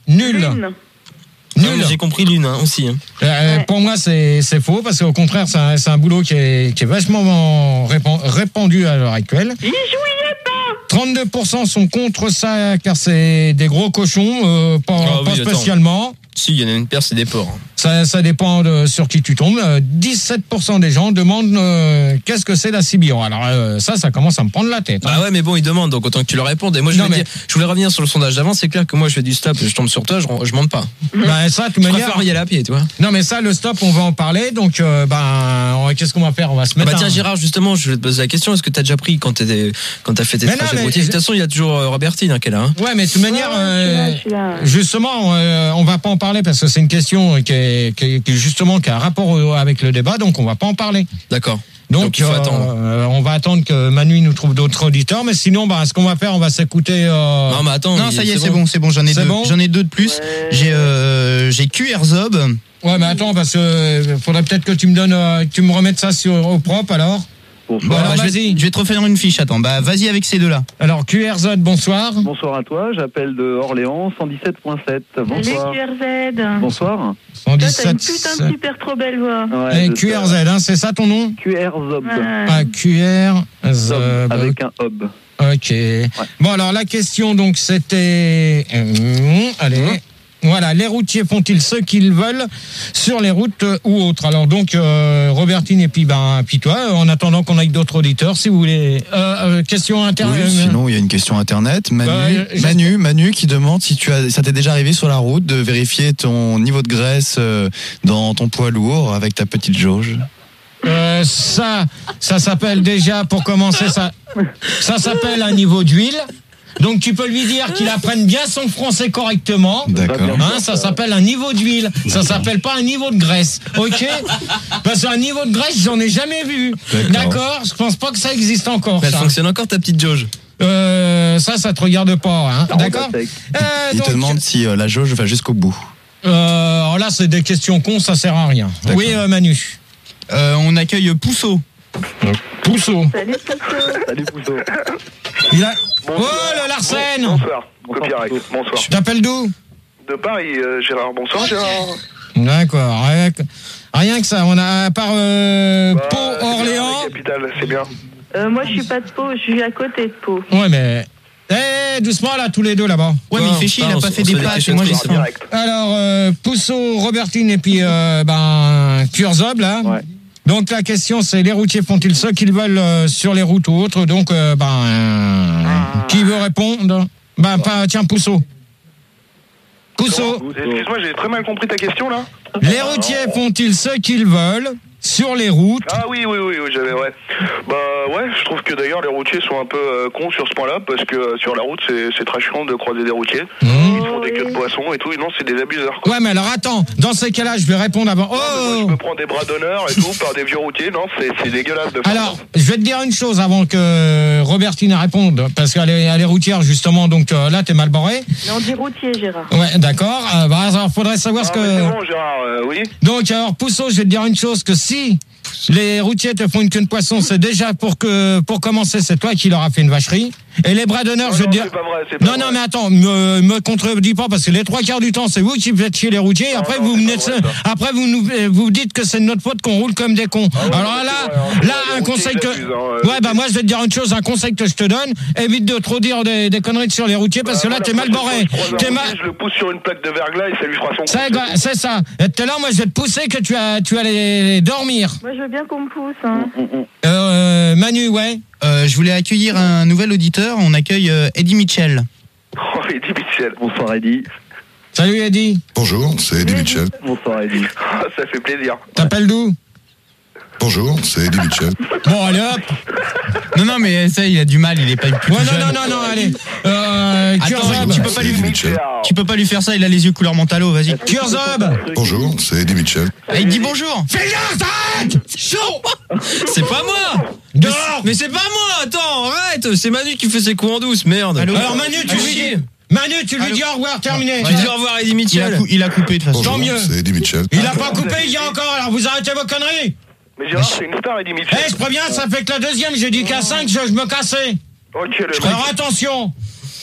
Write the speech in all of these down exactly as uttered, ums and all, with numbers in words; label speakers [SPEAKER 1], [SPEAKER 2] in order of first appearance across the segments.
[SPEAKER 1] Nul.
[SPEAKER 2] Lune.
[SPEAKER 1] Nul.
[SPEAKER 3] Ouais, j'ai compris l'une hein, aussi. Hein.
[SPEAKER 1] Euh,
[SPEAKER 2] Ouais.
[SPEAKER 1] Pour moi, c'est, c'est faux, parce qu'au contraire, c'est un, c'est un boulot qui est, qui est vachement répan- répandu à l'heure actuelle.
[SPEAKER 2] J'y jouirais pas.
[SPEAKER 1] trente-deux pour cent sont contre ça, car c'est des gros cochons, euh, pas,
[SPEAKER 3] Ah
[SPEAKER 1] pas
[SPEAKER 3] oui, attends.
[SPEAKER 1] spécialement.
[SPEAKER 3] Si, il y en a une paire, c'est des porcs. Hein.
[SPEAKER 1] Ça, ça dépend de sur qui tu tombes. Euh, dix-sept pour cent des gens demandent euh, qu'est-ce que c'est la C B O. Alors euh, ça, ça commence à me prendre la tête.
[SPEAKER 3] Bah
[SPEAKER 1] hein.
[SPEAKER 3] ouais, mais bon, ils demandent, donc autant que tu leur répondes. Et moi, je,
[SPEAKER 1] Non,
[SPEAKER 3] voulais
[SPEAKER 1] mais-
[SPEAKER 3] dire, je voulais revenir sur le sondage d'avant. C'est clair que moi, je fais du stop, je tombe sur toi, je, je monte pas.
[SPEAKER 1] Bah, ça, de toute
[SPEAKER 3] Je
[SPEAKER 1] manière.
[SPEAKER 3] préfère y aller à pied, tu vois.
[SPEAKER 1] Non, mais ça, le stop, on va en parler. Donc, euh, ben, on- qu'est-ce qu'on va faire? On va se
[SPEAKER 3] Ah
[SPEAKER 1] mettre.
[SPEAKER 3] bah tiens,
[SPEAKER 1] un-
[SPEAKER 3] Gérard, justement, je vais te poser la question. Est-ce que t'as déjà pris quand t'étais, quand t'as fait tes
[SPEAKER 1] Mais non,
[SPEAKER 3] trajets
[SPEAKER 1] mais-
[SPEAKER 3] routiers? De toute façon, il y a toujours euh, Robertine hein, qui est là. Hein.
[SPEAKER 1] Ouais, mais de toute manière,
[SPEAKER 2] Ouais,
[SPEAKER 1] euh,
[SPEAKER 2] je suis là, je suis là.
[SPEAKER 1] justement, euh, on va pas en parler parce que c'est une question qui est, qui est- qui est justement qui a un rapport au- avec le débat, donc on va pas en parler.
[SPEAKER 3] D'accord.
[SPEAKER 1] Donc,
[SPEAKER 3] Donc, il faut
[SPEAKER 1] euh,
[SPEAKER 3] attendre.
[SPEAKER 1] euh, on va attendre que Manu nous trouve d'autres auditeurs, mais sinon, bah, ce qu'on va faire, on va s'écouter. Euh...
[SPEAKER 3] Non, mais attends.
[SPEAKER 4] Non,
[SPEAKER 3] il-
[SPEAKER 4] ça y est, c'est bon, c'est bon, j'en ai
[SPEAKER 1] C'est
[SPEAKER 4] deux.
[SPEAKER 1] bon
[SPEAKER 4] J'en ai deux de plus.
[SPEAKER 2] Ouais.
[SPEAKER 4] J'ai euh, j'ai Q R Zob.
[SPEAKER 1] Ouais, mais attends, parce que euh, faudrait peut-être que tu me donnes, euh, que tu me remettes ça sur au propre alors.
[SPEAKER 4] Bon,
[SPEAKER 1] Bon, alors,
[SPEAKER 4] bah, je, vais,
[SPEAKER 1] vas-y.
[SPEAKER 4] je vais te refaire une fiche, attends. Bah, vas-y avec ces deux-là.
[SPEAKER 1] Alors Q R Z, bonsoir.
[SPEAKER 5] Bonsoir à toi, j'appelle de Orléans, cent dix-sept virgule sept. Bonsoir.
[SPEAKER 2] Salut Q R Z.
[SPEAKER 5] Bonsoir.
[SPEAKER 2] Toi, t'as
[SPEAKER 1] cent
[SPEAKER 2] une
[SPEAKER 1] dix-sept.
[SPEAKER 2] putain de super trop belle voix.
[SPEAKER 5] Ouais,
[SPEAKER 1] Et
[SPEAKER 5] je
[SPEAKER 1] Q R
[SPEAKER 5] sais.
[SPEAKER 1] Z, hein, c'est ça ton nom?
[SPEAKER 5] Q R Zob.
[SPEAKER 2] Ouais.
[SPEAKER 1] Ah, Q R Z.
[SPEAKER 5] Zob, avec un hub.
[SPEAKER 1] Ok. Bon, alors la question, donc, c'était. euh, allez. Voilà, les routiers font-ils ce qu'ils veulent sur les routes euh, ou autres? Alors donc, euh, Robertine et puis, ben, puis toi, euh, en attendant qu'on aille d'autres auditeurs, si vous voulez. Euh, euh, question
[SPEAKER 6] Oui,
[SPEAKER 1] intérieure.
[SPEAKER 6] sinon il y a une question internet. Manu,
[SPEAKER 1] Bah, je-
[SPEAKER 6] Manu, Manu qui demande si tu as, ça t'est déjà arrivé sur la route de vérifier ton niveau de graisse euh, dans ton poids lourd avec ta petite jauge.
[SPEAKER 1] Euh, ça, ça s'appelle déjà, pour commencer, ça, ça s'appelle un niveau d'huile. Donc tu peux lui dire qu'il apprenne bien son français correctement.
[SPEAKER 6] D'accord.
[SPEAKER 1] Hein, ça s'appelle un niveau d'huile. Ça s'appelle pas un niveau de graisse. Ok? Parce qu'un niveau de graisse, j'en ai jamais vu.
[SPEAKER 6] D'accord.
[SPEAKER 1] D'accord? Je pense pas que ça existe encore.
[SPEAKER 3] Elle
[SPEAKER 1] Ça.
[SPEAKER 3] fonctionne encore ta petite jauge.
[SPEAKER 1] Euh, ça, ça te regarde pas. Hein.
[SPEAKER 5] Ça
[SPEAKER 1] D'accord?
[SPEAKER 5] remonte sec.
[SPEAKER 1] Euh,
[SPEAKER 6] Il
[SPEAKER 1] donc,
[SPEAKER 6] te demande si euh, la jauge va jusqu'au bout.
[SPEAKER 1] euh, alors là, c'est des questions cons, ça sert à rien.
[SPEAKER 6] D'accord.
[SPEAKER 1] Oui, euh, Manu.
[SPEAKER 4] Euh, on accueille Pousseau.
[SPEAKER 1] Pousseau.
[SPEAKER 2] Salut Pousseau.
[SPEAKER 5] Salut Pousseau.
[SPEAKER 1] Il a... Oh, le Larsen!
[SPEAKER 7] Bonsoir, Copyright. Bonsoir.
[SPEAKER 1] Tu t'appelles d'où?
[SPEAKER 7] De Paris, euh, Gérard. Bonsoir, Gérard.
[SPEAKER 1] D'accord. Rien que, rien que ça. On a, à part euh,
[SPEAKER 7] Bah,
[SPEAKER 1] Pau,
[SPEAKER 7] c'est bien,
[SPEAKER 1] Orléans.
[SPEAKER 7] la capitale, c'est bien.
[SPEAKER 2] Euh, moi, je suis pas de Pau, je suis à côté de Pau.
[SPEAKER 1] Ouais, mais. Eh, doucement là, tous les deux là-bas.
[SPEAKER 4] Ouais, mais il fait chier, il a
[SPEAKER 3] Non,
[SPEAKER 4] pas
[SPEAKER 3] on
[SPEAKER 4] fait
[SPEAKER 3] se
[SPEAKER 4] des
[SPEAKER 3] fait des
[SPEAKER 4] passes.
[SPEAKER 3] questions
[SPEAKER 4] Et moi, j'ai
[SPEAKER 3] de
[SPEAKER 4] faim.
[SPEAKER 7] Direct.
[SPEAKER 1] Alors, euh, Pousseau, Robertine et puis euh, ben, Kurzob là.
[SPEAKER 5] Ouais.
[SPEAKER 1] Donc la question c'est les routiers font-ils ce qu'ils veulent euh, sur les routes ou autres? Donc, euh, ben, euh, qui veut répondre? Ben, pas, tiens, Pousseau. Pousseau.
[SPEAKER 7] Excuse-moi, j'ai très mal compris ta question là.
[SPEAKER 1] Les routiers font-ils ce qu'ils veulent sur les routes?
[SPEAKER 7] Ah oui, oui, oui, oui, j'avais, ouais. Bah ouais, je trouve que d'ailleurs les routiers sont un peu euh, cons sur ce point-là, parce que euh, sur la route, c'est, c'est très chiant de croiser des routiers.
[SPEAKER 1] Mmh.
[SPEAKER 7] Ils font des queues de poissons et tout, et non, c'est des abuseurs. Quoi.
[SPEAKER 1] Ouais, mais alors attends, dans ces cas-là, je vais répondre avant.
[SPEAKER 7] Non, mais moi,
[SPEAKER 1] Oh!
[SPEAKER 7] je me prends des bras d'honneur et tout par des vieux routiers, non, c'est, c'est dégueulasse de faire
[SPEAKER 1] Alors,
[SPEAKER 7] ça.
[SPEAKER 1] je vais te dire une chose avant que Robertine réponde, parce qu'elle est, elle est routière justement, donc euh, là, t'es mal barré.
[SPEAKER 2] Mais on dit routier, Gérard.
[SPEAKER 1] Ouais, d'accord. Euh, bah, alors, faudrait savoir
[SPEAKER 7] Ah,
[SPEAKER 1] ce
[SPEAKER 7] mais
[SPEAKER 1] que.
[SPEAKER 7] c'est bon, Gérard, euh, oui.
[SPEAKER 1] Donc, alors, Pousseau, je vais te dire une chose, que si les routiers te font une queue de poisson, c'est déjà pour que, pour commencer, c'est toi qui leur a fait une vacherie. Et les bras d'honneur,
[SPEAKER 7] Non,
[SPEAKER 1] je vais
[SPEAKER 7] non,
[SPEAKER 1] te dire.
[SPEAKER 7] c'est pas vrai, c'est pas
[SPEAKER 1] Non,
[SPEAKER 7] vrai.
[SPEAKER 1] non, mais attends, me, me contredis pas, parce que les trois quarts du temps, c'est vous qui faites chier les routiers.
[SPEAKER 7] Non,
[SPEAKER 1] Après,
[SPEAKER 7] non,
[SPEAKER 1] vous
[SPEAKER 7] c'est
[SPEAKER 1] venez
[SPEAKER 7] pas
[SPEAKER 1] de-
[SPEAKER 7] vrai, ça.
[SPEAKER 1] après, vous nous, vous dites que c'est de notre faute qu'on roule comme des cons.
[SPEAKER 7] Ah ouais,
[SPEAKER 1] Alors
[SPEAKER 7] mais
[SPEAKER 1] là,
[SPEAKER 7] c'est vrai, hein,
[SPEAKER 1] là,
[SPEAKER 7] les
[SPEAKER 1] un
[SPEAKER 7] routiers,
[SPEAKER 1] conseil
[SPEAKER 7] ils
[SPEAKER 1] que,
[SPEAKER 7] abusent, hein,
[SPEAKER 1] ouais, bah, moi, je vais te dire une chose, un conseil que je te donne, évite de trop dire des, des conneries sur les routiers, parce que là,
[SPEAKER 7] Bah,
[SPEAKER 1] t'es
[SPEAKER 7] voilà,
[SPEAKER 1] mal
[SPEAKER 7] prochaine
[SPEAKER 1] barré.
[SPEAKER 7] fois que je croise un
[SPEAKER 1] T'es
[SPEAKER 7] routier,
[SPEAKER 1] mal,
[SPEAKER 7] Je le pousse sur une plaque de verglas et ça lui fera son coup.
[SPEAKER 1] c'est,
[SPEAKER 7] c'est
[SPEAKER 1] c'est ça. Et tout à l'heure, moi, je vais te pousser que tu as, tu allais dormir.
[SPEAKER 2] Moi, je veux bien qu'on me pousse. Hein.
[SPEAKER 1] Euh, Manu, ouais.
[SPEAKER 4] Euh, je voulais accueillir un nouvel auditeur. On accueille euh, Eddie Mitchell.
[SPEAKER 7] Oh, Eddie Mitchell.
[SPEAKER 5] Bonsoir Eddy.
[SPEAKER 1] Salut, Eddie.
[SPEAKER 8] Bonjour, c'est Eddie Mitchell.
[SPEAKER 5] Bonsoir Eddy.
[SPEAKER 7] Ah, ça fait plaisir.
[SPEAKER 1] T'appelles d'où?
[SPEAKER 8] Bonjour, c'est Eddie Mitchell.
[SPEAKER 1] Bon, allez, hop.
[SPEAKER 4] Non, non, mais ça, il a du mal. Il est pas plus
[SPEAKER 1] Ouais, non,
[SPEAKER 4] jeune.
[SPEAKER 1] non, non, non, allez. Euh,
[SPEAKER 4] Attends,
[SPEAKER 1] Kurzob.
[SPEAKER 4] tu peux pas
[SPEAKER 8] C'est
[SPEAKER 4] lui,
[SPEAKER 8] Eddie Mitchell.
[SPEAKER 4] tu peux pas lui faire ça. Il a les yeux couleur mentalo. Vas-y.
[SPEAKER 1] Kurzob.
[SPEAKER 8] Bonjour, c'est Eddie Mitchell.
[SPEAKER 4] Ah, il dit bonjour.
[SPEAKER 1] Fais gaffe, arrête. Chaud.
[SPEAKER 3] C'est pas moi.
[SPEAKER 1] Dehors.
[SPEAKER 3] Mais c'est pas moi. Attends, arrête. C'est Manu qui fait ses coups en douce. Merde.
[SPEAKER 4] Allô.
[SPEAKER 1] Alors, Manu, tu
[SPEAKER 3] Allô.
[SPEAKER 1] lui dis. Manu, tu lui
[SPEAKER 4] Allô.
[SPEAKER 1] dis au revoir, terminé.
[SPEAKER 3] Tu dis au revoir, Eddie
[SPEAKER 4] Il a,
[SPEAKER 3] Mitchell.
[SPEAKER 4] cou- il a coupé de toute façon.
[SPEAKER 8] Bonjour,
[SPEAKER 1] mieux.
[SPEAKER 8] c'est Eddie Mitchell.
[SPEAKER 1] Il a pas coupé, il y a encore, alors vous arrêtez vos conneries.
[SPEAKER 7] Mais Gérard, c'est une star, Eddie
[SPEAKER 1] Eh,
[SPEAKER 7] Mitchell.
[SPEAKER 1] je préviens, ça fait que la deuxième, j'ai dit qu'à cinq, je, je me cassais.
[SPEAKER 7] Ok, le mec.
[SPEAKER 1] Alors attention.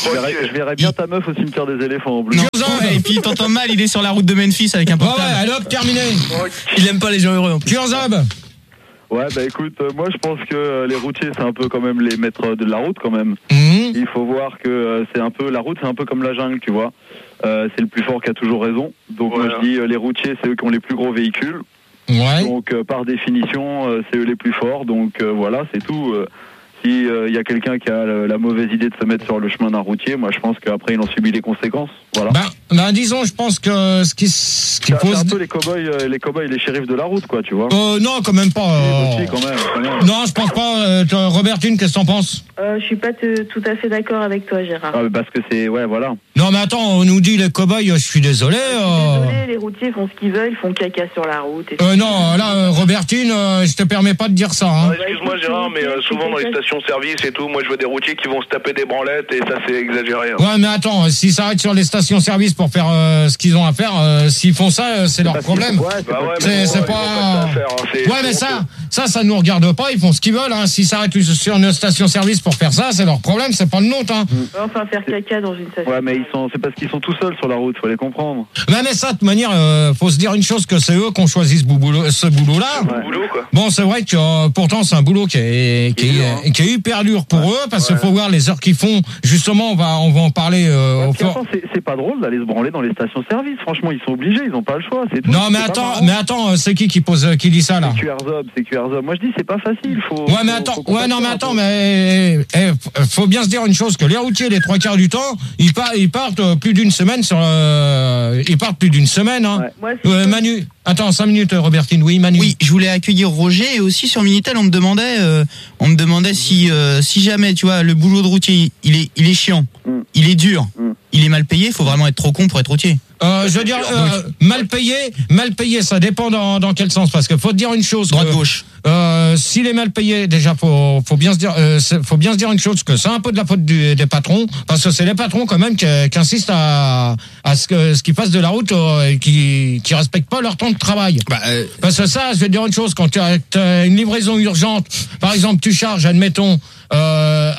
[SPEAKER 5] Je verrais, je verrais bien ta meuf au cimetière des éléphants en bleu.
[SPEAKER 4] Non, ouais, et puis il t'entend mal, il est sur la route de Memphis avec un
[SPEAKER 1] Ouais,
[SPEAKER 4] portable.
[SPEAKER 1] ouais, allez hop, terminé.
[SPEAKER 3] Il aime pas les gens heureux en plus.
[SPEAKER 1] Kurzab.
[SPEAKER 5] Ouais, bah écoute, euh, moi je pense que euh, les routiers c'est un peu quand même les maîtres de la route quand même.
[SPEAKER 1] Mmh.
[SPEAKER 5] Il faut voir que euh, c'est un peu la route, c'est un peu comme la jungle, tu vois. Euh, c'est le plus fort qui a toujours raison. Donc
[SPEAKER 7] Voilà.
[SPEAKER 5] moi je dis euh, les routiers c'est eux qui ont les plus gros véhicules.
[SPEAKER 1] Ouais.
[SPEAKER 5] Donc euh, par définition euh, c'est eux les plus forts. Donc euh, voilà, c'est tout. Euh, si il y a quelqu'un qui a le- la mauvaise idée de se mettre sur le chemin d'un routier, moi je pense qu'après il en subit les conséquences. Voilà.
[SPEAKER 1] Ben, ben, disons, je pense que ce qui, ce qui
[SPEAKER 5] C'est c'est
[SPEAKER 1] pose.
[SPEAKER 5] un peu les cow-boys, euh, les cow-boys, les shérifs de la route, quoi, tu vois.
[SPEAKER 1] Euh, non, quand même pas.
[SPEAKER 5] Les
[SPEAKER 1] euh,
[SPEAKER 5] routiers, quand même, quand même.
[SPEAKER 1] Non, je pense pas. Euh, toi, Robertine, qu'est-ce que t'en penses?
[SPEAKER 2] Euh, je suis pas te- tout à fait d'accord avec toi, Gérard.
[SPEAKER 5] Ah, mais parce que c'est, ouais, voilà.
[SPEAKER 1] Non, mais attends, on nous dit les cow-boys, je suis désolé. euh.
[SPEAKER 2] Désolé, les routiers font ce qu'ils veulent, ils font caca sur la route. Et
[SPEAKER 1] Euh, non, là, euh, Robertine, euh, je te permets pas de dire ça. Hein.
[SPEAKER 7] Ah, excuse-moi Gérard, mais euh, souvent dans les stations-service et tout, moi je vois des routiers qui vont se taper des branlettes et ça c'est exagéré. hein.
[SPEAKER 1] Ouais, mais attends, s'ils s'arrêtent sur les stations-service pour faire euh, ce qu'ils ont à faire, euh, s'ils font ça, euh, c'est leur
[SPEAKER 5] Parce
[SPEAKER 1] problème.
[SPEAKER 5] qu'ils- ouais, c'est
[SPEAKER 7] Bah
[SPEAKER 5] pas-
[SPEAKER 7] ouais,
[SPEAKER 1] C'est-
[SPEAKER 7] mais
[SPEAKER 1] c'est
[SPEAKER 7] bon,
[SPEAKER 1] pas-
[SPEAKER 7] ils ont ça à faire, hein, c'est-
[SPEAKER 1] Ouais, mais
[SPEAKER 7] c'est
[SPEAKER 1] ça,
[SPEAKER 7] honteux.
[SPEAKER 1] ça, ça nous regarde pas. Ils font ce qu'ils veulent. Hein. S'ils s'arrêtent sur une station-service pour faire ça, c'est leur problème, c'est pas le nôtre. Hein.
[SPEAKER 2] enfin faire caca dans une station.
[SPEAKER 5] Ouais, mais ils sont, c'est parce qu'ils sont tout seuls sur la route, faut les comprendre.
[SPEAKER 1] Mais, mais ça, de toute manière, euh, faut se dire une chose, que c'est eux qui ont choisi ce boulot, ce boulot-là.
[SPEAKER 7] Au boulot quoi.
[SPEAKER 1] Bon, c'est vrai que euh, pourtant c'est un boulot qui est, qui
[SPEAKER 5] Qui est dur,
[SPEAKER 1] est, qui est hyper dur pour eux, parce qu'il faut voir les heures qu'ils font. Justement, on va, on va en parler euh, au
[SPEAKER 5] Puis
[SPEAKER 1] fort.
[SPEAKER 5] attends, c'est, c'est pas drôle d'aller se branler dans les stations-service. Franchement, ils sont obligés, ils ont pas le choix, c'est tout.
[SPEAKER 1] Non, mais
[SPEAKER 5] C'est pas
[SPEAKER 1] attends,
[SPEAKER 5] marrant.
[SPEAKER 1] mais attends, euh, c'est qui qui pose, euh, qui dit ça là?
[SPEAKER 5] C'est Q R Zob, c'est Q R Zob. Moi je dis c'est pas facile, faut.
[SPEAKER 1] Ouais, mais
[SPEAKER 5] faut-
[SPEAKER 1] attends,
[SPEAKER 5] faut qu'on
[SPEAKER 1] ouais, non,
[SPEAKER 5] fasse
[SPEAKER 1] mais
[SPEAKER 5] ça,
[SPEAKER 1] attends,
[SPEAKER 5] un peu.
[SPEAKER 1] mais eh, eh, faut bien se dire une chose, que les routiers, les trois quarts du temps, ils, par- ils partent euh, plus d'une semaine sur, euh, ils partent plus d'une semaine. Hein.
[SPEAKER 5] Ouais.
[SPEAKER 2] Moi, si
[SPEAKER 1] Euh,
[SPEAKER 2] je peux-
[SPEAKER 1] Manu, attends, cinq minutes, euh, Robertine. Oui, Manu.
[SPEAKER 4] Oui, je voulais accueillir Roger et aussi sur Minitel on me demandait, euh, on me demandait si euh, si jamais tu vois le boulot de routier il est il est chiant,
[SPEAKER 5] Mm.
[SPEAKER 4] il est dur,
[SPEAKER 5] Mm.
[SPEAKER 4] il est mal payé, il faut vraiment être trop con pour être routier.
[SPEAKER 1] Euh, je veux dire, euh, mal payé, mal payé, ça dépend dans, dans quel sens, parce que faut te dire une chose.
[SPEAKER 4] Droite
[SPEAKER 1] que,
[SPEAKER 4] gauche.
[SPEAKER 1] Euh, s'il est mal payé, déjà faut faut bien se dire, euh, c'est- faut bien se dire une chose, que c'est un peu de la faute du- des patrons, parce que c'est les patrons quand même qui, qui insistent à à ce que ce qu'ils fassent de la route euh, et qui qui respectent pas leur temps de travail.
[SPEAKER 4] Bah, euh,
[SPEAKER 1] Parce que ça, je vais te dire une chose, quand tu as, t'as une livraison urgente, par exemple, tu charges, admettons, euh,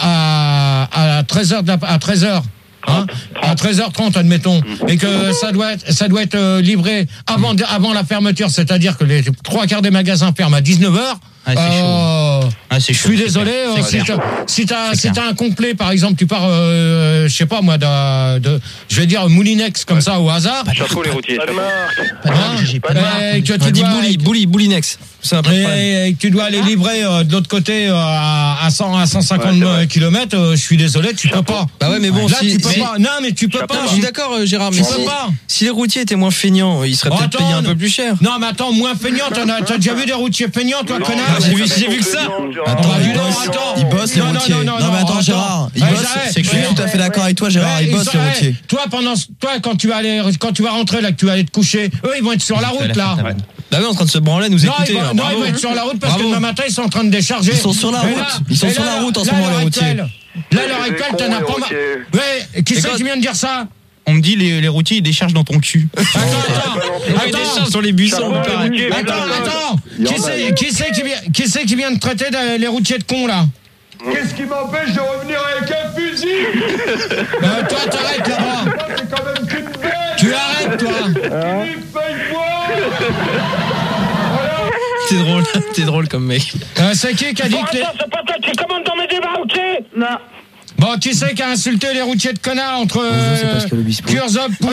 [SPEAKER 1] à, à treize heures, de la- à treize heures, hein, à treize heures trente, admettons, et que ça doit être, ça doit être euh, livré avant, avant la fermeture, c'est-à-dire que les trois quarts des magasins ferment à dix-neuf heures.
[SPEAKER 4] Ah, c'est
[SPEAKER 1] euh,
[SPEAKER 4] ah, c'est
[SPEAKER 1] je
[SPEAKER 4] chaud,
[SPEAKER 1] suis
[SPEAKER 4] c'est
[SPEAKER 1] désolé,
[SPEAKER 4] clair,
[SPEAKER 1] euh,
[SPEAKER 4] c'est
[SPEAKER 1] si
[SPEAKER 4] clair.
[SPEAKER 1] t'as si t'as
[SPEAKER 4] C'est
[SPEAKER 1] si
[SPEAKER 4] clair.
[SPEAKER 1] t'as un complet, par exemple, tu pars, euh, je sais pas moi, de, de je vais dire Moulinex comme ça au hasard.
[SPEAKER 5] Chapeau les routiers.
[SPEAKER 7] Pas de
[SPEAKER 5] chapeau.
[SPEAKER 7] marque.
[SPEAKER 4] Pas de marque,
[SPEAKER 1] Hein,
[SPEAKER 4] j'ai pas de marque.
[SPEAKER 1] et que
[SPEAKER 3] On
[SPEAKER 1] tu
[SPEAKER 3] dit
[SPEAKER 1] dois-
[SPEAKER 3] Bouli, Bouli, Boulinex. C'est un peu de problème.
[SPEAKER 1] et, et que tu dois aller livrer euh, de l'autre côté euh, à, à cent à cent cinquante
[SPEAKER 7] Ouais, c'est vrai.
[SPEAKER 1] kilomètres, euh, je suis désolé, tu peux pas.
[SPEAKER 3] Bah ouais, mais bon,
[SPEAKER 1] Là,
[SPEAKER 3] si,
[SPEAKER 1] tu peux
[SPEAKER 3] si-
[SPEAKER 1] pas. Non, mais tu peux
[SPEAKER 7] Chapeau,
[SPEAKER 1] pas.
[SPEAKER 3] je suis d'accord, euh, Gérard, mais
[SPEAKER 1] Tu
[SPEAKER 3] si,
[SPEAKER 1] peux pas.
[SPEAKER 3] si les routiers étaient moins feignants, ils seraient
[SPEAKER 1] Oh,
[SPEAKER 3] peut-être
[SPEAKER 1] attends,
[SPEAKER 3] payés un peu
[SPEAKER 1] non.
[SPEAKER 3] plus cher.
[SPEAKER 1] Non, mais attends, moins feignant, t'en as, t'as déjà vu des routiers feignants, toi,
[SPEAKER 7] Non,
[SPEAKER 1] connard?
[SPEAKER 7] mais
[SPEAKER 3] j'ai vu-
[SPEAKER 7] ça
[SPEAKER 3] j'ai
[SPEAKER 7] fait
[SPEAKER 3] vu que ça.
[SPEAKER 7] confusion, Gérard.
[SPEAKER 1] Ah,
[SPEAKER 6] Attends,
[SPEAKER 1] bah,
[SPEAKER 6] ils
[SPEAKER 1] dis donc,
[SPEAKER 6] bossent,
[SPEAKER 1] attends.
[SPEAKER 6] ils bossent les
[SPEAKER 1] Non, non,
[SPEAKER 6] routiers.
[SPEAKER 1] non, non,
[SPEAKER 6] Non, mais attends,
[SPEAKER 1] attends.
[SPEAKER 6] Gérard, ils
[SPEAKER 1] Ouais,
[SPEAKER 6] bossent.
[SPEAKER 1] j'arrête.
[SPEAKER 6] C'est que je suis
[SPEAKER 1] Ouais,
[SPEAKER 6] tout à fait
[SPEAKER 2] ouais,
[SPEAKER 6] d'accord
[SPEAKER 2] ouais.
[SPEAKER 6] avec toi, Gérard.
[SPEAKER 1] Ouais,
[SPEAKER 6] Ils bossent
[SPEAKER 1] ils-
[SPEAKER 6] les
[SPEAKER 1] ouais,
[SPEAKER 6] routiers.
[SPEAKER 1] Toi, pendant, toi, quand tu vas aller, quand tu vas rentrer là, que tu vas aller te coucher, eux, ils vont être sur la route là.
[SPEAKER 3] Bah oui, en train de se branler, nous
[SPEAKER 1] Non,
[SPEAKER 3] écouter.
[SPEAKER 1] ils vont,
[SPEAKER 3] hein,
[SPEAKER 1] non,
[SPEAKER 3] bravo.
[SPEAKER 1] ils vont être sur la route parce
[SPEAKER 3] Bravo.
[SPEAKER 1] que demain matin, ils sont en train de décharger.
[SPEAKER 6] Ils sont sur la
[SPEAKER 1] Et
[SPEAKER 6] route.
[SPEAKER 1] là-
[SPEAKER 6] Ils sont
[SPEAKER 1] et
[SPEAKER 6] sur
[SPEAKER 1] là,
[SPEAKER 6] la route en ce
[SPEAKER 1] là,
[SPEAKER 6] moment,
[SPEAKER 1] à l'heure
[SPEAKER 6] les routiers.
[SPEAKER 1] actuelle- Là, à l'heure
[SPEAKER 7] C'est
[SPEAKER 1] actuelle,
[SPEAKER 7] con,
[SPEAKER 1] t'en as
[SPEAKER 7] les
[SPEAKER 1] pas mal.
[SPEAKER 7] routiers.
[SPEAKER 1] Ouais, qui
[SPEAKER 3] Mais
[SPEAKER 1] c'est
[SPEAKER 3] quand-
[SPEAKER 1] qui vient de dire ça?
[SPEAKER 4] On me dit les, les routiers ils déchargent dans ton cul.
[SPEAKER 1] Attends, attends,
[SPEAKER 3] Ah, des
[SPEAKER 1] attends.
[SPEAKER 3] charges sur les buissons.
[SPEAKER 7] Chapeau,
[SPEAKER 3] pareil.
[SPEAKER 7] les routiers.
[SPEAKER 1] Attends, attends.
[SPEAKER 5] Il y en
[SPEAKER 1] Qui
[SPEAKER 5] a,
[SPEAKER 1] c'est,
[SPEAKER 5] oui.
[SPEAKER 1] qui c'est qui vient, qui c'est qui vient de traiter de- les routiers de cons là?
[SPEAKER 9] Qu'est-ce qui m'empêche de revenir avec un fusil?
[SPEAKER 1] Euh, toi, t'arrêtes là-bas.
[SPEAKER 9] Moi, c'est quand même qu'une bête!
[SPEAKER 1] Tu arrêtes, toi.
[SPEAKER 9] Philippe, paye-moi!
[SPEAKER 3] T'es drôle, t'es drôle comme mec.
[SPEAKER 1] Euh, c'est qui qui a dit que les...
[SPEAKER 9] c'est pas toi qui commande dans mes débats, ok?
[SPEAKER 2] Non.
[SPEAKER 1] Bon, qui c'est qui a insulté les routiers de connards entre euh, Kurzop ou...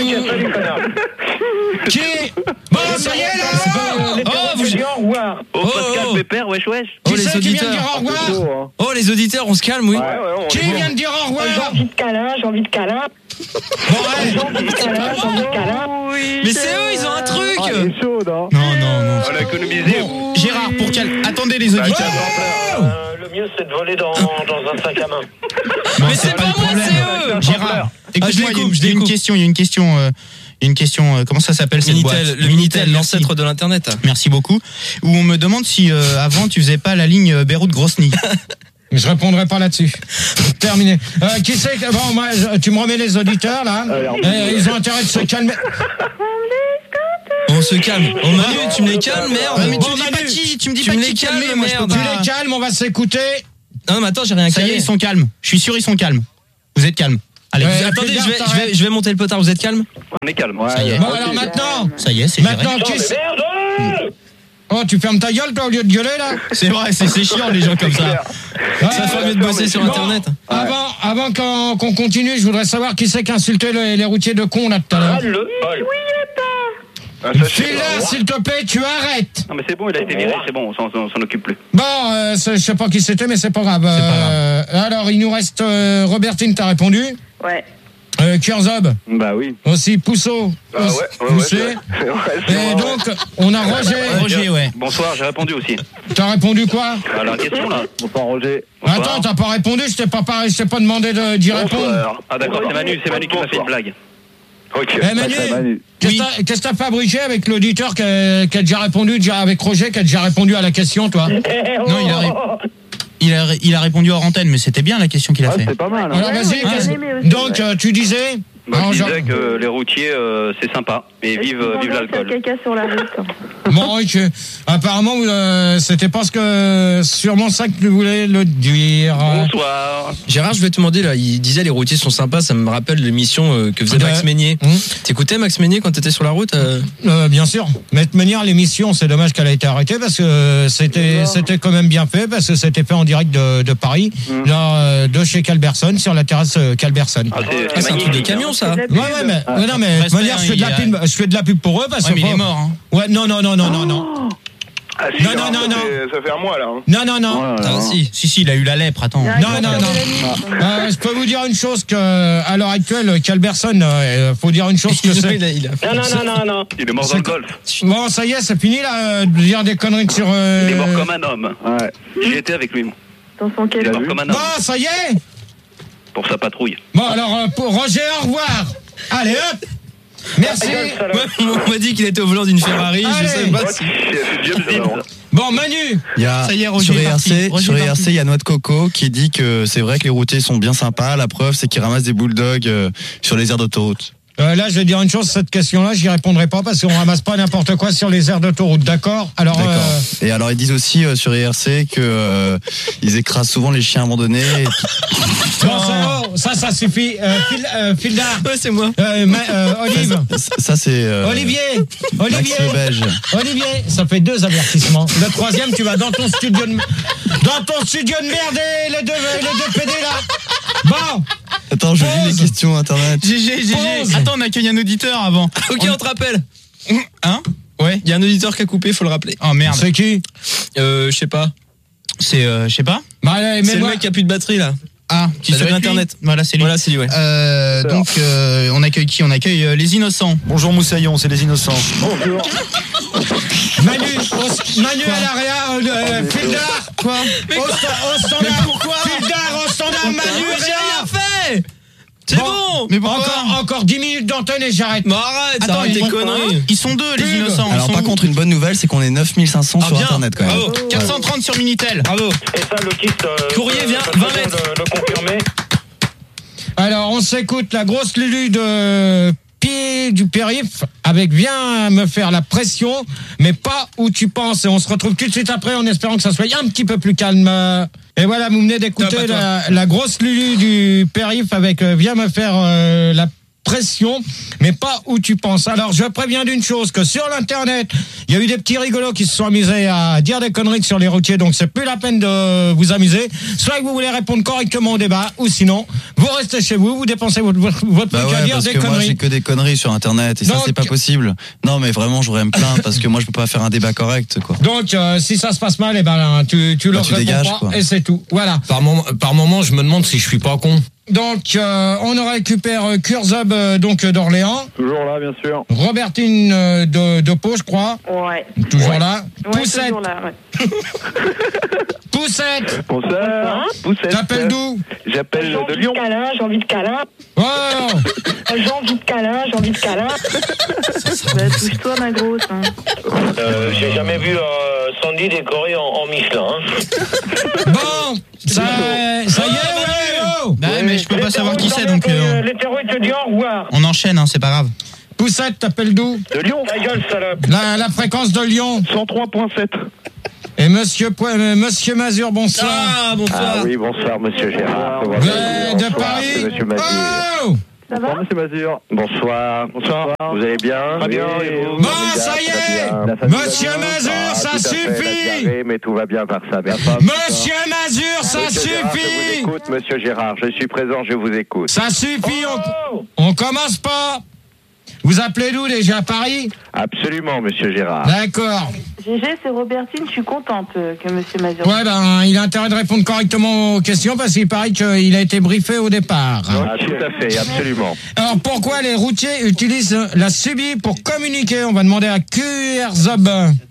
[SPEAKER 1] Qui? Bon, ça y est, là.
[SPEAKER 3] Oh, vous...
[SPEAKER 9] Au revoir.
[SPEAKER 7] Oh, Pascal
[SPEAKER 3] oh.
[SPEAKER 7] Pépère, wesh wesh.
[SPEAKER 3] Oh,
[SPEAKER 1] Qui
[SPEAKER 3] les
[SPEAKER 1] c'est qui vient de
[SPEAKER 3] auditeurs.
[SPEAKER 1] dire au revoir?
[SPEAKER 5] hein.
[SPEAKER 3] Oh, les auditeurs, on se calme, oui.
[SPEAKER 7] Ouais, ouais, on
[SPEAKER 1] Qui
[SPEAKER 7] est bon.
[SPEAKER 1] vient de dire au revoir?
[SPEAKER 9] J'ai envie de câlin, j'ai envie de câlin.
[SPEAKER 1] Bon, ouais.
[SPEAKER 9] J'ai envie de câlin, j'ai envie de câlin.
[SPEAKER 3] Mais c'est eux, ils ont un truc.
[SPEAKER 5] Ah, elle est chaude, hein.
[SPEAKER 4] Non, non, non.
[SPEAKER 7] On a économisé.
[SPEAKER 4] Bon, Gérard, pour quel... Attendez les auditeurs.
[SPEAKER 9] Euh, le mieux, c'est de voler dans, dans un sac à main.
[SPEAKER 3] Mais c'est pas moi, c'est eux.
[SPEAKER 4] Gérard,
[SPEAKER 3] Ah, je
[SPEAKER 4] écoute-moi, il y a
[SPEAKER 3] découpe,
[SPEAKER 4] une-
[SPEAKER 3] je
[SPEAKER 4] il y a une
[SPEAKER 3] découpe.
[SPEAKER 4] question, il y a une question, euh, il y a une question, euh, comment ça s'appelle cette boîte?
[SPEAKER 3] Minitel, le Minitel,
[SPEAKER 4] merci.
[SPEAKER 3] l'ancêtre de l'internet.
[SPEAKER 4] Merci beaucoup. Où on me demande si euh, avant tu faisais pas la ligne euh, Beyrouth-Grosny.
[SPEAKER 1] Je répondrai pas là-dessus. Terminé. Euh, qui c'est que... Bon, moi, je- tu me remets les auditeurs, là. Eh, ils ont intérêt de se calmer.
[SPEAKER 3] On se calme. Oh Manu, tu me les calmes, merde.
[SPEAKER 4] Ouais, mais tu
[SPEAKER 1] Bon,
[SPEAKER 4] me dis
[SPEAKER 1] Manu,
[SPEAKER 4] pas qui, tu me dis
[SPEAKER 3] tu
[SPEAKER 4] pas
[SPEAKER 3] me
[SPEAKER 4] qui
[SPEAKER 3] les
[SPEAKER 4] calmer,
[SPEAKER 3] calmes,
[SPEAKER 4] moi je peux
[SPEAKER 3] merde.
[SPEAKER 1] Tu
[SPEAKER 4] pas.
[SPEAKER 1] les calmes, on va s'écouter.
[SPEAKER 3] Non, mais attends, j'ai rien
[SPEAKER 4] Ça y est,
[SPEAKER 3] calé.
[SPEAKER 4] ils sont calmes. Je suis sûr ils sont calmes. Vous êtes calmes.
[SPEAKER 3] Allez,
[SPEAKER 1] Ouais,
[SPEAKER 3] vous- attendez,
[SPEAKER 1] fais
[SPEAKER 3] je vais,
[SPEAKER 1] gaffe,
[SPEAKER 3] je, vais, je vais monter le potard, vous êtes calme?
[SPEAKER 7] On est calme.
[SPEAKER 4] Ça y est.
[SPEAKER 1] Bon, alors maintenant,
[SPEAKER 4] Ça y est, c'est géré.
[SPEAKER 1] maintenant,
[SPEAKER 9] Putain,
[SPEAKER 1] qui
[SPEAKER 9] mais
[SPEAKER 1] c'est
[SPEAKER 9] merde.
[SPEAKER 1] Oh, tu fermes ta gueule, toi, au lieu de gueuler, là?
[SPEAKER 4] C'est vrai, c'est c'est chiant les gens comme ça.
[SPEAKER 3] Ça fait mieux de bosser sur
[SPEAKER 1] Bon,
[SPEAKER 3] Internet.
[SPEAKER 1] Avant, avant qu'on qu'on continue, je voudrais savoir qui c'est qui insultait le- les routiers de con, là, tout à l'heure.
[SPEAKER 9] Ah, le bol.
[SPEAKER 7] Ah, ça, je sais
[SPEAKER 1] File
[SPEAKER 7] pas.
[SPEAKER 1] là, s'il te plaît, tu arrêtes.
[SPEAKER 7] Non mais c'est bon, il a été viré, c'est bon, on s'en on s'en occupe plus.
[SPEAKER 1] Bon, euh, c'est- je sais pas qui c'était, mais c'est pas grave. Euh, alors, il nous reste euh, Robertine, t'as répondu.
[SPEAKER 2] Ouais.
[SPEAKER 1] Euh, Kurzob,
[SPEAKER 5] Bah oui.
[SPEAKER 1] aussi Pousseau.
[SPEAKER 7] Ah ouais, ouais, ouais.
[SPEAKER 1] Poussé.
[SPEAKER 7] c'est vrai. C'est vrai, c'est
[SPEAKER 1] Et
[SPEAKER 7] vrai.
[SPEAKER 1] donc, on a Roger.
[SPEAKER 4] Roger, ouais.
[SPEAKER 7] Bonsoir, j'ai répondu aussi.
[SPEAKER 1] T'as répondu quoi?
[SPEAKER 7] Alors, question là.
[SPEAKER 5] Bonsoir Roger.
[SPEAKER 7] Bonsoir.
[SPEAKER 1] Attends, t'as pas répondu, je t'ai pas, pas, je t'ai pas demandé de- d'y répondre.
[SPEAKER 7] Bonsoir. Ah d'accord, c'est Manu, c'est Manu qui m'a fait une blague. Ok.
[SPEAKER 1] Eh Manu,
[SPEAKER 5] Sacré Manu.
[SPEAKER 1] qu'est-ce
[SPEAKER 4] Oui.
[SPEAKER 1] que t'as- qu'est-ce que t'as fait à Brigitte avec l'auditeur qui a, qui a déjà répondu, déjà avec Roger, qui a déjà répondu à la question, toi?
[SPEAKER 4] Non, il a, il a, il a répondu hors antenne, mais c'était bien la question qu'il a
[SPEAKER 5] Ah,
[SPEAKER 4] fait.
[SPEAKER 5] c'était pas mal. Hein.
[SPEAKER 1] Alors vas-y,
[SPEAKER 2] ouais,
[SPEAKER 1] qu'est-ce-
[SPEAKER 2] j'ai aimé aussi,
[SPEAKER 1] donc
[SPEAKER 2] ouais.
[SPEAKER 1] euh, tu disais
[SPEAKER 7] Moi,
[SPEAKER 1] Alors,
[SPEAKER 7] je
[SPEAKER 1] genre-
[SPEAKER 7] disais que les routiers, euh, c'est sympa, mais
[SPEAKER 2] Est-ce
[SPEAKER 7] vive,
[SPEAKER 2] qu'ils ont
[SPEAKER 7] vive
[SPEAKER 2] le droit de faire
[SPEAKER 7] l'alcool.
[SPEAKER 2] caca sur la route.
[SPEAKER 1] Bon, ok. Apparemment, euh, c'était parce que sûrement ça que tu voulais le dire.
[SPEAKER 7] Bonsoir.
[SPEAKER 3] Gérard, je vais te demander, là, il disait les routiers sont sympas, ça me rappelle l'émission euh, que faisait
[SPEAKER 1] De-
[SPEAKER 3] Max Meignier.
[SPEAKER 1] Hum.
[SPEAKER 3] T'écoutais Max Meignier quand t'étais sur la route euh
[SPEAKER 1] Euh, bien sûr. Mais de manière, l'émission, c'est dommage qu'elle a été arrêtée parce que c'était, c'était quand même bien fait parce que c'était fait en direct de, de Paris,
[SPEAKER 7] Mm.
[SPEAKER 1] là, euh, de chez Calberson, sur la terrasse euh, Calberson.
[SPEAKER 7] Ah, c'est
[SPEAKER 3] Ah, c'est un truc de
[SPEAKER 7] magnifique.
[SPEAKER 3] camion, ça.
[SPEAKER 1] Ouais, ouais, mais, ouais, non, mais de
[SPEAKER 4] Respect,
[SPEAKER 1] manière, je fais de la
[SPEAKER 4] il a-
[SPEAKER 1] pub, je fais de la pub pour eux parce
[SPEAKER 4] Ouais,
[SPEAKER 1] que.
[SPEAKER 4] mais il est
[SPEAKER 1] faut-
[SPEAKER 4] mort. Hein.
[SPEAKER 1] Ouais, non, non, non, non, non, non.
[SPEAKER 7] Ah, si,
[SPEAKER 1] Non,
[SPEAKER 7] alors,
[SPEAKER 1] non,
[SPEAKER 7] ça
[SPEAKER 1] non,
[SPEAKER 7] fait- Ça fait un mois là. hein.
[SPEAKER 1] Non, non, non.
[SPEAKER 5] Ouais,
[SPEAKER 3] Ah,
[SPEAKER 5] ouais.
[SPEAKER 3] si.
[SPEAKER 4] Si, si, il a eu la lèpre, attends.
[SPEAKER 2] Il y a un
[SPEAKER 1] Non,
[SPEAKER 2] cancer
[SPEAKER 1] non,
[SPEAKER 2] de
[SPEAKER 1] non.
[SPEAKER 2] la nuit.
[SPEAKER 1] Euh, je peux vous dire une chose que, à l'heure actuelle, Calberson, euh, faut dire une chose que c'est.
[SPEAKER 3] il a, il a-
[SPEAKER 9] Non, non, non, non, non.
[SPEAKER 7] Il est mort dans le golf.
[SPEAKER 1] Bon, ça y est, c'est fini là, de dire des conneries sur. euh,
[SPEAKER 7] Il est mort comme un homme.
[SPEAKER 5] Ouais.
[SPEAKER 7] J'y étais avec lui. moi.
[SPEAKER 2] Dans son
[SPEAKER 7] Il est
[SPEAKER 2] camion.
[SPEAKER 7] mort comme un homme.
[SPEAKER 1] Bon, ça y est.
[SPEAKER 7] Pour sa patrouille.
[SPEAKER 1] Bon, alors, euh, pour Roger, au revoir. Allez, hop. Merci.
[SPEAKER 3] Ouais, on m'a dit qu'il était au volant d'une Ferrari, je
[SPEAKER 1] Allez.
[SPEAKER 3] sais pas
[SPEAKER 7] Ouais,
[SPEAKER 3] si.
[SPEAKER 7] c'est James Dean.
[SPEAKER 1] Bon, Manu.
[SPEAKER 6] Il y a,
[SPEAKER 4] Ça y est, Roger
[SPEAKER 6] sur
[SPEAKER 4] est parti.
[SPEAKER 6] E R C,
[SPEAKER 4] Roger
[SPEAKER 6] sur
[SPEAKER 4] est
[SPEAKER 6] E R C, il y a Noix de Coco qui dit que c'est vrai que les routiers sont bien sympas. La preuve, c'est qu'ils ramassent des bulldogs euh, sur les aires d'autoroute.
[SPEAKER 1] Euh, là, je vais dire une chose, cette question-là, j'y répondrai pas parce qu'on ramasse pas n'importe quoi sur les aires d'autoroute, d'accord? Alors,
[SPEAKER 6] D'accord.
[SPEAKER 1] euh,
[SPEAKER 6] Et alors, ils disent aussi euh, sur E R C que euh, ils écrasent souvent les chiens abandonnés. Et
[SPEAKER 1] bon, ça, oh, ça, ça suffit. Euh, Phil, euh, Phildar,
[SPEAKER 3] Ouais, c'est moi.
[SPEAKER 1] euh, ma- euh, Olive,
[SPEAKER 6] ça, ça, c'est euh,
[SPEAKER 1] Olivier,
[SPEAKER 6] Max
[SPEAKER 1] Olivier,
[SPEAKER 6] le Belge.
[SPEAKER 1] Olivier, ça fait deux avertissements. Le troisième, tu vas dans ton studio de, dans ton studio de merde et les deux, les deux P D là. Bon,
[SPEAKER 6] Attends, je lis
[SPEAKER 1] Pause.
[SPEAKER 6] les questions internet.
[SPEAKER 4] G G, G
[SPEAKER 1] Pause.
[SPEAKER 4] G. Attends, on accueille un auditeur avant.
[SPEAKER 3] Ok, on te rappelle.
[SPEAKER 4] Hein? Ouais.
[SPEAKER 3] Il y a un auditeur qui a coupé, faut le rappeler.
[SPEAKER 4] Oh merde.
[SPEAKER 1] c'est qui?
[SPEAKER 3] Euh, je sais pas.
[SPEAKER 4] C'est, euh, je sais pas.
[SPEAKER 1] Bah, allez,
[SPEAKER 3] C'est le
[SPEAKER 1] mets-moi.
[SPEAKER 3] mec qui a plus de batterie, là.
[SPEAKER 4] Ah,
[SPEAKER 3] Qui
[SPEAKER 4] ça
[SPEAKER 3] sur
[SPEAKER 4] doit être lui.
[SPEAKER 3] Internet.
[SPEAKER 4] Voilà, c'est lui.
[SPEAKER 3] Voilà, c'est lui, ouais.
[SPEAKER 4] Euh, donc, euh, on accueille qui? On accueille euh, les innocents.
[SPEAKER 6] Bonjour Moussaillon, c'est les innocents.
[SPEAKER 5] Bonjour.
[SPEAKER 1] Manu, au- Manu à l'arrière, euh, euh, Phildar.
[SPEAKER 4] Quoi?
[SPEAKER 1] Au, sta- au standard.
[SPEAKER 4] pourquoi
[SPEAKER 1] Phildar au standard, Manu,
[SPEAKER 3] J'ai
[SPEAKER 1] rien.
[SPEAKER 3] rien fait. C'est bon.
[SPEAKER 4] Mais pourquoi?
[SPEAKER 1] Encore, encore dix minutes d'antenne et j'arrête.
[SPEAKER 3] Mais arrête,
[SPEAKER 4] Attends,
[SPEAKER 3] arrête tes
[SPEAKER 4] ils-
[SPEAKER 3] conneries.
[SPEAKER 4] Ils sont deux, les
[SPEAKER 1] Pub.
[SPEAKER 4] innocents. Ils
[SPEAKER 6] Alors
[SPEAKER 4] sont
[SPEAKER 6] par
[SPEAKER 4] où?
[SPEAKER 6] contre, une bonne nouvelle, c'est qu'on est neuf mille cinq cents
[SPEAKER 3] Ah,
[SPEAKER 6] sur
[SPEAKER 3] bien.
[SPEAKER 6] internet quand même.
[SPEAKER 3] Bravo.
[SPEAKER 4] quatre cent trente sur Minitel.
[SPEAKER 3] Bravo.
[SPEAKER 9] Et ça, le kit. euh,
[SPEAKER 3] Courrier vient,
[SPEAKER 9] je
[SPEAKER 3] vingt
[SPEAKER 9] viens
[SPEAKER 3] mètres.
[SPEAKER 9] de le confirmer.
[SPEAKER 1] Alors, on s'écoute la grosse Lulu de Pied du Périph avec Viens me faire la pression, mais pas où tu penses. Et on se retrouve tout de suite après en espérant que ça soit un petit peu plus calme. Et voilà, vous venez d'écouter
[SPEAKER 3] Top à toi.
[SPEAKER 1] la, la grosse Lulu du Périph avec euh, Viens me faire euh, la pression, mais pas où tu penses. Alors, je préviens d'une chose, que sur l'internet, il y a eu des petits rigolos qui se sont amusés à dire des conneries sur les routiers, donc c'est plus la peine de vous amuser. Soit que vous voulez répondre correctement au débat, ou sinon, vous restez chez vous, vous dépensez votre, votre, votre
[SPEAKER 6] Bah
[SPEAKER 1] truc à
[SPEAKER 6] ouais,
[SPEAKER 1] dire
[SPEAKER 6] parce
[SPEAKER 1] des
[SPEAKER 6] que moi
[SPEAKER 1] conneries.
[SPEAKER 6] j'ai que des conneries sur internet et ça
[SPEAKER 1] Donc-
[SPEAKER 6] c'est pas possible. Non mais vraiment j'aurais à me plaindre parce que moi je peux pas faire un débat correct quoi.
[SPEAKER 1] Donc, euh, si ça se passe mal, eh ben, tu, tu leur
[SPEAKER 6] tu
[SPEAKER 1] réponds
[SPEAKER 6] dégages,
[SPEAKER 1] pas,
[SPEAKER 6] quoi.
[SPEAKER 1] et c'est tout. Voilà.
[SPEAKER 10] Par moment, par moment, je me demande si je suis pas con.
[SPEAKER 1] Donc, euh, on récupère euh, Kurzob euh, donc euh, d'Orléans,
[SPEAKER 5] Toujours là, bien sûr.
[SPEAKER 1] Robertine euh, de, de Pau, je crois,
[SPEAKER 2] Ouais.
[SPEAKER 1] toujours là.
[SPEAKER 2] Ouais,
[SPEAKER 1] Poussette,
[SPEAKER 2] toujours là, ouais.
[SPEAKER 1] Poussette,
[SPEAKER 7] Bonsoir. Poussette.
[SPEAKER 1] t'appelles d'où?
[SPEAKER 7] J'appelle
[SPEAKER 9] J'ai
[SPEAKER 7] de
[SPEAKER 9] envie de
[SPEAKER 7] Lyon.
[SPEAKER 9] câlin, j'ai envie de câlin.
[SPEAKER 1] Oh,
[SPEAKER 9] J'ai envie de câlin, j'ai envie de câlin.
[SPEAKER 2] Bah, touche-toi, ma grosse. Hein.
[SPEAKER 9] Euh, j'ai jamais vu un Sandy décoré en, en Michelin. Hein.
[SPEAKER 1] bon, ça, ça y est, ouais, oh.
[SPEAKER 4] Bah ouais, mais je peux pas savoir qui c'est, donc euh,
[SPEAKER 9] L'hétéro, il te dit au revoir.
[SPEAKER 4] on enchaîne, hein, c'est pas grave.
[SPEAKER 1] Poussette, t'appelles d'où?
[SPEAKER 7] De Lyon.
[SPEAKER 9] Ta gueule, salope.
[SPEAKER 1] la, la fréquence de Lyon.
[SPEAKER 7] cent trois virgule sept.
[SPEAKER 1] Et monsieur, Po- euh, monsieur Mazur, bonsoir.
[SPEAKER 3] Ah, bonsoir.
[SPEAKER 9] Ah oui, bonsoir, monsieur Gérard. Comment
[SPEAKER 1] Ouais,
[SPEAKER 9] allez-vous
[SPEAKER 1] de
[SPEAKER 9] Bonsoir,
[SPEAKER 1] Paris.
[SPEAKER 9] c'est monsieur Mazur.
[SPEAKER 1] Oh
[SPEAKER 2] Ça va?
[SPEAKER 5] Bonsoir, monsieur Mazur.
[SPEAKER 9] Bonsoir.
[SPEAKER 5] Bonsoir.
[SPEAKER 9] Vous allez bien?
[SPEAKER 5] Très bien,
[SPEAKER 9] Oui,
[SPEAKER 5] et vous?
[SPEAKER 1] Bon,
[SPEAKER 9] formidable,
[SPEAKER 1] ça y
[SPEAKER 9] très
[SPEAKER 1] est.
[SPEAKER 9] bien.
[SPEAKER 5] La famille va
[SPEAKER 1] Monsieur
[SPEAKER 5] bien.
[SPEAKER 1] Mazur,
[SPEAKER 9] Ah,
[SPEAKER 1] ça
[SPEAKER 9] tout à fait,
[SPEAKER 1] suffit.
[SPEAKER 9] la diarrhée, mais tout va bien par ça. Merci.
[SPEAKER 1] Monsieur Mazur, ça
[SPEAKER 9] Monsieur Gérard, je vous
[SPEAKER 1] suffit.
[SPEAKER 9] écoute, monsieur Gérard. Je suis présent, je vous écoute.
[SPEAKER 1] Ça suffit, on, on commence pas. Vous appelez d'où déjà, Paris?
[SPEAKER 9] Absolument, monsieur Gérard.
[SPEAKER 1] D'accord.
[SPEAKER 2] G G, c'est Robertine, je suis contente euh, que monsieur Mazur.
[SPEAKER 1] Ouais, ben, il a intérêt de répondre correctement aux questions parce qu'il paraît qu'il a été briefé au départ.
[SPEAKER 9] Ah, tout à fait, absolument.
[SPEAKER 1] Alors, pourquoi les routiers utilisent la S U B I pour communiquer? On va demander à Q R Zob.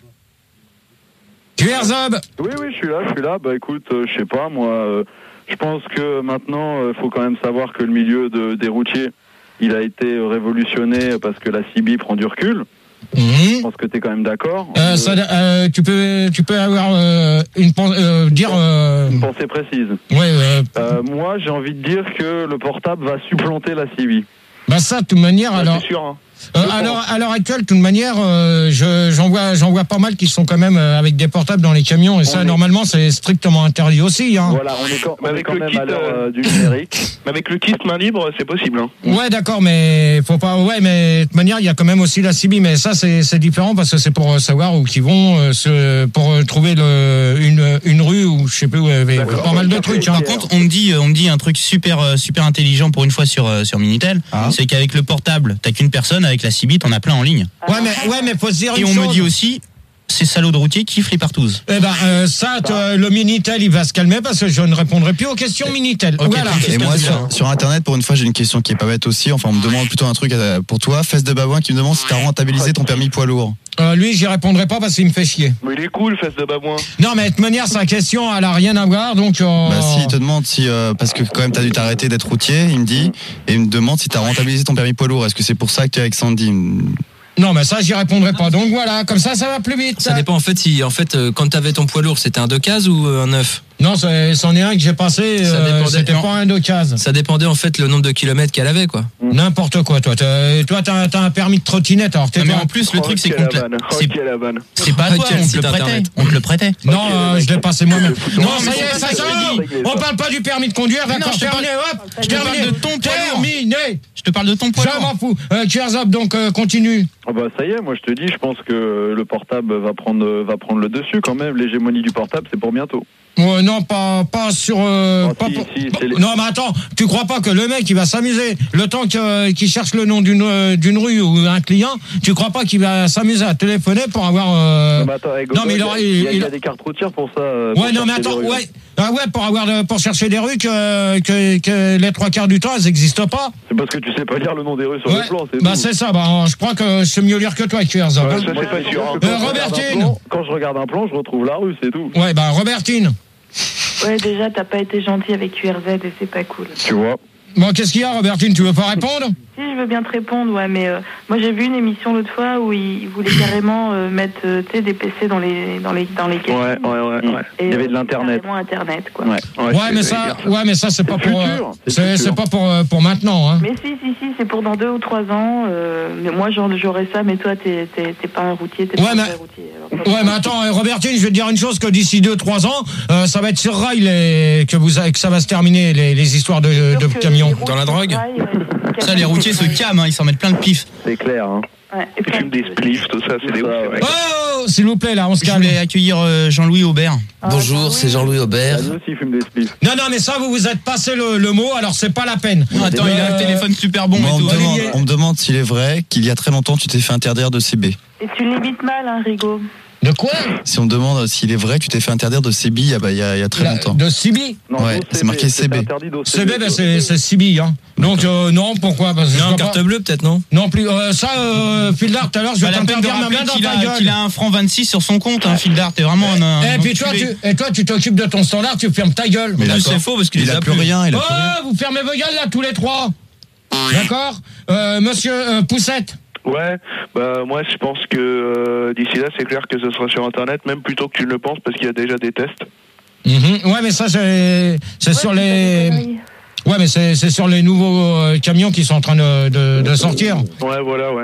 [SPEAKER 1] Q R Zob.
[SPEAKER 5] Oui, oui, je suis là, je suis là. Bah écoute, euh, je sais pas, moi, euh, je pense que maintenant, il faut quand même savoir que le milieu de, des routiers, il a été révolutionné parce que la C B I prend du recul.
[SPEAKER 1] Mmh.
[SPEAKER 5] Je pense que tu es quand même d'accord.
[SPEAKER 1] Euh, ça, euh, tu peux, tu peux avoir euh, une pen- euh, dire. Euh,
[SPEAKER 5] Une pensée précise.
[SPEAKER 1] ouais. Euh,
[SPEAKER 5] Euh, moi, j'ai envie de dire que le portable va supplanter la C B I.
[SPEAKER 1] bah ça, de toute manière, alors.
[SPEAKER 5] C'est sûr, hein.
[SPEAKER 1] Euh, à l'heure à l'heure actuelle, de toute manière, euh, je, j'en vois, j'en vois pas mal qui sont quand même euh, avec des portables dans les camions et ça,
[SPEAKER 5] On est-
[SPEAKER 1] normalement, c'est strictement interdit aussi. Hein.
[SPEAKER 5] Voilà, on est quand, on est
[SPEAKER 7] Avec
[SPEAKER 5] quand
[SPEAKER 7] le
[SPEAKER 5] même
[SPEAKER 7] kit,
[SPEAKER 5] à l'heure
[SPEAKER 7] euh,
[SPEAKER 5] euh, du numérique.
[SPEAKER 7] Mais avec le kit main libre, c'est possible. Hein.
[SPEAKER 1] Ouais, d'accord, mais faut pas. Ouais, mais de toute manière, il y a quand même aussi la C B I, mais ça, c'est, c'est différent parce que c'est pour euh, savoir où qu'ils vont, euh, se, pour euh, trouver le, une, une rue ou je sais plus où. Il y a
[SPEAKER 5] D'accord.
[SPEAKER 1] pas mal de
[SPEAKER 5] Ok,
[SPEAKER 1] trucs.
[SPEAKER 5] ok.
[SPEAKER 1] Hein.
[SPEAKER 4] Par contre, on me dit, on me dit un truc super, euh, super intelligent pour une fois sur euh, sur Minitel,
[SPEAKER 6] Ah.
[SPEAKER 4] c'est qu'avec le portable, t'as qu'une personne, avec la C B I, t'en as plein en ligne.
[SPEAKER 1] Ouais, mais ouais, mais faut se dire
[SPEAKER 4] Et
[SPEAKER 1] une
[SPEAKER 4] on
[SPEAKER 1] chose.
[SPEAKER 4] me dit aussi, ces salauds de routiers kiffent les partouzes.
[SPEAKER 1] Eh ben, euh, ça, t- le Minitel, il va se calmer parce que je ne répondrai plus aux questions Minitel.
[SPEAKER 4] Ok,
[SPEAKER 1] Voilà.
[SPEAKER 4] très
[SPEAKER 6] Et
[SPEAKER 4] bien.
[SPEAKER 6] moi,
[SPEAKER 4] Qu'est-ce que
[SPEAKER 6] sur, sur Internet, pour une fois, j'ai une question qui est pas bête aussi. Enfin, on me demande plutôt un truc euh, pour toi. Fesse de babouin qui me demande si t'as rentabilisé ton permis poids lourd.
[SPEAKER 1] Euh, lui, j'y répondrai pas parce qu'il me fait chier.
[SPEAKER 7] Mais il est cool, fesse de babouin.
[SPEAKER 1] Non, mais de toute manière, sa question, elle a rien à voir, donc. Euh...
[SPEAKER 6] Bah si, il te demande si, euh, parce que quand même t'as dû t'arrêter d'être routier, il me dit, et il me demande si t'as rentabilisé ton permis poids lourd. Est-ce que c'est pour ça que tu es avec Sandy?
[SPEAKER 1] Non, mais ça, j'y répondrai pas. Donc voilà, comme ça, ça va plus vite.
[SPEAKER 3] Ça dépend en fait si en fait euh, quand t'avais ton poids lourd, c'était un deux cases ou euh, un neuf.
[SPEAKER 1] Non, c'est- c'en est un que j'ai passé.
[SPEAKER 3] Ça
[SPEAKER 1] euh,
[SPEAKER 3] dépendait-
[SPEAKER 1] C'était
[SPEAKER 3] non.
[SPEAKER 1] pas un d'occasion.
[SPEAKER 3] Ça dépendait en fait le nombre de kilomètres qu'elle avait quoi.
[SPEAKER 1] N'importe quoi, toi. T'as- Toi, t'as t'as un permis de trottinette, alors t'es
[SPEAKER 4] Non, mais
[SPEAKER 1] toi-
[SPEAKER 4] en plus, le
[SPEAKER 7] Oh,
[SPEAKER 4] truc, c'est
[SPEAKER 7] quelle
[SPEAKER 4] qu'on te l'a-
[SPEAKER 7] vanne. Oh,
[SPEAKER 4] c'est-
[SPEAKER 7] quelle vanne.
[SPEAKER 4] c'est pas à toi,
[SPEAKER 3] Quel
[SPEAKER 4] on te
[SPEAKER 3] site
[SPEAKER 4] le prêtait.
[SPEAKER 3] internet.
[SPEAKER 4] On te le prêtait.
[SPEAKER 1] Non,
[SPEAKER 7] Ok,
[SPEAKER 1] euh,
[SPEAKER 7] le
[SPEAKER 1] je l'ai
[SPEAKER 7] mec,
[SPEAKER 1] passé moi-même.
[SPEAKER 7] non,
[SPEAKER 1] Non,
[SPEAKER 7] mais
[SPEAKER 1] ça y
[SPEAKER 7] c'est
[SPEAKER 1] est,
[SPEAKER 7] pas
[SPEAKER 1] ça
[SPEAKER 7] ça
[SPEAKER 1] y
[SPEAKER 7] que je
[SPEAKER 1] est.
[SPEAKER 7] dis.
[SPEAKER 1] On parle pas du permis de conduire,
[SPEAKER 4] Mais non,
[SPEAKER 1] d'accord,
[SPEAKER 4] je te parle-
[SPEAKER 1] terminé, hop,
[SPEAKER 4] je te parle
[SPEAKER 1] terminé.
[SPEAKER 4] de ton poids lourd.
[SPEAKER 1] Terminé.
[SPEAKER 4] Je te parle de ton poids
[SPEAKER 1] Je
[SPEAKER 4] lourd.
[SPEAKER 1] m'en fous. Euh, Q R Zop, donc euh, continue.
[SPEAKER 5] Ah bah ça y est, moi je te dis, je pense que le portable va prendre va prendre le dessus quand même. L'hégémonie du portable, c'est pour bientôt.
[SPEAKER 1] Ouais, non, pas, pas sur. Euh,
[SPEAKER 5] Ah,
[SPEAKER 1] pas
[SPEAKER 5] si,
[SPEAKER 1] pour-
[SPEAKER 5] si, c'est les-
[SPEAKER 1] Non, mais attends, tu crois pas que le mec il va s'amuser le temps que- qu'il cherche le nom d'une euh, d'une rue ou un client, tu crois pas qu'il va s'amuser à téléphoner pour avoir. euh,
[SPEAKER 5] Non, mais attends, hey, Gogol,
[SPEAKER 1] non, mais il aura-
[SPEAKER 5] il y a,
[SPEAKER 1] il-
[SPEAKER 5] il y a des cartes routières pour ça. euh, pour
[SPEAKER 1] Ouais, non, mais
[SPEAKER 5] chercher
[SPEAKER 1] attends,
[SPEAKER 5] des rues.
[SPEAKER 1] ouais. Ah ouais, pour avoir de- pour chercher des rues que, que, que les trois quarts du temps elles n'existent pas.
[SPEAKER 5] C'est parce que tu sais pas lire le nom des rues sur
[SPEAKER 1] Ouais.
[SPEAKER 5] le plan, c'est
[SPEAKER 1] Bah
[SPEAKER 5] tout.
[SPEAKER 1] c'est ça, bah je crois que je sais mieux lire que toi, Q R Zop.
[SPEAKER 7] Ouais,
[SPEAKER 1] hein.
[SPEAKER 7] ça,
[SPEAKER 5] Moi,
[SPEAKER 7] c'est pas
[SPEAKER 5] je suis
[SPEAKER 7] sûr.
[SPEAKER 5] sûr
[SPEAKER 7] Hein.
[SPEAKER 5] que
[SPEAKER 1] Euh,
[SPEAKER 5] quand je regarde un
[SPEAKER 1] Robertine.
[SPEAKER 5] plan- Quand je regarde un plan, je retrouve la rue, c'est tout.
[SPEAKER 1] Ouais, bah Robertine.
[SPEAKER 2] Ouais, déjà, t'as pas été gentil avec Q R Z et c'est pas cool.
[SPEAKER 5] Tu vois.
[SPEAKER 1] Bon, qu'est-ce qu'il y a, Robertine? Tu veux pas répondre?
[SPEAKER 2] Si, je veux bien te répondre, ouais, mais euh, moi j'ai vu une émission l'autre fois où ils voulaient carrément euh, mettre euh, tu sais, des P C dans les dans les dans les caisses.
[SPEAKER 7] Ouais, ouais, ouais. ouais.
[SPEAKER 2] Et,
[SPEAKER 5] Il y avait de
[SPEAKER 2] euh,
[SPEAKER 5] l'internet.
[SPEAKER 2] carrément internet, quoi.
[SPEAKER 5] Ouais.
[SPEAKER 1] Ouais,
[SPEAKER 7] c'est-
[SPEAKER 1] mais
[SPEAKER 7] c'est
[SPEAKER 1] ça,
[SPEAKER 7] bien, ça.
[SPEAKER 1] ouais, mais ça c'est pas
[SPEAKER 5] C'est
[SPEAKER 1] pour,
[SPEAKER 5] le
[SPEAKER 1] euh,
[SPEAKER 5] futur, c'est le
[SPEAKER 1] c'est
[SPEAKER 5] futur.
[SPEAKER 1] c'est pas pour euh, pour maintenant, hein.
[SPEAKER 2] Mais si, si, si, c'est pour dans deux ou trois ans. Euh, mais moi genre, j'aurais ça, mais toi t'es t'es t'es pas un routier, t'es
[SPEAKER 1] Ouais,
[SPEAKER 2] pas
[SPEAKER 1] mais-
[SPEAKER 2] un vrai routier. Alors, toi,
[SPEAKER 1] Ouais, mais attends, euh, Robertine, je vais te dire une chose, que d'ici deux trois ans, euh, ça va être sur rail les, que vous que ça va se terminer les, les histoires de,
[SPEAKER 2] sûr
[SPEAKER 1] de
[SPEAKER 2] que
[SPEAKER 1] camions.
[SPEAKER 2] les routes
[SPEAKER 3] Dans la
[SPEAKER 2] sur
[SPEAKER 3] drogue
[SPEAKER 2] rail, ouais,
[SPEAKER 4] Ça, les routiers se calment, hein, ils s'en mettent plein de pif.
[SPEAKER 5] C'est clair, hein.
[SPEAKER 2] Ouais, et
[SPEAKER 7] Ils
[SPEAKER 2] plein
[SPEAKER 7] fument
[SPEAKER 2] de-
[SPEAKER 7] des spliffs, tout ça, c'est des
[SPEAKER 5] Ça,
[SPEAKER 7] ouf.
[SPEAKER 5] ouais.
[SPEAKER 7] les mecs.
[SPEAKER 1] Oh, s'il vous plaît, là, on se
[SPEAKER 4] Je
[SPEAKER 1] calme.
[SPEAKER 4] voulais accueillir euh, Jean-Louis Aubert.
[SPEAKER 2] Ah,
[SPEAKER 3] Bonjour,
[SPEAKER 2] bah
[SPEAKER 3] c'est
[SPEAKER 2] oui.
[SPEAKER 3] Jean-Louis Aubert.
[SPEAKER 5] Nous aussi, ils fument des spliffs.
[SPEAKER 1] Non, non, mais ça, vous vous êtes passé le, le mot, alors c'est pas la peine.
[SPEAKER 4] Attends, il a
[SPEAKER 1] Euh,
[SPEAKER 4] un téléphone super bon
[SPEAKER 6] Moi,
[SPEAKER 4] et
[SPEAKER 6] on,
[SPEAKER 4] tout.
[SPEAKER 6] me demande,
[SPEAKER 1] Olivier.
[SPEAKER 6] on me demande s'il est vrai qu'il y a très longtemps tu t'es fait interdire de C B.
[SPEAKER 2] Et tu l'imites mal, hein, Rigaud.
[SPEAKER 1] De quoi?
[SPEAKER 6] Si on me demande s'il est vrai que tu t'es fait interdire de C B il y a, bah, il y a, il y a très
[SPEAKER 1] La-
[SPEAKER 6] longtemps.
[SPEAKER 1] De C B.
[SPEAKER 5] Non,
[SPEAKER 6] Ouais,
[SPEAKER 5] d'O C B,
[SPEAKER 6] c'est marqué C B.
[SPEAKER 5] interdit d'O C B.
[SPEAKER 1] C B, ben, c'est c'est C B, hein. Donc, euh, non, pourquoi? Parce que je
[SPEAKER 3] Non,
[SPEAKER 1] vois
[SPEAKER 3] carte
[SPEAKER 1] pas-
[SPEAKER 3] bleue peut-être non.
[SPEAKER 1] Non plus. Euh, ça, euh, Fildar, tout à l'heure, je
[SPEAKER 4] Pas
[SPEAKER 1] vais
[SPEAKER 4] la peine de
[SPEAKER 1] t'interdire ma
[SPEAKER 4] rappeler
[SPEAKER 1] main dans
[SPEAKER 4] qu'il
[SPEAKER 1] ta
[SPEAKER 4] a,
[SPEAKER 1] gueule.
[SPEAKER 4] qu'il a un franc vingt-six sur son compte, hein, Fildar. T'es vraiment un. un
[SPEAKER 1] Et puis toi,
[SPEAKER 4] enculé.
[SPEAKER 1] tu, et toi, tu t'occupes de ton standard, tu fermes ta gueule.
[SPEAKER 6] Mais
[SPEAKER 3] En plus,
[SPEAKER 6] d'accord.
[SPEAKER 3] c'est faux parce qu'il
[SPEAKER 6] Il
[SPEAKER 3] les
[SPEAKER 6] a
[SPEAKER 3] a
[SPEAKER 6] plus
[SPEAKER 3] plus.
[SPEAKER 6] rien, il a
[SPEAKER 1] Oh,
[SPEAKER 6] plus rien.
[SPEAKER 1] vous fermez vos gueules là, tous les trois. D'accord. euh, Monsieur euh, Poussette.
[SPEAKER 7] Ouais, bah moi je pense que euh, d'ici là c'est clair que ce sera sur internet, même plutôt que tu ne le penses parce qu'il y a déjà des tests.
[SPEAKER 1] Mhm. Ouais, mais ça, c'est c'est
[SPEAKER 2] Ouais,
[SPEAKER 1] sur
[SPEAKER 2] c'est pas
[SPEAKER 1] les.
[SPEAKER 2] des conneries.
[SPEAKER 1] Ouais, mais c'est c'est sur les nouveaux euh, camions qui sont en train de, de, de sortir.
[SPEAKER 7] Ouais, voilà, ouais.
[SPEAKER 1] Ouais,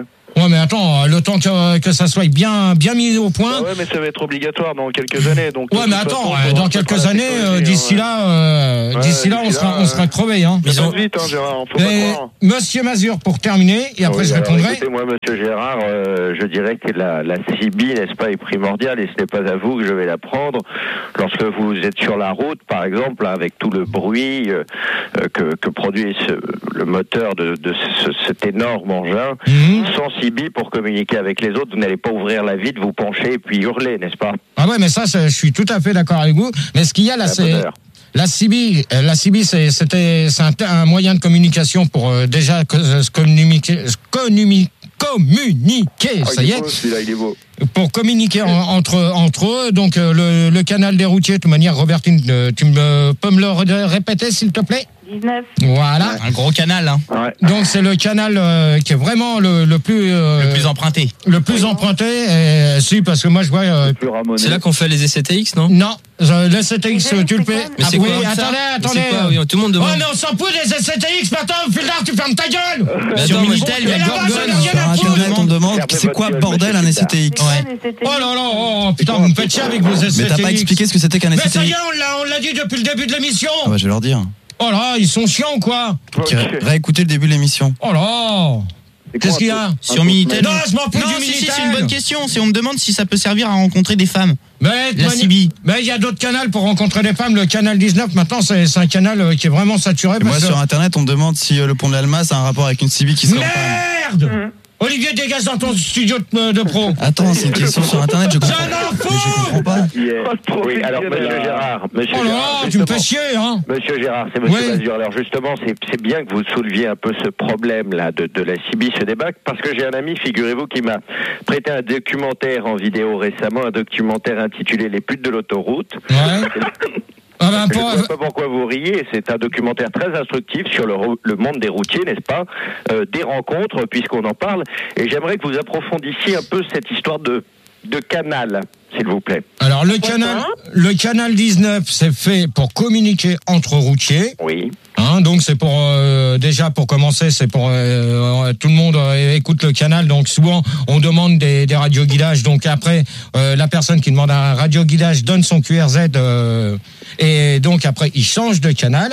[SPEAKER 1] Ouais, mais attends, le temps que, que ça soit bien, bien mis au point.
[SPEAKER 7] Ah ouais, mais ça va être obligatoire dans quelques années. Donc,
[SPEAKER 1] ouais, mais attends, façon, dans quelques années, euh, d'ici ouais. là, euh, ouais, d'ici là, on sera, là, on sera crevé, hein.
[SPEAKER 7] Ils ont vite, hein, Gérard. Faut
[SPEAKER 1] et
[SPEAKER 7] pas
[SPEAKER 1] Monsieur Mazur, pour terminer, et après
[SPEAKER 9] oui,
[SPEAKER 1] je
[SPEAKER 9] alors,
[SPEAKER 1] répondrai.
[SPEAKER 9] Écoutez, moi, Monsieur Gérard, euh, je dirais que la, la C B, n'est-ce pas, est primordiale, et ce n'est pas à vous que je vais la prendre. Lorsque vous êtes sur la route, par exemple, avec tout le bruit euh, que, que produit ce, le moteur de, de ce, cet énorme engin, mmh. sans C B pour communiquer avec les autres, vous n'allez pas ouvrir la vitre, vous pencher et puis hurler, n'est-ce pas?
[SPEAKER 1] Ah ouais, mais ça, je suis tout à fait d'accord avec vous. Mais ce qu'il y a là, c'est la C B. La C B, c'est, c'était, c'est un, un moyen de communication pour euh, déjà se communiquer, communiquer, communiquer.
[SPEAKER 9] Oh,
[SPEAKER 1] ça y est.
[SPEAKER 9] Beau, celui-là, il est beau.
[SPEAKER 1] Pour communiquer en, entre entre eux. Donc euh, le, le canal des routiers. De toute manière, Robertine, euh, tu me, peux me le répéter, s'il te plaît?
[SPEAKER 2] dix-neuf.
[SPEAKER 1] Voilà.
[SPEAKER 4] Un gros canal, hein.
[SPEAKER 9] Ouais.
[SPEAKER 1] Donc c'est le canal euh, qui est vraiment le, le plus euh,
[SPEAKER 4] le plus emprunté.
[SPEAKER 1] Le plus emprunté. Et, si, parce que moi je vois. Euh,
[SPEAKER 3] c'est là qu'on fait les essais T X, non?
[SPEAKER 1] Non. Euh, le S T X, tu le fais.
[SPEAKER 3] Mais c'est
[SPEAKER 1] ah, oui,
[SPEAKER 3] quoi,
[SPEAKER 1] attendez, attendez.
[SPEAKER 3] Quoi, oui, tout le monde demande.
[SPEAKER 1] Oh, mais on s'en fout des S T X, maintenant, Fildar, tu fermes ta gueule.
[SPEAKER 4] Mais sur Minitel, il y a Gorgone.
[SPEAKER 6] Sur Internet, on demande c'est quoi bordel un S T X.
[SPEAKER 1] Ouais. Oh là là, oh, putain, vous me faites chier avec vos S T X.
[SPEAKER 6] Mais t'as pas expliqué ce que c'était qu'un S T X.
[SPEAKER 1] Mais ça y est, on l'a, on l'a dit depuis le début de l'émission.
[SPEAKER 6] Ah bah, je vais leur dire.
[SPEAKER 1] Oh là, ils sont chiants, quoi.
[SPEAKER 6] Okay. Réécoutez le début de l'émission.
[SPEAKER 1] Oh là. Qu'est-ce qu'il y a
[SPEAKER 4] sur Minitel?
[SPEAKER 1] Non, je m'en fous
[SPEAKER 4] non,
[SPEAKER 1] du
[SPEAKER 4] si,
[SPEAKER 1] Minitel.
[SPEAKER 4] Si, c'est une bonne question. Si on me demande si ça peut servir à rencontrer des femmes.
[SPEAKER 1] Mais
[SPEAKER 4] la C B.
[SPEAKER 1] Mais il y a d'autres canaux pour rencontrer des femmes. Le canal dix-neuf, maintenant, c'est, c'est un canal qui est vraiment saturé.
[SPEAKER 6] Moi, sur Internet, on me demande si euh, le pont de l'Alma, a un rapport avec une C B qui serait
[SPEAKER 1] Merde en panne. Mmh. Olivier, dégage dans ton studio de, de pro.
[SPEAKER 6] Attends, c'est une question sur Internet, je comprends.
[SPEAKER 1] Je
[SPEAKER 6] mais je comprends pas.
[SPEAKER 9] Yeah. Oui, alors Monsieur Gérard, Monsieur
[SPEAKER 1] oh là,
[SPEAKER 9] Gérard,
[SPEAKER 1] tu me fais chier, hein.
[SPEAKER 9] Monsieur Gérard, c'est Monsieur oui. Mazur. Alors justement, c'est, c'est bien que vous souleviez un peu ce problème-là de, de la C B, ce débat, parce que j'ai un ami, figurez-vous, qui m'a prêté un documentaire en vidéo récemment, un documentaire intitulé Les putes de l'autoroute.
[SPEAKER 1] Ouais. Ah ben,
[SPEAKER 9] je ne sais pas pourquoi vous riez, c'est un documentaire très instructif sur le, le monde des routiers, n'est-ce pas, euh, des rencontres, puisqu'on en parle, et j'aimerais que vous approfondissiez un peu cette histoire de, de canal, s'il vous plaît.
[SPEAKER 1] Alors le canal, le canal dix-neuf, c'est fait pour communiquer entre routiers.
[SPEAKER 9] Oui.
[SPEAKER 1] Hein, donc c'est pour euh, déjà pour commencer, c'est pour euh, tout le monde euh, écoute le canal. Donc souvent on demande des, des radioguidages. Donc après euh, la personne qui demande un radioguidage donne son Q R Z euh, et donc après il change de canal.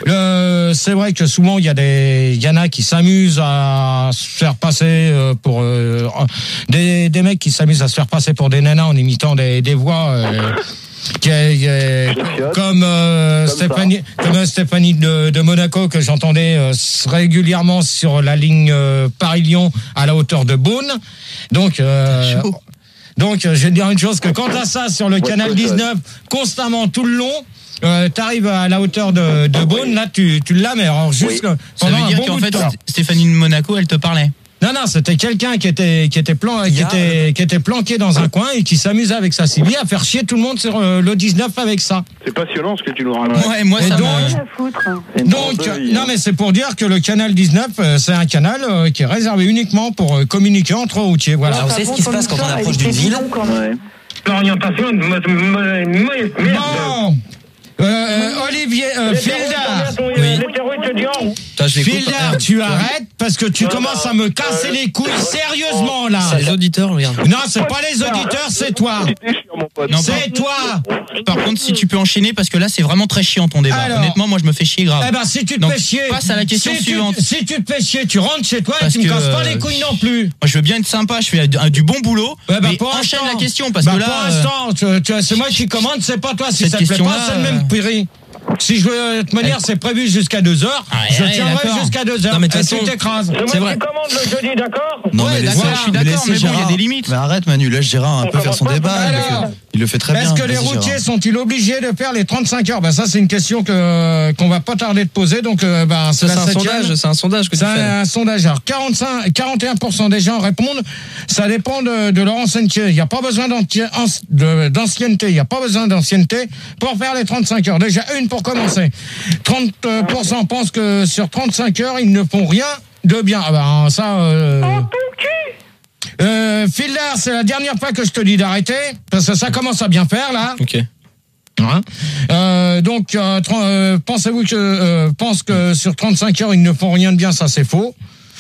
[SPEAKER 1] Le, c'est vrai que souvent il y a des, il y en a qui s'amusent à se faire passer euh, pour euh, des, des mecs qui s'amusent à se faire passer pour des nanas en imitant des, des voix. Euh, Qui est, qui est, comme, euh, comme Stéphanie, comme Stéphanie de, de Monaco que j'entendais euh, régulièrement sur la ligne euh, Paris-Lyon à la hauteur de Beaune. Donc, euh, donc, je vais te dire une chose que quand t'as ça sur le ouais, canal dix-neuf constamment tout le long. Euh, t'arrives à la hauteur de, de Beaune, là tu, tu l'as, mais alors juste oui.
[SPEAKER 4] Ça veut dire bon qu'en fait Stéphanie de Monaco elle te parlait.
[SPEAKER 1] Non, non, c'était quelqu'un qui était, qui était, plan, qui était, qui était planqué dans un coin et qui s'amusait avec sa C B à faire chier tout le monde sur euh, le dix-neuf avec ça.
[SPEAKER 7] C'est passionnant ce que tu nous racontes.
[SPEAKER 4] Ouais, moi,
[SPEAKER 1] et
[SPEAKER 4] ça
[SPEAKER 1] donc,
[SPEAKER 2] me...
[SPEAKER 1] donc euh, non, mais c'est pour dire que le canal dix-neuf, euh, c'est un canal euh, qui est réservé uniquement pour euh, communiquer entre routiers. Voilà.
[SPEAKER 11] Alors, vous savez ce qui se passe quand on approche d'une ville?
[SPEAKER 9] L'orientation,
[SPEAKER 1] bon. Euh, Olivier, euh, Fildar,
[SPEAKER 3] oui.
[SPEAKER 1] Fildar, tu arrêtes parce que tu commences à me casser les couilles sérieusement là.
[SPEAKER 3] C'est les auditeurs, regarde.
[SPEAKER 1] Non, c'est pas les auditeurs, c'est toi.
[SPEAKER 4] Non,
[SPEAKER 1] c'est toi.
[SPEAKER 4] Par contre, si tu peux enchaîner parce que là, c'est vraiment très chiant ton débat. Alors, honnêtement, moi, je me fais chier grave.
[SPEAKER 1] Eh ben, si tu te
[SPEAKER 4] Donc,
[SPEAKER 1] fais chier,
[SPEAKER 4] passe à la question
[SPEAKER 1] si
[SPEAKER 4] suivante.
[SPEAKER 1] Tu, si tu te fais chier, tu rentres chez toi
[SPEAKER 4] parce
[SPEAKER 1] et tu me casses
[SPEAKER 4] que,
[SPEAKER 1] pas les couilles non plus.
[SPEAKER 4] Moi, je veux bien être sympa, je fais du, du bon boulot.
[SPEAKER 1] Ouais, bah,
[SPEAKER 4] mais
[SPEAKER 1] pour
[SPEAKER 4] enchaîne
[SPEAKER 1] instant,
[SPEAKER 4] la question parce
[SPEAKER 1] bah,
[SPEAKER 4] que là.
[SPEAKER 1] Pour l'instant, euh... tu, tu, c'est moi qui commande, c'est pas toi. Si ça te plaît pas, c'est le même prix. Si je veux, de toute manière, c'est prévu jusqu'à deux heures. Ah, je ouais, tiendrai d'accord. jusqu'à deux heures.
[SPEAKER 3] Non, mais de toute
[SPEAKER 1] façon, tu t'écrases.
[SPEAKER 9] C'est vrai. Tu commandes le jeudi, d'accord?
[SPEAKER 6] Non,
[SPEAKER 4] ouais,
[SPEAKER 6] mais
[SPEAKER 4] d'accord,
[SPEAKER 6] laissez,
[SPEAKER 4] je suis d'accord, mais bon, il y a des limites.
[SPEAKER 6] Mais arrête, Manu, laisse Gérard un peu faire son débat.
[SPEAKER 1] Alors,
[SPEAKER 6] il, le fait, il le fait très
[SPEAKER 1] est-ce
[SPEAKER 6] bien.
[SPEAKER 1] Est-ce que les routiers Gérard. sont-ils obligés de faire les trente-cinq heures? Ben, ça, c'est une question que, qu'on va pas tarder de poser. Donc, euh, ben, c'est,
[SPEAKER 3] c'est
[SPEAKER 1] la
[SPEAKER 3] un sondage, c'est un sondage que
[SPEAKER 1] c'est
[SPEAKER 3] tu fais.
[SPEAKER 1] C'est un sondage. Alors, quarante-cinq, quarante et un pour cent des gens répondent. Ça dépend de, de leur ancienneté. Il n'y a pas besoin d'ancienneté. Il n'y a pas besoin d'ancienneté pour faire les trente-cinq heures. Déjà, une pour commencer. trente pour cent pensent que sur trente-cinq heures, ils ne font rien de bien. Ah ben, ça, euh...
[SPEAKER 2] Oh, ton cul!
[SPEAKER 1] Euh, Fildar, c'est la dernière fois que je te dis d'arrêter, parce que ça commence à bien faire, là.
[SPEAKER 3] Ok.
[SPEAKER 1] Hein euh, donc, euh, euh, pensez-vous que, euh, pense que sur trente-cinq heures, ils ne font rien de bien, ça c'est faux.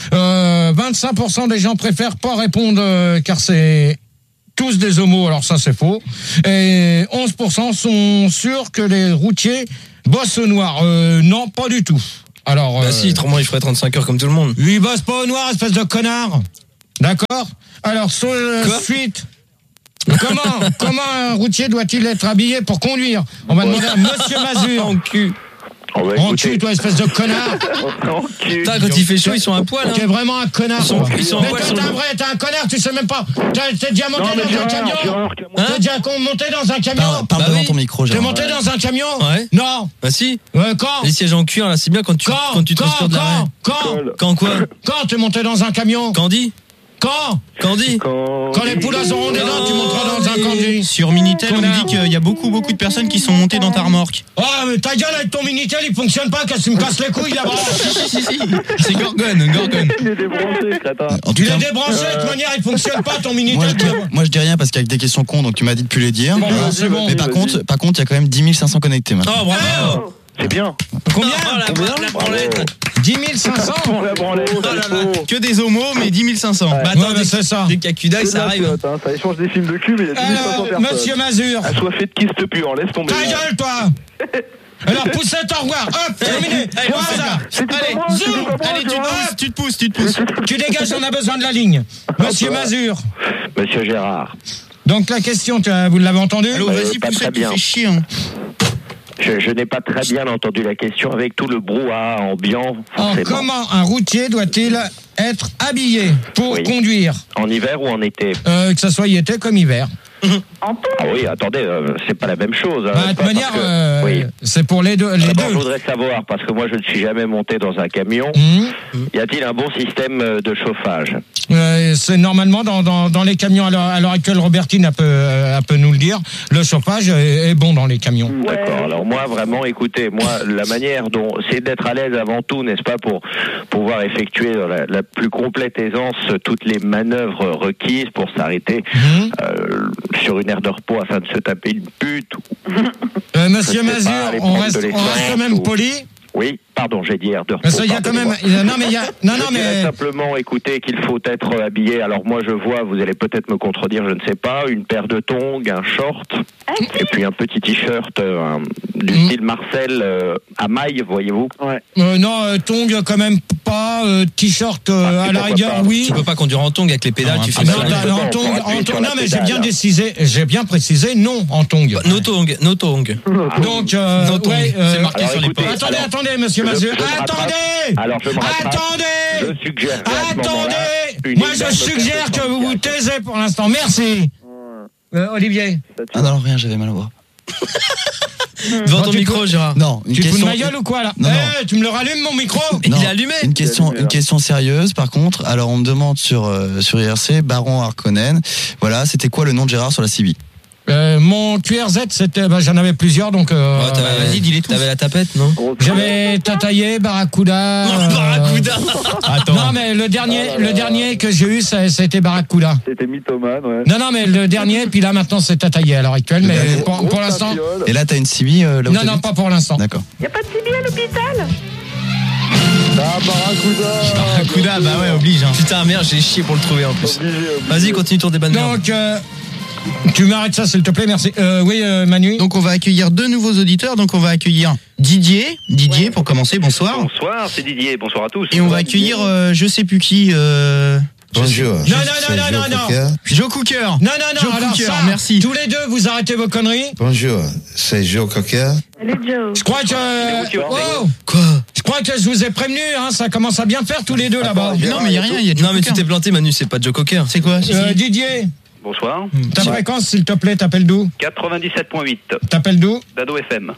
[SPEAKER 1] Euh, vingt-cinq pour cent des gens préfèrent pas répondre euh, car c'est tous des homos, alors ça c'est faux. Et onze pour cent sont sûrs que les routiers bossent au noir. Euh, non, pas du tout. Alors,
[SPEAKER 3] Bah
[SPEAKER 1] euh,
[SPEAKER 3] si, autrement il ferait trente-cinq heures comme tout le monde.
[SPEAKER 1] lui, il bosse pas au noir, espèce de connard. D'accord? Alors, sur la
[SPEAKER 3] Quoi
[SPEAKER 1] suite, comment, comment un routier doit-il être habillé pour conduire? On va demander à Monsieur Mazur.
[SPEAKER 3] En cul.
[SPEAKER 9] On va
[SPEAKER 1] En
[SPEAKER 9] écouter.
[SPEAKER 1] cul, toi, espèce de connard.
[SPEAKER 9] En cul.
[SPEAKER 3] Putain, quand il fait chaud, ils sont à poil.
[SPEAKER 1] T'es
[SPEAKER 3] Hein.
[SPEAKER 1] vraiment un connard.
[SPEAKER 3] Ils sont-
[SPEAKER 1] toi.
[SPEAKER 3] ils sont
[SPEAKER 1] mais
[SPEAKER 3] en poil
[SPEAKER 1] toi,
[SPEAKER 3] sur
[SPEAKER 1] t'es
[SPEAKER 3] le-
[SPEAKER 1] un vrai, t'es un connard, tu sais même pas. T'es t'es déjà monté
[SPEAKER 5] Non, mais
[SPEAKER 1] dans un
[SPEAKER 5] Gérard,
[SPEAKER 1] camion?
[SPEAKER 5] Gérard,
[SPEAKER 9] Hein
[SPEAKER 1] T'es déjà con- monté dans un camion?
[SPEAKER 6] Parle, parle
[SPEAKER 3] Bah
[SPEAKER 6] devant
[SPEAKER 3] oui.
[SPEAKER 6] ton micro,
[SPEAKER 1] T'es
[SPEAKER 6] Gérard.
[SPEAKER 1] monté dans un camion?
[SPEAKER 3] Ouais.
[SPEAKER 1] Non.
[SPEAKER 3] Bah si.
[SPEAKER 1] Euh, quand?
[SPEAKER 3] Les sièges en cuir, là, c'est bien quand tu,
[SPEAKER 1] Quand?
[SPEAKER 3] quand tu
[SPEAKER 1] Quand?
[SPEAKER 3] transpires de l'arrêt.
[SPEAKER 1] Quand? Quand?
[SPEAKER 3] Quand quoi?
[SPEAKER 1] Quand t'es monté dans un camion?
[SPEAKER 3] Candy
[SPEAKER 1] Quand?
[SPEAKER 3] Candy
[SPEAKER 5] Quand,
[SPEAKER 1] Quand les poules auront des dents, tu monteras dans un candy.
[SPEAKER 4] Sur Minitel, on me
[SPEAKER 1] Connard.
[SPEAKER 4] dit qu'il y a beaucoup, beaucoup de personnes qui sont montées dans ta remorque.
[SPEAKER 1] Oh, mais ta gueule avec ton Minitel, il fonctionne pas, qu'est-ce que tu me casses les couilles là-bas?
[SPEAKER 4] Si, si, si. C'est Gorgone, Gorgone.
[SPEAKER 5] il est débranché, crétin.
[SPEAKER 6] En tout
[SPEAKER 1] Il
[SPEAKER 6] cas,
[SPEAKER 1] est débranché, de toute manière, il fonctionne pas ton
[SPEAKER 6] moi je,
[SPEAKER 1] Minitel.
[SPEAKER 6] dis, moi je dis rien parce qu'avec des questions cons, donc tu m'as dit de plus les dire.
[SPEAKER 1] Bon, bah, c'est bon.
[SPEAKER 6] Mais par contre, par contre, il y a quand même dix mille cinq cents connectés maintenant.
[SPEAKER 3] Oh bravo.
[SPEAKER 9] C'est bien.
[SPEAKER 1] Combien?
[SPEAKER 3] Oh, la, la, la branlette.
[SPEAKER 1] dix mille cinq cents?
[SPEAKER 5] On l'a branlé.
[SPEAKER 3] Oh là là.
[SPEAKER 4] Que des homos, mais dix mille cinq cents.
[SPEAKER 3] Bah
[SPEAKER 1] Ouais,
[SPEAKER 3] attends,
[SPEAKER 1] mais
[SPEAKER 3] dès,
[SPEAKER 1] c'est ça.
[SPEAKER 3] dès qu'il y a Kudak, ça arrive. hein.
[SPEAKER 5] Hein, ça échange des films de cul, mais il y a dix mille cinq cents
[SPEAKER 1] Alors,
[SPEAKER 5] personnes.
[SPEAKER 1] Monsieur Mazur,
[SPEAKER 7] Assoiffé de kyste pur, laisse tomber.
[SPEAKER 1] ta gueule, toi! Alors, poussez au revoir, hop, terminé!
[SPEAKER 3] Allez, on fait
[SPEAKER 1] Voilà.
[SPEAKER 3] ça.
[SPEAKER 5] C'était pas
[SPEAKER 3] Allez,
[SPEAKER 5] moi,
[SPEAKER 1] zoom.
[SPEAKER 5] c'était pas moi,
[SPEAKER 4] Allez, tu te
[SPEAKER 5] Gérard.
[SPEAKER 4] pousses, tu te pousses, tu te pousses.
[SPEAKER 1] Tu dégages, on a besoin de la ligne. Monsieur Mazur.
[SPEAKER 9] Monsieur Gérard,
[SPEAKER 1] Donc, la question, tu as- vous l'avez entendu?
[SPEAKER 4] Allô,
[SPEAKER 9] Euh,
[SPEAKER 4] vas-y,
[SPEAKER 9] pas
[SPEAKER 4] poussez,
[SPEAKER 9] très
[SPEAKER 4] tu
[SPEAKER 9] bien.
[SPEAKER 4] fais chier. Hein.
[SPEAKER 9] je, je n'ai pas très bien entendu la question avec tout le brouhaha ambiant,
[SPEAKER 1] En
[SPEAKER 9] forcément.
[SPEAKER 1] comment un routier doit-il être habillé pour
[SPEAKER 9] Oui.
[SPEAKER 1] conduire?
[SPEAKER 9] En hiver ou en été?
[SPEAKER 1] Euh, que ce soit été comme hiver.
[SPEAKER 2] En tout.
[SPEAKER 9] Ah oui, attendez, euh, c'est pas la même chose. hein,
[SPEAKER 1] Bah, de
[SPEAKER 9] n'est-ce
[SPEAKER 1] toute
[SPEAKER 9] pas,
[SPEAKER 1] manière,
[SPEAKER 9] parce que-
[SPEAKER 1] euh,
[SPEAKER 9] oui.
[SPEAKER 1] c'est pour les deux. Les
[SPEAKER 9] D'abord, je
[SPEAKER 1] deux.
[SPEAKER 9] voudrais savoir, parce que moi je ne suis jamais monté dans un camion,
[SPEAKER 1] Mmh.
[SPEAKER 9] y a-t-il un bon système euh, de chauffage?
[SPEAKER 1] Euh, c'est normalement dans, dans, dans les camions à l'heure, à l'heure actuelle, Robertine elle peut, euh, elle peut nous le dire, le chauffage est, est bon dans les camions.
[SPEAKER 9] D'accord. Alors moi, vraiment, écoutez, moi, la manière dont c'est d'être à l'aise avant tout, n'est-ce pas, pour pouvoir effectuer dans la, la plus complète aisance toutes les manœuvres requises pour s'arrêter
[SPEAKER 1] Mmh.
[SPEAKER 9] euh, sur une aire de repos afin de se taper une pute.
[SPEAKER 1] Euh, Monsieur
[SPEAKER 9] Je sais
[SPEAKER 1] Mazur,
[SPEAKER 9] pas, les
[SPEAKER 1] on
[SPEAKER 9] prendre
[SPEAKER 1] reste,
[SPEAKER 9] de
[SPEAKER 1] on reste quand
[SPEAKER 9] l'essence
[SPEAKER 1] même
[SPEAKER 9] ou-
[SPEAKER 1] poli.
[SPEAKER 9] Oui, pardon, j'ai dit aire de repos.
[SPEAKER 1] Parce qu'il y a quand même,
[SPEAKER 9] pardonnez-moi.
[SPEAKER 1] il y a- non mais il y a, non non
[SPEAKER 9] je dirais
[SPEAKER 1] mais,
[SPEAKER 9] simplement, écoutez, qu'il faut être habillé. Alors moi, je vois, vous allez peut-être me contredire, je ne sais pas, une paire de tongs, un short, et puis un petit t-shirt euh, un- du
[SPEAKER 1] Mm.
[SPEAKER 9] style Marcel euh, à maille, voyez-vous.
[SPEAKER 1] euh, non, euh, tongs quand même pas, euh, t-shirt euh,
[SPEAKER 9] Ah,
[SPEAKER 1] à la
[SPEAKER 9] pourquoi
[SPEAKER 1] rigueur,
[SPEAKER 9] pas.
[SPEAKER 1] oui.
[SPEAKER 3] Tu peux pas conduire en tongs avec les pédales,
[SPEAKER 4] Non,
[SPEAKER 3] tu fais
[SPEAKER 4] ah,
[SPEAKER 1] Non,
[SPEAKER 3] mal.
[SPEAKER 9] bah,
[SPEAKER 1] non,
[SPEAKER 9] justement,
[SPEAKER 1] en tongs,
[SPEAKER 9] pour
[SPEAKER 1] en
[SPEAKER 9] appuyer
[SPEAKER 1] tongs,
[SPEAKER 9] sur
[SPEAKER 1] non
[SPEAKER 9] la
[SPEAKER 1] mais j'ai
[SPEAKER 9] pédale.
[SPEAKER 1] bien décisé, j'ai bien précisé non en tongs.
[SPEAKER 3] No tongs, no tongs.
[SPEAKER 1] Donc, euh,
[SPEAKER 3] No tongs.
[SPEAKER 1] ouais, euh,
[SPEAKER 4] C'est marqué
[SPEAKER 9] alors,
[SPEAKER 4] sur les
[SPEAKER 9] écoutez,
[SPEAKER 4] portes.
[SPEAKER 1] attendez,
[SPEAKER 9] alors,
[SPEAKER 1] attendez, Monsieur
[SPEAKER 9] je-
[SPEAKER 1] Mazur,
[SPEAKER 9] je me rattrape.
[SPEAKER 1] attendez,
[SPEAKER 9] Alors je me rattrape.
[SPEAKER 1] attendez.
[SPEAKER 9] Je suggérerais à ce moment-là
[SPEAKER 1] Attendez,
[SPEAKER 9] une
[SPEAKER 1] moi je
[SPEAKER 9] énorme
[SPEAKER 1] suggère
[SPEAKER 9] paire
[SPEAKER 1] que
[SPEAKER 9] de
[SPEAKER 1] vous vous
[SPEAKER 9] sandales.
[SPEAKER 1] taisez pour l'instant. Merci. Euh, Olivier.
[SPEAKER 6] Ah non, rien, j'avais mal au bras.
[SPEAKER 3] Devant
[SPEAKER 1] Bon,
[SPEAKER 3] ton
[SPEAKER 1] tu
[SPEAKER 3] micro,
[SPEAKER 1] peux-
[SPEAKER 3] Gérard.
[SPEAKER 6] Non, une
[SPEAKER 1] Tu te fous de
[SPEAKER 6] question.
[SPEAKER 1] ma gueule ou quoi là?
[SPEAKER 6] Non, non.
[SPEAKER 1] Eh, tu me le rallumes mon micro?
[SPEAKER 3] Il
[SPEAKER 6] Non,
[SPEAKER 3] est allumé.
[SPEAKER 6] Une question, une question sérieuse par contre. Alors on me demande sur euh, sur I R C, Baron Harkonnen. Voilà, c'était quoi le nom de Gérard sur la C B?
[SPEAKER 1] Euh, mon Q R Z, c'était, bah, j'en avais plusieurs, donc euh,
[SPEAKER 3] Ouais, t'avais-
[SPEAKER 4] Vas-y, dis-les tous.
[SPEAKER 3] T'avais la tapette, non?
[SPEAKER 1] j'avais Tataillé, Barracuda.
[SPEAKER 3] Non,
[SPEAKER 1] euh,
[SPEAKER 3] Barracuda.
[SPEAKER 4] Attends.
[SPEAKER 1] Non mais le dernier,
[SPEAKER 5] Oh là là.
[SPEAKER 1] le dernier que j'ai eu, ça- c'était Barracuda.
[SPEAKER 5] C'était mythomane, ouais.
[SPEAKER 1] Non non mais le dernier, puis là maintenant c'est Tataillé à l'heure actuelle, mais
[SPEAKER 6] dernier.
[SPEAKER 1] pour, pour l'instant,
[SPEAKER 6] Et là t'as une C B euh, là où
[SPEAKER 1] non non
[SPEAKER 6] t'habites
[SPEAKER 1] pas pour l'instant.
[SPEAKER 6] D'accord.
[SPEAKER 2] Y a pas de C B à l'hôpital?
[SPEAKER 5] Ah, Barracuda.
[SPEAKER 4] Barracuda, bah ouais, oblige. Hein.
[SPEAKER 3] Putain, merde, j'ai chié pour le trouver en plus.
[SPEAKER 5] Obligé, obligé.
[SPEAKER 3] Vas-y, continue ton débat de merde.
[SPEAKER 1] Donc euh, tu m'arrêtes ça s'il te plaît, merci. Euh, oui euh, Manu.
[SPEAKER 4] Donc on va accueillir deux nouveaux auditeurs. Donc on va accueillir Didier, Didier pour commencer. Bonsoir.
[SPEAKER 7] Bonsoir, c'est Didier, bonsoir à tous.
[SPEAKER 4] Et on va accueillir euh, je sais plus qui. Euh,
[SPEAKER 8] Bonjour.
[SPEAKER 1] Non, non, non, non, non, non.
[SPEAKER 4] Joe Cooker.
[SPEAKER 1] Non, non, non,
[SPEAKER 4] Joe
[SPEAKER 1] alors
[SPEAKER 4] Cooker,
[SPEAKER 1] ça,
[SPEAKER 4] merci.
[SPEAKER 1] tous les deux, vous arrêtez vos conneries.
[SPEAKER 8] Bonjour, c'est Joe Cocker.
[SPEAKER 2] Salut Joe.
[SPEAKER 1] Je crois que...
[SPEAKER 7] routiers,
[SPEAKER 1] Oh,
[SPEAKER 3] Quoi?
[SPEAKER 1] je crois que je vous ai prévenu, hein, ça commence à bien faire tous les deux là-bas.
[SPEAKER 4] Non mais y a rien, il y a Joe
[SPEAKER 3] Non, mais tu
[SPEAKER 4] Cooker.
[SPEAKER 3] t'es planté, Manu, c'est pas Joe Cocker.
[SPEAKER 4] C'est quoi si,
[SPEAKER 1] Euh,
[SPEAKER 4] si.
[SPEAKER 1] Didier,
[SPEAKER 7] Bonsoir,
[SPEAKER 1] ta fréquence, s'il te plaît, t'appelles d'où?
[SPEAKER 7] quatre-vingt-dix-sept point huit,
[SPEAKER 1] T'appelles d'où?
[SPEAKER 7] d'Ado F M.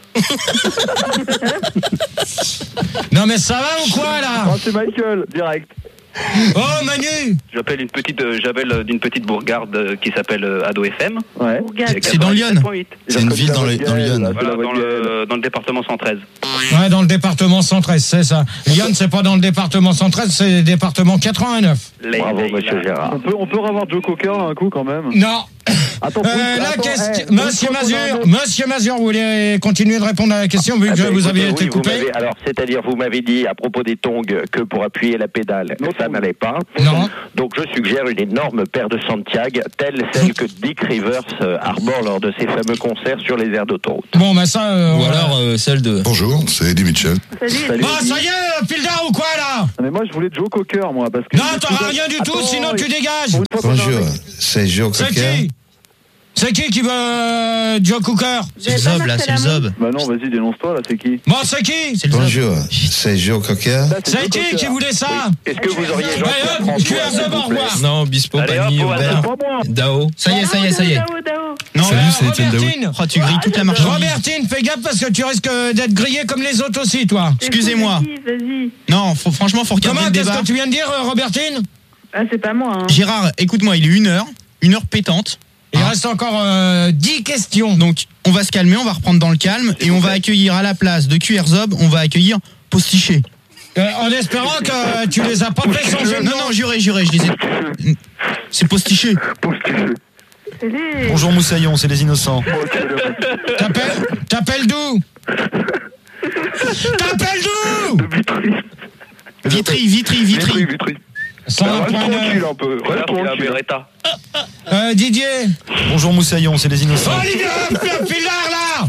[SPEAKER 1] Non mais ça va ou quoi là?
[SPEAKER 5] Ah, c'est Michael, direct.
[SPEAKER 1] Oh Manu!
[SPEAKER 7] J'appelle une petite, euh, j'appelle euh, d'une petite bourgade euh, qui s'appelle euh, Ado F M.
[SPEAKER 5] Ouais.
[SPEAKER 2] Regarde.
[SPEAKER 4] C'est dans Lyon.
[SPEAKER 7] quatre-vingt-dix-sept point huit.
[SPEAKER 6] C'est une ville dans le dans Lyon.
[SPEAKER 5] Là, c'est
[SPEAKER 7] Voilà,
[SPEAKER 5] la voix
[SPEAKER 7] dans
[SPEAKER 5] de Gaël.
[SPEAKER 7] le, dans le département cent treize.
[SPEAKER 1] Ouais, dans le département cent treize, c'est ça. Lyon, c'est pas dans le département cent treize, c'est le département quatre-vingt-neuf.
[SPEAKER 7] Lay,
[SPEAKER 9] Bravo,
[SPEAKER 7] lay,
[SPEAKER 9] monsieur
[SPEAKER 7] là.
[SPEAKER 9] Gérard.
[SPEAKER 5] On peut, on peut revoir Joe Cocker là, un coup quand même.
[SPEAKER 1] Non,
[SPEAKER 5] Attends,
[SPEAKER 1] Euh, la
[SPEAKER 5] attends,
[SPEAKER 1] question,
[SPEAKER 5] eh,
[SPEAKER 1] Monsieur
[SPEAKER 5] une fois qu'on a un
[SPEAKER 1] Mazur,
[SPEAKER 5] autre-
[SPEAKER 1] Monsieur Mazur, vous voulez continuer de répondre à la question vu
[SPEAKER 9] Ah
[SPEAKER 1] que
[SPEAKER 9] ben,
[SPEAKER 1] vous
[SPEAKER 9] écoutez,
[SPEAKER 1] aviez
[SPEAKER 9] oui,
[SPEAKER 1] été
[SPEAKER 9] vous
[SPEAKER 1] coupé?
[SPEAKER 9] m'avez- Alors, c'est-à-dire, vous m'avez dit à propos des tongs que pour appuyer la pédale, ça n'allait pas.
[SPEAKER 1] Non.
[SPEAKER 9] Donc, je suggère une énorme paire de Santiago, telle celle que Dick Rivers euh, arbore lors de ses fameux concerts sur les aires d'autoroute.
[SPEAKER 1] Bon, bah ça. Euh,
[SPEAKER 3] Ou
[SPEAKER 1] voilà.
[SPEAKER 3] alors euh, celle de.
[SPEAKER 12] Bonjour, c'est Eddie Mitchell.
[SPEAKER 2] Salut.
[SPEAKER 1] Bah ça y est, Pildar ou quoi là?
[SPEAKER 5] Mais moi, je voulais Joe Cocker, moi, parce que.
[SPEAKER 1] Non, t'auras rien du tout,
[SPEAKER 5] Attends,
[SPEAKER 1] sinon tu
[SPEAKER 5] il-
[SPEAKER 1] dégages.
[SPEAKER 5] pour une fois qu'on a un
[SPEAKER 8] Bonjour,
[SPEAKER 5] mec-
[SPEAKER 8] c'est Joe
[SPEAKER 1] C'est
[SPEAKER 8] Cocker.
[SPEAKER 1] qui? C'est qui qui veut euh, Joe Cooker?
[SPEAKER 4] C'est le Zob, là, c'est le Zob.
[SPEAKER 5] Bah non, vas-y, dénonce-toi, là, c'est qui?
[SPEAKER 1] Bon, c'est qui?
[SPEAKER 4] C'est le Zob.
[SPEAKER 8] Bonjour, c'est Joe Cocker.
[SPEAKER 5] Là,
[SPEAKER 1] C'est
[SPEAKER 5] Joe
[SPEAKER 1] qui
[SPEAKER 5] Cocker.
[SPEAKER 1] qui voulait ça?
[SPEAKER 9] Est-ce que vous auriez
[SPEAKER 1] Ouais,
[SPEAKER 9] Jean-Pierre
[SPEAKER 1] hop,
[SPEAKER 9] François,
[SPEAKER 1] Q R
[SPEAKER 9] s'il
[SPEAKER 1] Z,
[SPEAKER 9] vous
[SPEAKER 1] au
[SPEAKER 9] plaît
[SPEAKER 1] revoir.
[SPEAKER 3] Non, Bispo,
[SPEAKER 9] Allez,
[SPEAKER 3] Pagny,
[SPEAKER 9] hop,
[SPEAKER 3] Aubert,
[SPEAKER 5] Pas moi.
[SPEAKER 3] Dao.
[SPEAKER 4] Ça y est, ça y est, ça y est.
[SPEAKER 2] Dao, Dao.
[SPEAKER 4] Non,
[SPEAKER 6] Salut,
[SPEAKER 1] Euh,
[SPEAKER 6] c'est Étienne Daoud.
[SPEAKER 1] Robertine.
[SPEAKER 4] Oh, tu grilles toute la marchandise.
[SPEAKER 1] Robertine, fais gaffe parce que tu risques d'être grillé comme les autres aussi, toi.
[SPEAKER 4] Excusez-moi.
[SPEAKER 2] Vas-y.
[SPEAKER 4] Non, faut, franchement, faut regarder
[SPEAKER 1] Comment,
[SPEAKER 4] le
[SPEAKER 1] qu'est-ce
[SPEAKER 4] débat.
[SPEAKER 1] que tu viens de dire, euh, Robertine?
[SPEAKER 2] Ah, c'est pas moi. Hein.
[SPEAKER 4] Gérard, écoute-moi, il est une heure, une heure pétante.
[SPEAKER 1] Il
[SPEAKER 4] Hein.
[SPEAKER 1] reste encore euh, dix questions.
[SPEAKER 4] Donc, on va se calmer, on va reprendre dans le calme et on va accueillir à la place de Q R Zob, on va accueillir Postiché.
[SPEAKER 1] Euh, en espérant que euh, tu les as pas fait sans jeu de
[SPEAKER 4] Non,
[SPEAKER 1] mots.
[SPEAKER 4] non, juré, juré, je les ai. C'est Postiché.
[SPEAKER 2] Salut.
[SPEAKER 6] Bonjour Moussaillon, c'est les innocents.
[SPEAKER 1] T'appelles T'appelles d'où? T'appelles d'où?
[SPEAKER 4] Vitry, Vitry, Vitry.
[SPEAKER 7] Vitry.
[SPEAKER 1] cent un
[SPEAKER 7] Reste
[SPEAKER 1] point neuf.
[SPEAKER 7] tranquille un peu. Reste tranquille.
[SPEAKER 1] Euh, Didier.
[SPEAKER 6] Bonjour Moussaillon, c'est les innocents.
[SPEAKER 1] Olivier Pildar, là.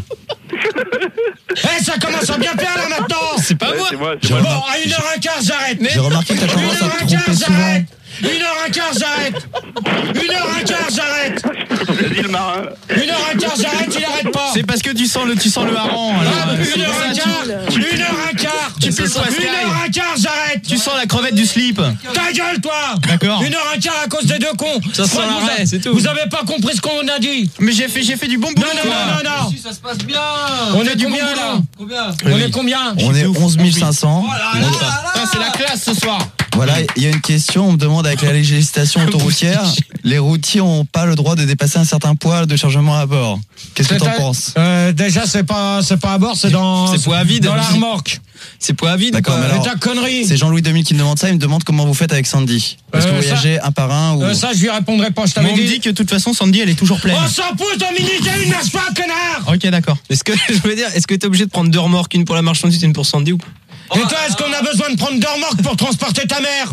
[SPEAKER 1] Eh, ça commence à bien faire, là, maintenant.
[SPEAKER 3] C'est pas moi.
[SPEAKER 7] C'est moi,
[SPEAKER 6] J'ai
[SPEAKER 7] c'est moi.
[SPEAKER 1] Bon, à une heure un quart, j'arrête.
[SPEAKER 6] J'ai remarqué que t'as
[SPEAKER 1] Une
[SPEAKER 6] tendance
[SPEAKER 1] heure
[SPEAKER 6] à
[SPEAKER 1] un
[SPEAKER 6] te
[SPEAKER 1] quart,
[SPEAKER 6] tromper souvent.
[SPEAKER 1] j'arrête. Une heure un quart, j'arrête. Une heure un quart, j'arrête.
[SPEAKER 7] Vas-y, le marin.
[SPEAKER 1] Une heure un quart, j'arrête, il arrête pas.
[SPEAKER 4] C'est parce que tu sens le, tu sens le hareng. alors,
[SPEAKER 1] Ah,
[SPEAKER 4] euh,
[SPEAKER 1] une
[SPEAKER 4] c'est
[SPEAKER 1] heure
[SPEAKER 4] pour
[SPEAKER 1] un
[SPEAKER 4] ça,
[SPEAKER 1] quart.
[SPEAKER 4] tu-
[SPEAKER 1] Une heure un quart.
[SPEAKER 4] Tu
[SPEAKER 1] Une
[SPEAKER 4] peux pas, Sky.
[SPEAKER 1] heure un quart, j'arrête.
[SPEAKER 4] Tu sens la crevette du slip.
[SPEAKER 1] Ta gueule, toi.
[SPEAKER 4] D'accord.
[SPEAKER 1] Une heure un quart à cause des deux cons.
[SPEAKER 3] Ça
[SPEAKER 1] Je
[SPEAKER 3] sent
[SPEAKER 1] crois que vous
[SPEAKER 3] l'arrêt,
[SPEAKER 1] a-
[SPEAKER 3] c'est tout.
[SPEAKER 1] Vous avez pas compris ce qu'on a dit.
[SPEAKER 4] Mais j'ai fait, j'ai fait du bon boulot.
[SPEAKER 1] Non, non,
[SPEAKER 4] quoi.
[SPEAKER 1] non, non, non.
[SPEAKER 11] Ça se passe bien.
[SPEAKER 1] On est
[SPEAKER 4] du
[SPEAKER 1] combien,
[SPEAKER 4] bon
[SPEAKER 1] là?
[SPEAKER 11] Combien?
[SPEAKER 1] On est combien?
[SPEAKER 6] On est onze mille cinq cents.
[SPEAKER 4] Ah, c'est la classe ce soir.
[SPEAKER 6] Voilà, il y a une question, on me demande avec la législation autoroutière, les routiers n'ont pas le droit de dépasser un certain poids de chargement à bord. Qu'est-ce que t'en
[SPEAKER 1] C'est-à-
[SPEAKER 6] penses?
[SPEAKER 1] euh, Déjà, c'est pas, c'est pas à bord, c'est dans,
[SPEAKER 3] C'est poids à vide.
[SPEAKER 1] dans la remorque.
[SPEAKER 3] C'est poids à vide.
[SPEAKER 6] D'accord,
[SPEAKER 3] ou pas
[SPEAKER 6] mais alors-
[SPEAKER 1] C'est ta connerie.
[SPEAKER 6] C'est Jean-Louis deux mille qui me demande ça, il me demande comment vous faites avec Sandy. Est-ce que
[SPEAKER 1] Euh,
[SPEAKER 6] vous
[SPEAKER 1] ça-
[SPEAKER 6] voyagez un par un ou...
[SPEAKER 1] Euh, ça, je lui répondrai pas, je
[SPEAKER 4] Mais
[SPEAKER 1] t'avais
[SPEAKER 4] on me
[SPEAKER 1] dit.
[SPEAKER 4] dit que de toute façon, Sandy, elle est toujours pleine.
[SPEAKER 1] On s'en pousse, Dominique, il y a une nage pas, connard.
[SPEAKER 4] Ok, d'accord.
[SPEAKER 3] Est-ce que je veux dire, est-ce que t'es obligé de prendre deux remorques, une pour la marchandise, une pour Sandy ou pas?
[SPEAKER 1] Et toi, est-ce qu'on a besoin de prendre deux remorques pour transporter ta mère?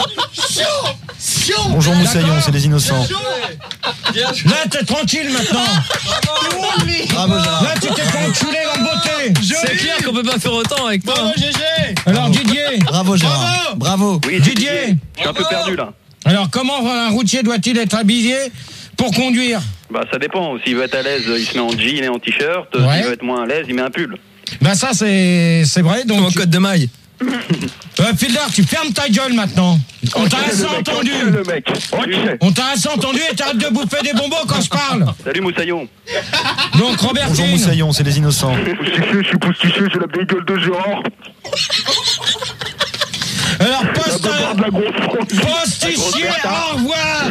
[SPEAKER 6] Bonjour Moussaillon, c'est les innocents.
[SPEAKER 1] Là, t'es tranquille maintenant.
[SPEAKER 6] Bravo Gérard.
[SPEAKER 1] Là, tu t'es fait enculer en beauté.
[SPEAKER 3] C'est clair qu'on peut pas faire autant avec toi. hein.
[SPEAKER 1] Alors, Didier.
[SPEAKER 6] Bravo Gérard. Bravo.
[SPEAKER 7] Oui,
[SPEAKER 1] Didier.
[SPEAKER 7] Je suis un peu perdu là.
[SPEAKER 1] Alors, comment un routier doit-il être habillé pour conduire?
[SPEAKER 7] Bah ça dépend. S'il veut être à l'aise, il se met en jean et en t-shirt.
[SPEAKER 1] Ouais.
[SPEAKER 7] S'il veut être moins à l'aise, il met un pull.
[SPEAKER 1] Ben ça, c'est c'est vrai.
[SPEAKER 3] Comme
[SPEAKER 1] Donc,
[SPEAKER 3] un code de maille.
[SPEAKER 1] euh, Pildar, tu fermes ta gueule maintenant. On t'a assez entendu.
[SPEAKER 7] Le mec. Salut.
[SPEAKER 1] On t'a assez entendu et t'arrêtes de bouffer des bonbons quand je parle.
[SPEAKER 7] Salut Moussaillon.
[SPEAKER 1] Donc,
[SPEAKER 6] Bonjour
[SPEAKER 1] Robertine.
[SPEAKER 6] Moussaillon, c'est les innocents.
[SPEAKER 7] Je suis postiché, j'ai la belle gueule de Gérard.
[SPEAKER 1] Alors, poste,
[SPEAKER 7] de la grosse France.
[SPEAKER 1] postichier, au revoir.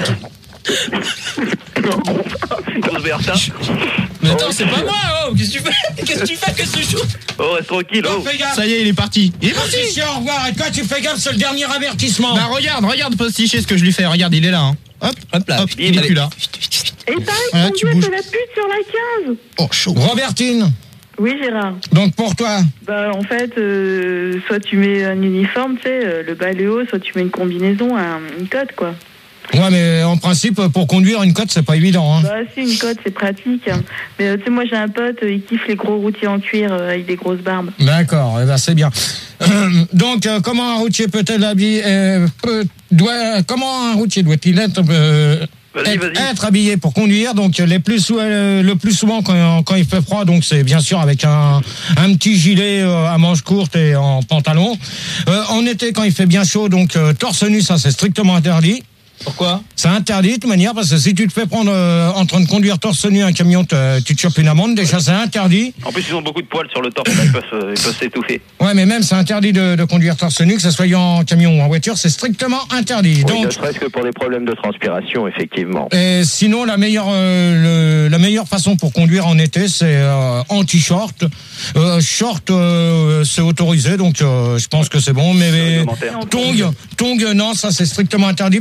[SPEAKER 7] Grosse Bertha.
[SPEAKER 3] Mais attends, c'est pas moi, oh, qu'est-ce que tu fais? Qu'est-ce que tu fais? Qu'est-ce que tu joues?
[SPEAKER 7] Oh, reste tranquille.
[SPEAKER 1] Donc,
[SPEAKER 7] Oh.
[SPEAKER 1] fais gaffe.
[SPEAKER 4] Ça y est, il est parti. Il est parti.
[SPEAKER 1] Postichier, au revoir. Et toi, tu fais gaffe, c'est le dernier avertissement.
[SPEAKER 4] Bah regarde, regarde Postiché ce que je lui fais. Regarde, il est là. Hein. Hop,
[SPEAKER 3] Hop là.
[SPEAKER 4] hop, il est
[SPEAKER 3] Allez.
[SPEAKER 4] plus là.
[SPEAKER 2] Et pareil,
[SPEAKER 4] Voilà,
[SPEAKER 2] ton
[SPEAKER 4] tu
[SPEAKER 2] Dieu,
[SPEAKER 4] bouges.
[SPEAKER 2] c'est la pute sur la quinze.
[SPEAKER 4] Oh, chaud.
[SPEAKER 1] Robertine.
[SPEAKER 2] Oui, Gérard.
[SPEAKER 1] Donc, pour toi.
[SPEAKER 2] Bah, en fait, euh, soit tu mets un uniforme, tu sais, euh, le bas et le haut, soit tu mets une combinaison, un, une cote, quoi.
[SPEAKER 1] Ouais, mais en principe, pour conduire une côte, c'est pas évident. Hein.
[SPEAKER 2] Bah, si, une cote, c'est pratique. hein. Mais euh, tu sais, moi, j'ai un pote, euh, il kiffe les gros routiers en cuir euh, avec des grosses barbes.
[SPEAKER 1] D'accord, eh ben, c'est bien. Euh, donc, euh, comment un routier peut-il habiller euh, peut, doit, Comment un routier doit-il être, euh,
[SPEAKER 7] Vas-y,
[SPEAKER 1] être,
[SPEAKER 7] vas-y.
[SPEAKER 1] être habillé pour conduire? Donc, les plus sou- euh, le plus souvent quand, quand il fait froid, donc c'est bien sûr avec un, un petit gilet euh, à manches courtes et en pantalon. Euh, en été, quand il fait bien chaud, donc euh, torse nu, ça c'est strictement interdit.
[SPEAKER 3] Pourquoi?
[SPEAKER 1] C'est interdit de toute manière parce que si tu te fais prendre euh, en train de conduire torse nu un camion, te- tu te chopes une amende. Déjà, c'est interdit.
[SPEAKER 7] En plus, ils ont beaucoup de poils sur le torse. Là, ils peuvent se- ils peuvent s'étouffer.
[SPEAKER 1] Ouais, mais même c'est interdit de, de conduire torse nu, que ce soit en camion ou en voiture, c'est strictement interdit.
[SPEAKER 9] Oui,
[SPEAKER 1] Donc,
[SPEAKER 9] ne serait-ce que pour des problèmes de transpiration, effectivement.
[SPEAKER 1] et sinon, la meilleure, euh, le- la meilleure façon pour conduire en été, c'est euh, en t-shirt. Euh, short, euh, c'est autorisé, donc euh, je pense que c'est bon. Mais, mais
[SPEAKER 7] Réglementaire.
[SPEAKER 1] tongs, tongs, non, ça c'est strictement interdit parce que pour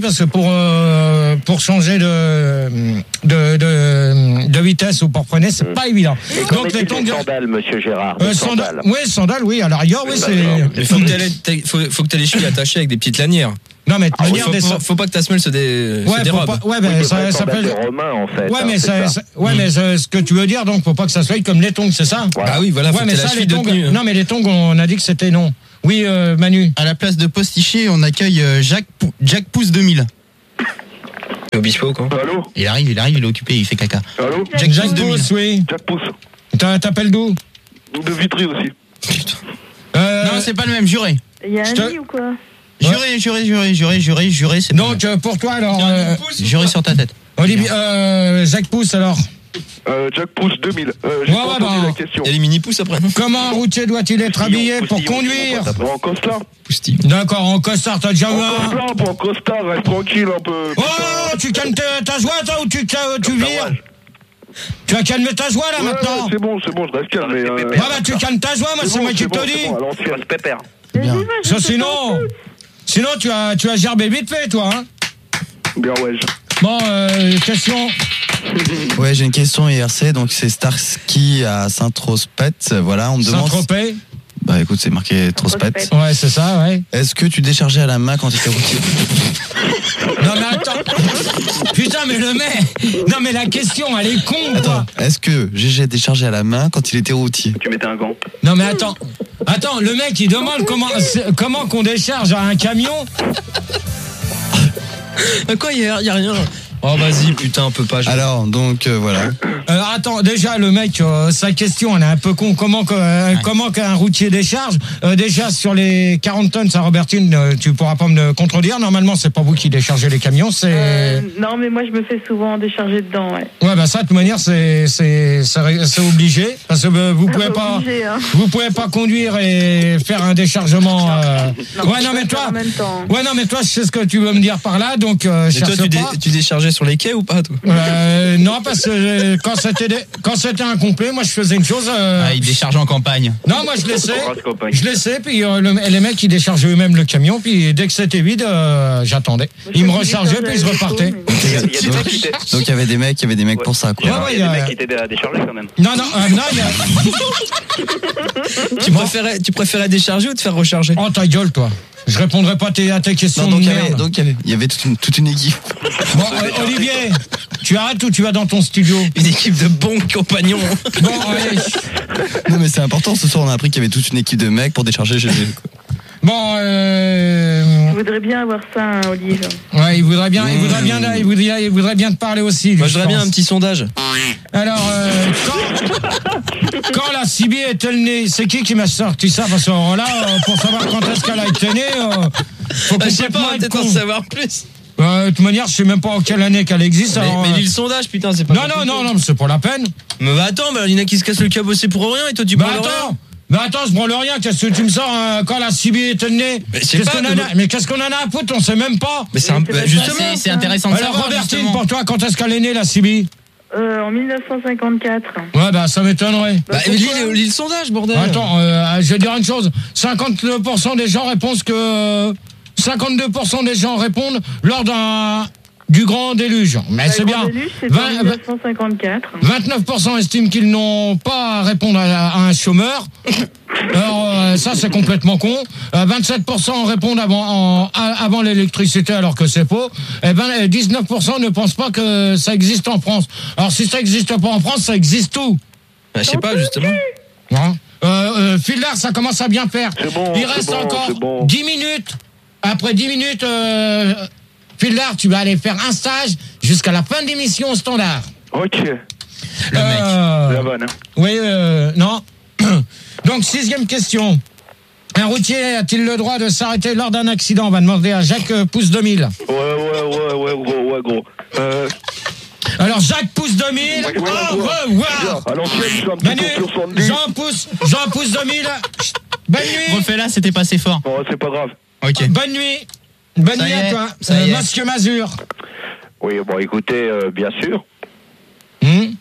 [SPEAKER 1] euh, pour changer de, de, de, de vitesse ou pour freiner, c'est mmh. pas évident.
[SPEAKER 9] Donc les tongs. Sandales, monsieur Gérard.
[SPEAKER 1] Euh, sandales. Oui, sandales, oui. À la rigueur, oui, c'est.
[SPEAKER 3] Il faut que tu aies les chevilles attachées avec des petites lanières.
[SPEAKER 1] Non, mais
[SPEAKER 3] ah, manière faut, des... faut, faut pas que ta semelle se, dé...
[SPEAKER 1] ouais,
[SPEAKER 3] se dérobe.
[SPEAKER 1] Pas... Ouais, mais oui, ça s'appelle.
[SPEAKER 9] Romain, en fait.
[SPEAKER 1] Ouais,
[SPEAKER 9] hein,
[SPEAKER 1] mais, ça, ça. Ouais, mmh. mais ce que tu veux dire, donc, faut pas que ça soit comme les tongs, c'est ça?
[SPEAKER 3] Voilà. Ah oui, voilà.
[SPEAKER 1] Ouais,
[SPEAKER 3] faut
[SPEAKER 1] mais
[SPEAKER 3] que
[SPEAKER 1] ça, les tongs.
[SPEAKER 3] tenue, hein.
[SPEAKER 1] Non, mais les tongs, on a dit que c'était non. Oui, euh, Manu.
[SPEAKER 4] À la place de Posticher, on accueille Jacques Pou... Jack Pouce deux mille.
[SPEAKER 3] Obispo, quoi.
[SPEAKER 7] Allô?
[SPEAKER 4] Il arrive, il arrive, il est occupé, il fait caca.
[SPEAKER 7] Allô?
[SPEAKER 1] Jack, Jack Pouce, oui.
[SPEAKER 7] Jack Pouce.
[SPEAKER 1] T'appelles d'où?
[SPEAKER 7] De Vitry aussi.
[SPEAKER 4] Putain. Euh... Non, c'est pas le même, juré.
[SPEAKER 2] Il y a un
[SPEAKER 1] te...
[SPEAKER 2] lit ou quoi?
[SPEAKER 4] Juré, juré, juré, juré, juré, juré, c'est
[SPEAKER 1] donc, euh, pour toi, alors. Euh...
[SPEAKER 4] Juré sur ta tête.
[SPEAKER 1] Olivier, euh, Jacques Pouce, alors.
[SPEAKER 7] Euh, Jack Pouce deux mille. Euh, J'ai
[SPEAKER 1] ouais,
[SPEAKER 7] pas
[SPEAKER 1] ouais,
[SPEAKER 7] entendu
[SPEAKER 1] bah,
[SPEAKER 7] la question.
[SPEAKER 3] Il y a les mini-pouces après, non?
[SPEAKER 1] Comment un routier doit-il être habillé pour conduire?
[SPEAKER 7] En costard.
[SPEAKER 1] D'accord, en costard, t'as déjà vu un.
[SPEAKER 7] En costard, en costard, reste tranquille un peu.
[SPEAKER 1] Oh, tu calmes ta joie, toi, ou tu, tu vires? Tu vas calmer ta joie, là,
[SPEAKER 7] ouais,
[SPEAKER 1] maintenant?
[SPEAKER 7] C'est bon, c'est bon, je reste calme. Mais euh...
[SPEAKER 1] Ah, bah, tu calmes ta joie, moi, c'est bon, moi qui te le dis.
[SPEAKER 7] Bon, alors, on se pépère.
[SPEAKER 2] Bien.
[SPEAKER 1] Ça, sinon. Sinon, tu as, tu as gerbé vite fait, toi, hein?
[SPEAKER 7] Bien, ouais.
[SPEAKER 1] Bon, euh, question.
[SPEAKER 6] Ouais, j'ai une question I R C, donc c'est Starsky à Saint-Trospet, voilà, on me demande...
[SPEAKER 1] Saint-Tropez.
[SPEAKER 6] Bah écoute, c'est marqué Trospet.
[SPEAKER 1] Ouais, c'est ça, ouais.
[SPEAKER 6] Est-ce que tu déchargeais à la main quand tu étais routier?
[SPEAKER 1] Non mais attends. Putain, mais le mec. Non mais la question, elle est con, quoi.
[SPEAKER 6] Est-ce que G G déchargeait à la main quand il était routier?
[SPEAKER 7] Tu mettais un gant.
[SPEAKER 1] Non mais attends. Attends, le mec il demande comment comment qu'on décharge à un camion.
[SPEAKER 3] Quoi, il y, y a rien. Oh vas-y, putain, on peut pas.
[SPEAKER 6] Alors, donc euh, voilà.
[SPEAKER 1] Euh, attends, déjà le mec, euh, sa question, elle est un peu con. Comment que, euh, ouais. comment qu'un routier décharge euh, déjà sur les quarante tonnes, ça, Robertine, euh, tu pourras pas me le contredire. Normalement, c'est pas vous qui déchargez les camions, c'est.
[SPEAKER 2] Euh, non, mais moi je me fais souvent décharger dedans, ouais.
[SPEAKER 1] Ouais, bah ça, de toute manière, c'est c'est c'est obligé parce que euh, vous pouvez pas
[SPEAKER 2] obligé, hein.
[SPEAKER 1] vous pouvez pas conduire et faire un déchargement. Euh...
[SPEAKER 2] Non,
[SPEAKER 1] ouais, non mais toi.
[SPEAKER 2] En même temps.
[SPEAKER 1] Ouais, non mais toi, je sais ce que tu veux me dire par là, donc. Euh,
[SPEAKER 3] et toi, tu, dé, tu déchargeais sur les quais ou pas, toi?
[SPEAKER 1] Euh, non, parce que euh, quand c'était des, quand c'était incomplet, moi je faisais une chose. Euh...
[SPEAKER 4] Ah, il décharge en campagne.
[SPEAKER 1] Non, moi je laissais, je laissais, puis euh, le, les mecs ils déchargeaient eux-mêmes le camion, puis dès que c'était vide, euh, j'attendais. Ils me rechargeaient, puis je repartais.
[SPEAKER 6] Donc il y avait des mecs, il y avait des mecs pour ça, quoi.
[SPEAKER 7] Ouais, ouais, il y a des mecs qui t'aidaient à décharger quand même.
[SPEAKER 1] Non, non, euh, non, il y a.
[SPEAKER 3] tu préférais, tu préférais décharger ou te faire recharger?
[SPEAKER 1] Oh ta gueule, toi. Je répondrai pas à tes, à tes questions.
[SPEAKER 6] Non, donc,
[SPEAKER 1] de
[SPEAKER 6] il y avait,
[SPEAKER 1] merde.
[SPEAKER 6] donc il y avait, il y avait toute, une, toute une équipe.
[SPEAKER 1] Bon, euh, Olivier, tu arrêtes ou tu vas dans ton studio?
[SPEAKER 3] Une équipe de bons compagnons.
[SPEAKER 1] Bon, allez.
[SPEAKER 6] Non, mais c'est important. Ce soir, on a appris qu'il y avait toute une équipe de mecs pour décharger G G.
[SPEAKER 1] Bon, euh...
[SPEAKER 2] Je voudrais bien avoir ça, hein, Olive.
[SPEAKER 1] Ouais, il voudrait bien, il voudrait bien, il voudrait, il voudrait bien te parler aussi.
[SPEAKER 3] Moi, je voudrais bien un petit sondage.
[SPEAKER 1] Alors, euh, quand, quand la C B est-elle née? C'est qui qui m'a sorti ça? Parce que là, euh, pour savoir quand est-ce qu'elle a été née, euh, faut
[SPEAKER 3] bah, je sais pas, peut-être en savoir plus.
[SPEAKER 1] Euh, de toute manière, je sais même pas en quelle année qu'elle existe.
[SPEAKER 3] Mais,
[SPEAKER 1] alors,
[SPEAKER 3] mais
[SPEAKER 1] euh...
[SPEAKER 3] lis le sondage, putain, c'est pas.
[SPEAKER 1] Non, non, non, non, c'est pas la peine.
[SPEAKER 3] Mais bah attends, bah, il y en a qui se cassent le cabossé pour rien et toi tu
[SPEAKER 1] bah
[SPEAKER 3] parles
[SPEAKER 1] attends.
[SPEAKER 3] rien.
[SPEAKER 1] Bah attends, je branle rien, qu'est-ce que tu me sors hein, quand la C B est née? Mais qu'est-ce qu'on en a, mais qu'est-ce qu'on en a à foutre? On sait même pas.
[SPEAKER 3] Mais c'est un peu, justement,
[SPEAKER 4] c'est intéressant de
[SPEAKER 1] alors,
[SPEAKER 4] savoir.
[SPEAKER 1] Robertine,
[SPEAKER 4] justement.
[SPEAKER 1] pour toi, quand est-ce qu'elle est née, la C B?
[SPEAKER 2] Euh, en mille neuf cent cinquante-quatre.
[SPEAKER 1] Ouais, bah ça m'étonnerait.
[SPEAKER 3] Bah, lis, lis le sondage, bordel.
[SPEAKER 1] Attends, euh, je vais dire une chose. cinquante-deux pour cent des gens répondent que... cinquante-deux pour cent des gens répondent lors d'un... du grand déluge. Mais
[SPEAKER 2] bah,
[SPEAKER 1] c'est bien.
[SPEAKER 2] Déluge, c'est en mille neuf cent cinquante-quatre.
[SPEAKER 1] vingt-neuf pour cent estiment qu'ils n'ont pas à répondre à, à un chômeur. Alors euh, ça c'est complètement con. Euh, vingt-sept pour cent répondent avant, en, avant l'électricité alors que c'est faux. Et ben dix-neuf pour cent ne pensent pas que ça existe en France. Alors si ça existe pas en France, ça existe où?
[SPEAKER 3] Bah, je sais pas justement.
[SPEAKER 1] Hein euh, euh, Fildar, ça commence à bien faire.
[SPEAKER 7] Bon,
[SPEAKER 1] il reste
[SPEAKER 7] bon,
[SPEAKER 1] encore
[SPEAKER 7] bon.
[SPEAKER 1] dix minutes. Après dix minutes, euh, Fildar, tu vas aller faire un stage jusqu'à la fin de l'émission au standard.
[SPEAKER 7] Ok.
[SPEAKER 1] Le euh,
[SPEAKER 7] mec. La vanne. Hein.
[SPEAKER 1] Oui, euh, non. Donc, sixième question. Un routier a-t-il le droit de s'arrêter lors d'un accident? On va demander à Jacques Pouce deux mille.
[SPEAKER 7] Ouais, ouais, ouais, ouais, gros, ouais, gros. Euh...
[SPEAKER 1] Alors, Jacques Pouce deux mille,
[SPEAKER 7] ouais, ouais,
[SPEAKER 1] au revoir.
[SPEAKER 7] À l'ancienne, je suis un petit
[SPEAKER 1] Manu,
[SPEAKER 7] peu sur soixante-dix.
[SPEAKER 1] Jean Pouce, Jean Pouce deux mille. Bonne nuit.
[SPEAKER 4] Refais-la, c'était pas assez fort.
[SPEAKER 7] Oh, c'est pas grave.
[SPEAKER 4] Ok.
[SPEAKER 1] Bonne nuit. Bonne ça nuit à toi, euh, Monsieur Mazur.
[SPEAKER 9] Oui, bon, écoutez, euh, bien sûr.
[SPEAKER 1] Hum non,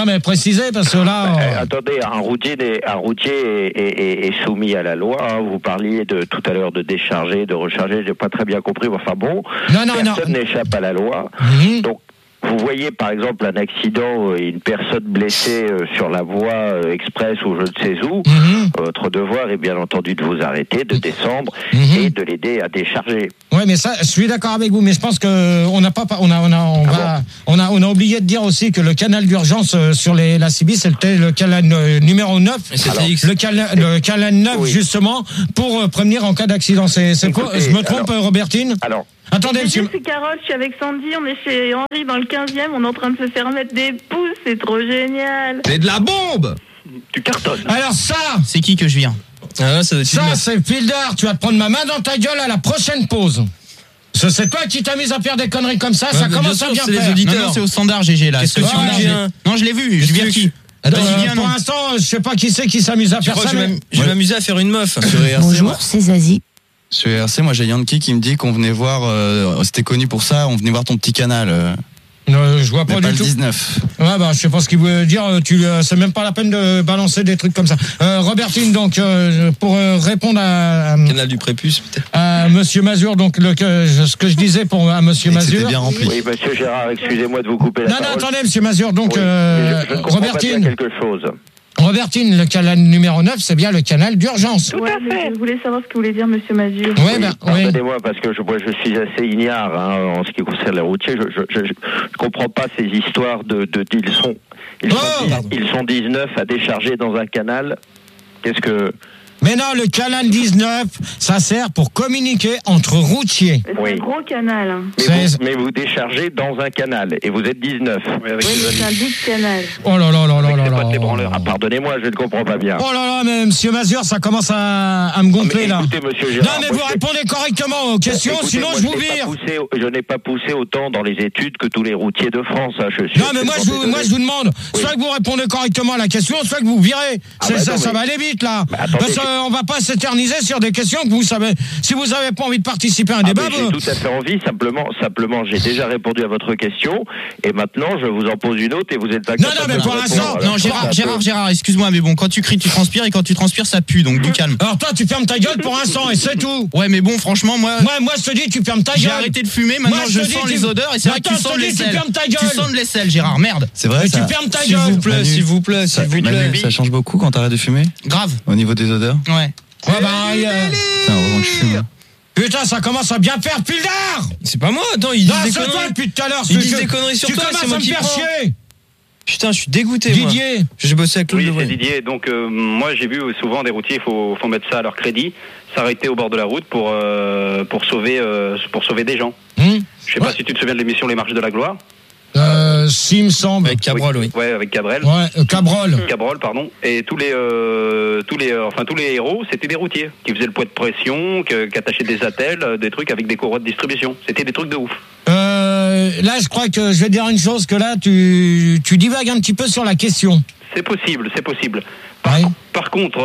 [SPEAKER 1] mais précisez, parce que là...
[SPEAKER 9] Bah,
[SPEAKER 1] euh...
[SPEAKER 9] attendez, un routier, est, un routier est, est, est soumis à la loi. Hein. Vous parliez de, tout à l'heure de décharger, de recharger, j'ai pas très bien compris. Enfin bon,
[SPEAKER 1] non, non,
[SPEAKER 9] personne
[SPEAKER 1] non.
[SPEAKER 9] n'échappe à la loi.
[SPEAKER 1] Mmh.
[SPEAKER 9] Donc, vous voyez par exemple un accident et une personne blessée euh, sur la voie euh, express ou je ne sais où,
[SPEAKER 1] mmh.
[SPEAKER 9] votre devoir est bien entendu de vous arrêter, de descendre
[SPEAKER 1] mmh. et
[SPEAKER 9] de l'aider à décharger.
[SPEAKER 1] Oui, mais ça, je suis d'accord avec vous, mais je pense que on n'a pas, on a, on a, on
[SPEAKER 9] ah
[SPEAKER 1] va,
[SPEAKER 9] bon
[SPEAKER 1] on a, on a oublié de dire aussi que le canal d'urgence euh, sur les, la C B, c'était le canal euh, numéro neuf.
[SPEAKER 3] Alors,
[SPEAKER 1] le canal, le canal neuf,
[SPEAKER 9] oui.
[SPEAKER 1] justement, pour euh, prévenir en cas d'accident. C'est, c'est quoi? Je me trompe,
[SPEAKER 9] alors,
[SPEAKER 1] Robertine?
[SPEAKER 9] Alors.
[SPEAKER 1] Attendez, monsieur.
[SPEAKER 2] C'est Carole, je suis avec Sandy, on est chez Henri dans le quinzième, on est en train de se faire mettre des pouces, c'est trop génial.
[SPEAKER 10] C'est de la bombe.
[SPEAKER 9] Tu cartonnes.
[SPEAKER 1] Alors ça,
[SPEAKER 4] c'est qui que je viens?
[SPEAKER 3] Ah, ça,
[SPEAKER 1] ça c'est Fildar, tu vas te prendre ma main dans ta gueule à la prochaine pause. Ce c'est toi qui t'amuses à faire des conneries comme ça,
[SPEAKER 3] ouais,
[SPEAKER 1] ça commence
[SPEAKER 3] bien
[SPEAKER 1] à
[SPEAKER 3] sûr,
[SPEAKER 1] bien faire.
[SPEAKER 4] Non, non, c'est au standard G G là.
[SPEAKER 3] Qu'est-ce que tu veux dire?
[SPEAKER 4] Non, je l'ai vu, je viens qui?
[SPEAKER 1] Alors, euh, pour l'instant, je sais pas qui c'est qui s'amuse à
[SPEAKER 3] tu
[SPEAKER 1] faire
[SPEAKER 3] crois
[SPEAKER 1] ça.
[SPEAKER 3] que
[SPEAKER 1] Mais...
[SPEAKER 3] je vais m'amuser à faire une meuf sur R C.
[SPEAKER 12] Bonjour, c'est Zazie.
[SPEAKER 6] Sur R C, moi j'ai Yankee qui me dit qu'on venait voir, euh, c'était connu pour ça, on venait voir ton petit canal. Euh,
[SPEAKER 1] non, je vois pas
[SPEAKER 6] mais
[SPEAKER 1] du
[SPEAKER 6] pas
[SPEAKER 1] tout.
[SPEAKER 6] le dix-neuf.
[SPEAKER 1] Ouais, bah, je sais pas ce qu'il veut dire. Tu, euh, c'est même pas la peine de balancer des trucs comme ça. Euh, Robertine, donc, euh, pour euh, répondre à, à
[SPEAKER 3] canal du prépuce, peut-être.
[SPEAKER 1] À Monsieur Mazur, donc le, que, ce que je disais pour à Monsieur Mazur.
[SPEAKER 6] C'était bien rempli.
[SPEAKER 9] Oui, Monsieur Gérard, excusez-moi de vous couper la
[SPEAKER 1] non,
[SPEAKER 9] parole.
[SPEAKER 1] Non, attendez, Monsieur Mazur, donc,
[SPEAKER 9] oui,
[SPEAKER 1] euh,
[SPEAKER 9] je, je
[SPEAKER 1] Robertine.
[SPEAKER 9] Pas quelque chose.
[SPEAKER 1] Robertine, le canal numéro neuf, c'est bien le canal d'urgence.
[SPEAKER 2] Tout ouais, à fait. Je voulais savoir ce que voulait dire Monsieur Mazur.
[SPEAKER 1] Oui,
[SPEAKER 9] oui,
[SPEAKER 1] ben,
[SPEAKER 9] pardonnez-moi, parce que je, moi, je suis assez ignare hein, en ce qui concerne les routiers. Je je, je, je comprends pas ces histoires de... de, de ils, sont, ils,
[SPEAKER 1] oh,
[SPEAKER 9] sont, ils sont dix-neuf à décharger dans un canal. Qu'est-ce que...
[SPEAKER 1] Mais non, le canal dix-neuf, ça sert pour communiquer entre routiers.
[SPEAKER 2] C'est oui. un gros canal. Hein.
[SPEAKER 9] Mais, vous, mais vous déchargez dans un canal et vous êtes dix-neuf.
[SPEAKER 2] Oui, avec oui c'est un big canal.
[SPEAKER 1] Oh là là là là là là.
[SPEAKER 9] Ah, pardonnez-moi, je ne comprends pas bien.
[SPEAKER 1] Oh là là, mais Monsieur Mazur, ça commence à, à me gonfler
[SPEAKER 9] mais
[SPEAKER 1] là.
[SPEAKER 9] Écoutez, Monsieur Gérard,
[SPEAKER 1] non, mais vous répondez correctement aux questions,
[SPEAKER 9] écoutez,
[SPEAKER 1] sinon
[SPEAKER 9] moi,
[SPEAKER 1] je vous
[SPEAKER 9] je
[SPEAKER 1] vire.
[SPEAKER 9] Poussé, je n'ai pas poussé autant dans les études que tous les routiers de France. Hein, je suis
[SPEAKER 1] non, mais moi je, vous, moi je vous demande, oui. soit que vous répondez correctement à la question, soit que vous virez. Ah bah ça, non, ça mais... va aller vite là. Bah, attendez, Parce qu'on va pas s'éterniser sur des questions que vous savez. Si vous n'avez pas envie de participer à un
[SPEAKER 9] ah
[SPEAKER 1] débat,
[SPEAKER 9] j'ai vous... tout à fait envie. Simplement, simplement, j'ai déjà répondu à votre question et maintenant je vous en pose une autre et vous êtes
[SPEAKER 1] incapable. Non, non, mais pour l'instant,
[SPEAKER 4] non, Gérard, Gérard, Gérard, excuse-moi, mais bon, quand tu cries, tu transpires et quand tu transpires, ça pue, donc du calme.
[SPEAKER 1] Alors toi, tu fermes ta gueule pour l'instant et c'est tout.
[SPEAKER 4] Ouais, mais bon, franchement, moi,
[SPEAKER 1] moi, moi, je te dis, tu fermes ta gueule.
[SPEAKER 4] J'ai arrêté de fumer, maintenant moi, je, je sens dis, les tu... odeurs et c'est vrai que tu sens de l'aisselle. Tu fermes ta gueule. Tu sens de l'aisselle, Gérard. Merde.
[SPEAKER 6] C'est vrai.
[SPEAKER 1] Ça... Tu fermes ta gueule.
[SPEAKER 3] S'il vous plaît, s'il vous plaît, s'il vous plaît.
[SPEAKER 6] Ça change beaucoup quand t'arrêtes de fumer.
[SPEAKER 4] Grave.
[SPEAKER 6] Au niveau des odeurs.
[SPEAKER 4] Ouais.
[SPEAKER 1] Ouais, bah, il, euh...
[SPEAKER 6] Putain, heureusement que je fume.
[SPEAKER 1] Putain, ça commence à bien faire, Pildar.
[SPEAKER 3] C'est pas moi, attends, il dit des conneries.
[SPEAKER 1] Toi, depuis tout à l'heure,
[SPEAKER 3] il dit des conneries sur toi, c'est moi qui
[SPEAKER 1] prends. Chier.
[SPEAKER 3] Putain, je suis dégoûté,
[SPEAKER 1] Didier.
[SPEAKER 3] Moi. J'ai bossé avec Claude
[SPEAKER 13] Oui,
[SPEAKER 3] Leroy.
[SPEAKER 13] c'est Didier. Donc, euh, moi, j'ai vu souvent des routiers, il faut, faut mettre ça à leur crédit, s'arrêter au bord de la route pour, euh, pour, sauver, euh, pour sauver des gens.
[SPEAKER 1] Mmh.
[SPEAKER 13] Je sais ouais. pas si tu te souviens de l'émission Les Marches de la Gloire.
[SPEAKER 1] Euh, si, il me semble.
[SPEAKER 3] Avec Cabrol, oui.
[SPEAKER 13] oui. Ouais, avec Cabrel.
[SPEAKER 1] Ouais, euh, Cabrol.
[SPEAKER 13] Cabrol, pardon. Et tous les, euh, tous les, euh, enfin tous les héros, c'était des routiers qui faisaient le poids de pression, que, qui attachaient des attelles, euh, des trucs avec des courroies de distribution. C'était des trucs de ouf.
[SPEAKER 1] Euh, là, je crois que je vais dire une chose que là, tu, tu divagues un petit peu sur la question.
[SPEAKER 13] C'est possible, c'est possible. Par,
[SPEAKER 1] ouais.
[SPEAKER 13] par contre,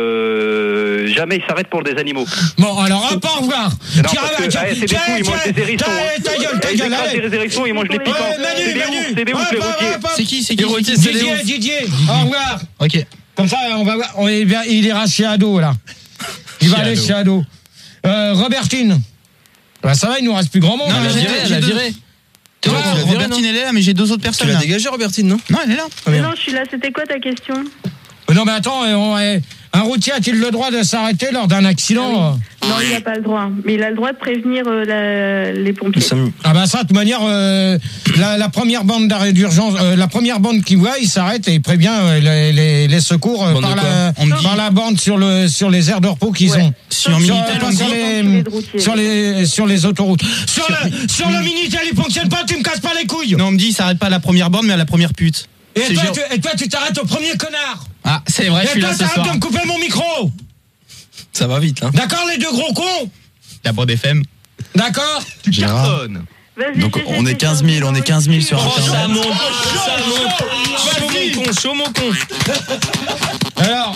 [SPEAKER 13] euh, jamais ils s'arrêtent pour des animaux.
[SPEAKER 1] Bon, alors, hop, au revoir.
[SPEAKER 13] Non, parce que, tiens, allez, c'est des fous, ils mangent des hérissons.
[SPEAKER 1] Ta gueule, ta gueule,
[SPEAKER 13] allez. Ils écrasent des hérissons, ils mangent des piquants. C'est des oufs, c'est des oufs, les routiers.
[SPEAKER 4] C'est qui, c'est qui,
[SPEAKER 1] Didier, Didier, au revoir.
[SPEAKER 4] Ok.
[SPEAKER 1] Comme ça, on va voir. On est bien, il ira chez Ado, là. Il va aller chez Ado. Euh, Robertine. Bah, ça va, il nous reste plus grand monde.
[SPEAKER 3] Non, mais j'ai viré, elle a viré.
[SPEAKER 4] Ouais, Robertine, elle est là, mais j'ai deux autres personnes.
[SPEAKER 3] Tu l'as dégagé, Robertine, non?
[SPEAKER 4] Non, elle est là.
[SPEAKER 2] Ah, non, je suis là. C'était quoi ta question?
[SPEAKER 1] Non, mais attends, on est... un routier a-t-il le droit de s'arrêter lors d'un accident?
[SPEAKER 2] Non, il n'a pas le droit. Mais il a le droit de prévenir euh, la... les pompiers.
[SPEAKER 1] Ah bah ça, de toute manière, euh, la, la première bande d'arrêt d'urgence, euh, la première bande qui voit, il s'arrête et il prévient euh, les, les, les secours euh, par, la, par la bande sur, le, sur les aires de repos qu'ils ouais. ont.
[SPEAKER 4] Sur, sur, Minitel,
[SPEAKER 1] sur, sur, les, sur, les, sur les autoroutes. Sur, sur, le, sur le Minitel, il fonctionne pas, tu me casses pas les couilles.
[SPEAKER 4] Non, on me dit, il s'arrête pas à la première bande, mais à la première pute.
[SPEAKER 1] Et toi, tu, et toi, tu t'arrêtes au premier connard.
[SPEAKER 4] Ah, c'est vrai, et je suis
[SPEAKER 1] toi,
[SPEAKER 4] là ce soir.
[SPEAKER 1] Et toi, t'arrêtes de me couper mon micro.
[SPEAKER 3] Ça va vite, hein.
[SPEAKER 1] D'accord, les deux gros cons.
[SPEAKER 4] La Brode F M.
[SPEAKER 1] D'accord.
[SPEAKER 6] Tu cartonnes. Donc on est quinze mille, on est quinze mille sur
[SPEAKER 3] Internet. Oh, ça monte, ça monte. Chaud mon con, chaud mon con.
[SPEAKER 1] Alors.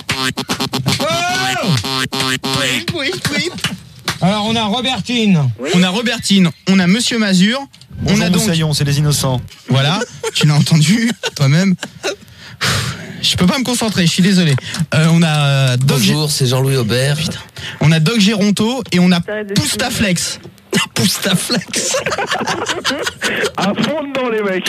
[SPEAKER 1] Oh
[SPEAKER 4] oui, oui, oui.
[SPEAKER 1] Alors on a Robertine.
[SPEAKER 4] Oui. On a Robertine, on a Monsieur Mazur.
[SPEAKER 6] Bonjour,
[SPEAKER 4] on a donc.
[SPEAKER 6] Moussaillon, c'est les innocents.
[SPEAKER 4] Voilà, tu l'as entendu toi-même. Je peux pas me concentrer, je suis désolé. Euh, on a Doc
[SPEAKER 3] Bonjour, c'est Jean-Louis Aubert.
[SPEAKER 4] Putain. On a Doc Géronto et on a Poustaflex.
[SPEAKER 3] Poustaflex.
[SPEAKER 5] À fond dedans, les mecs.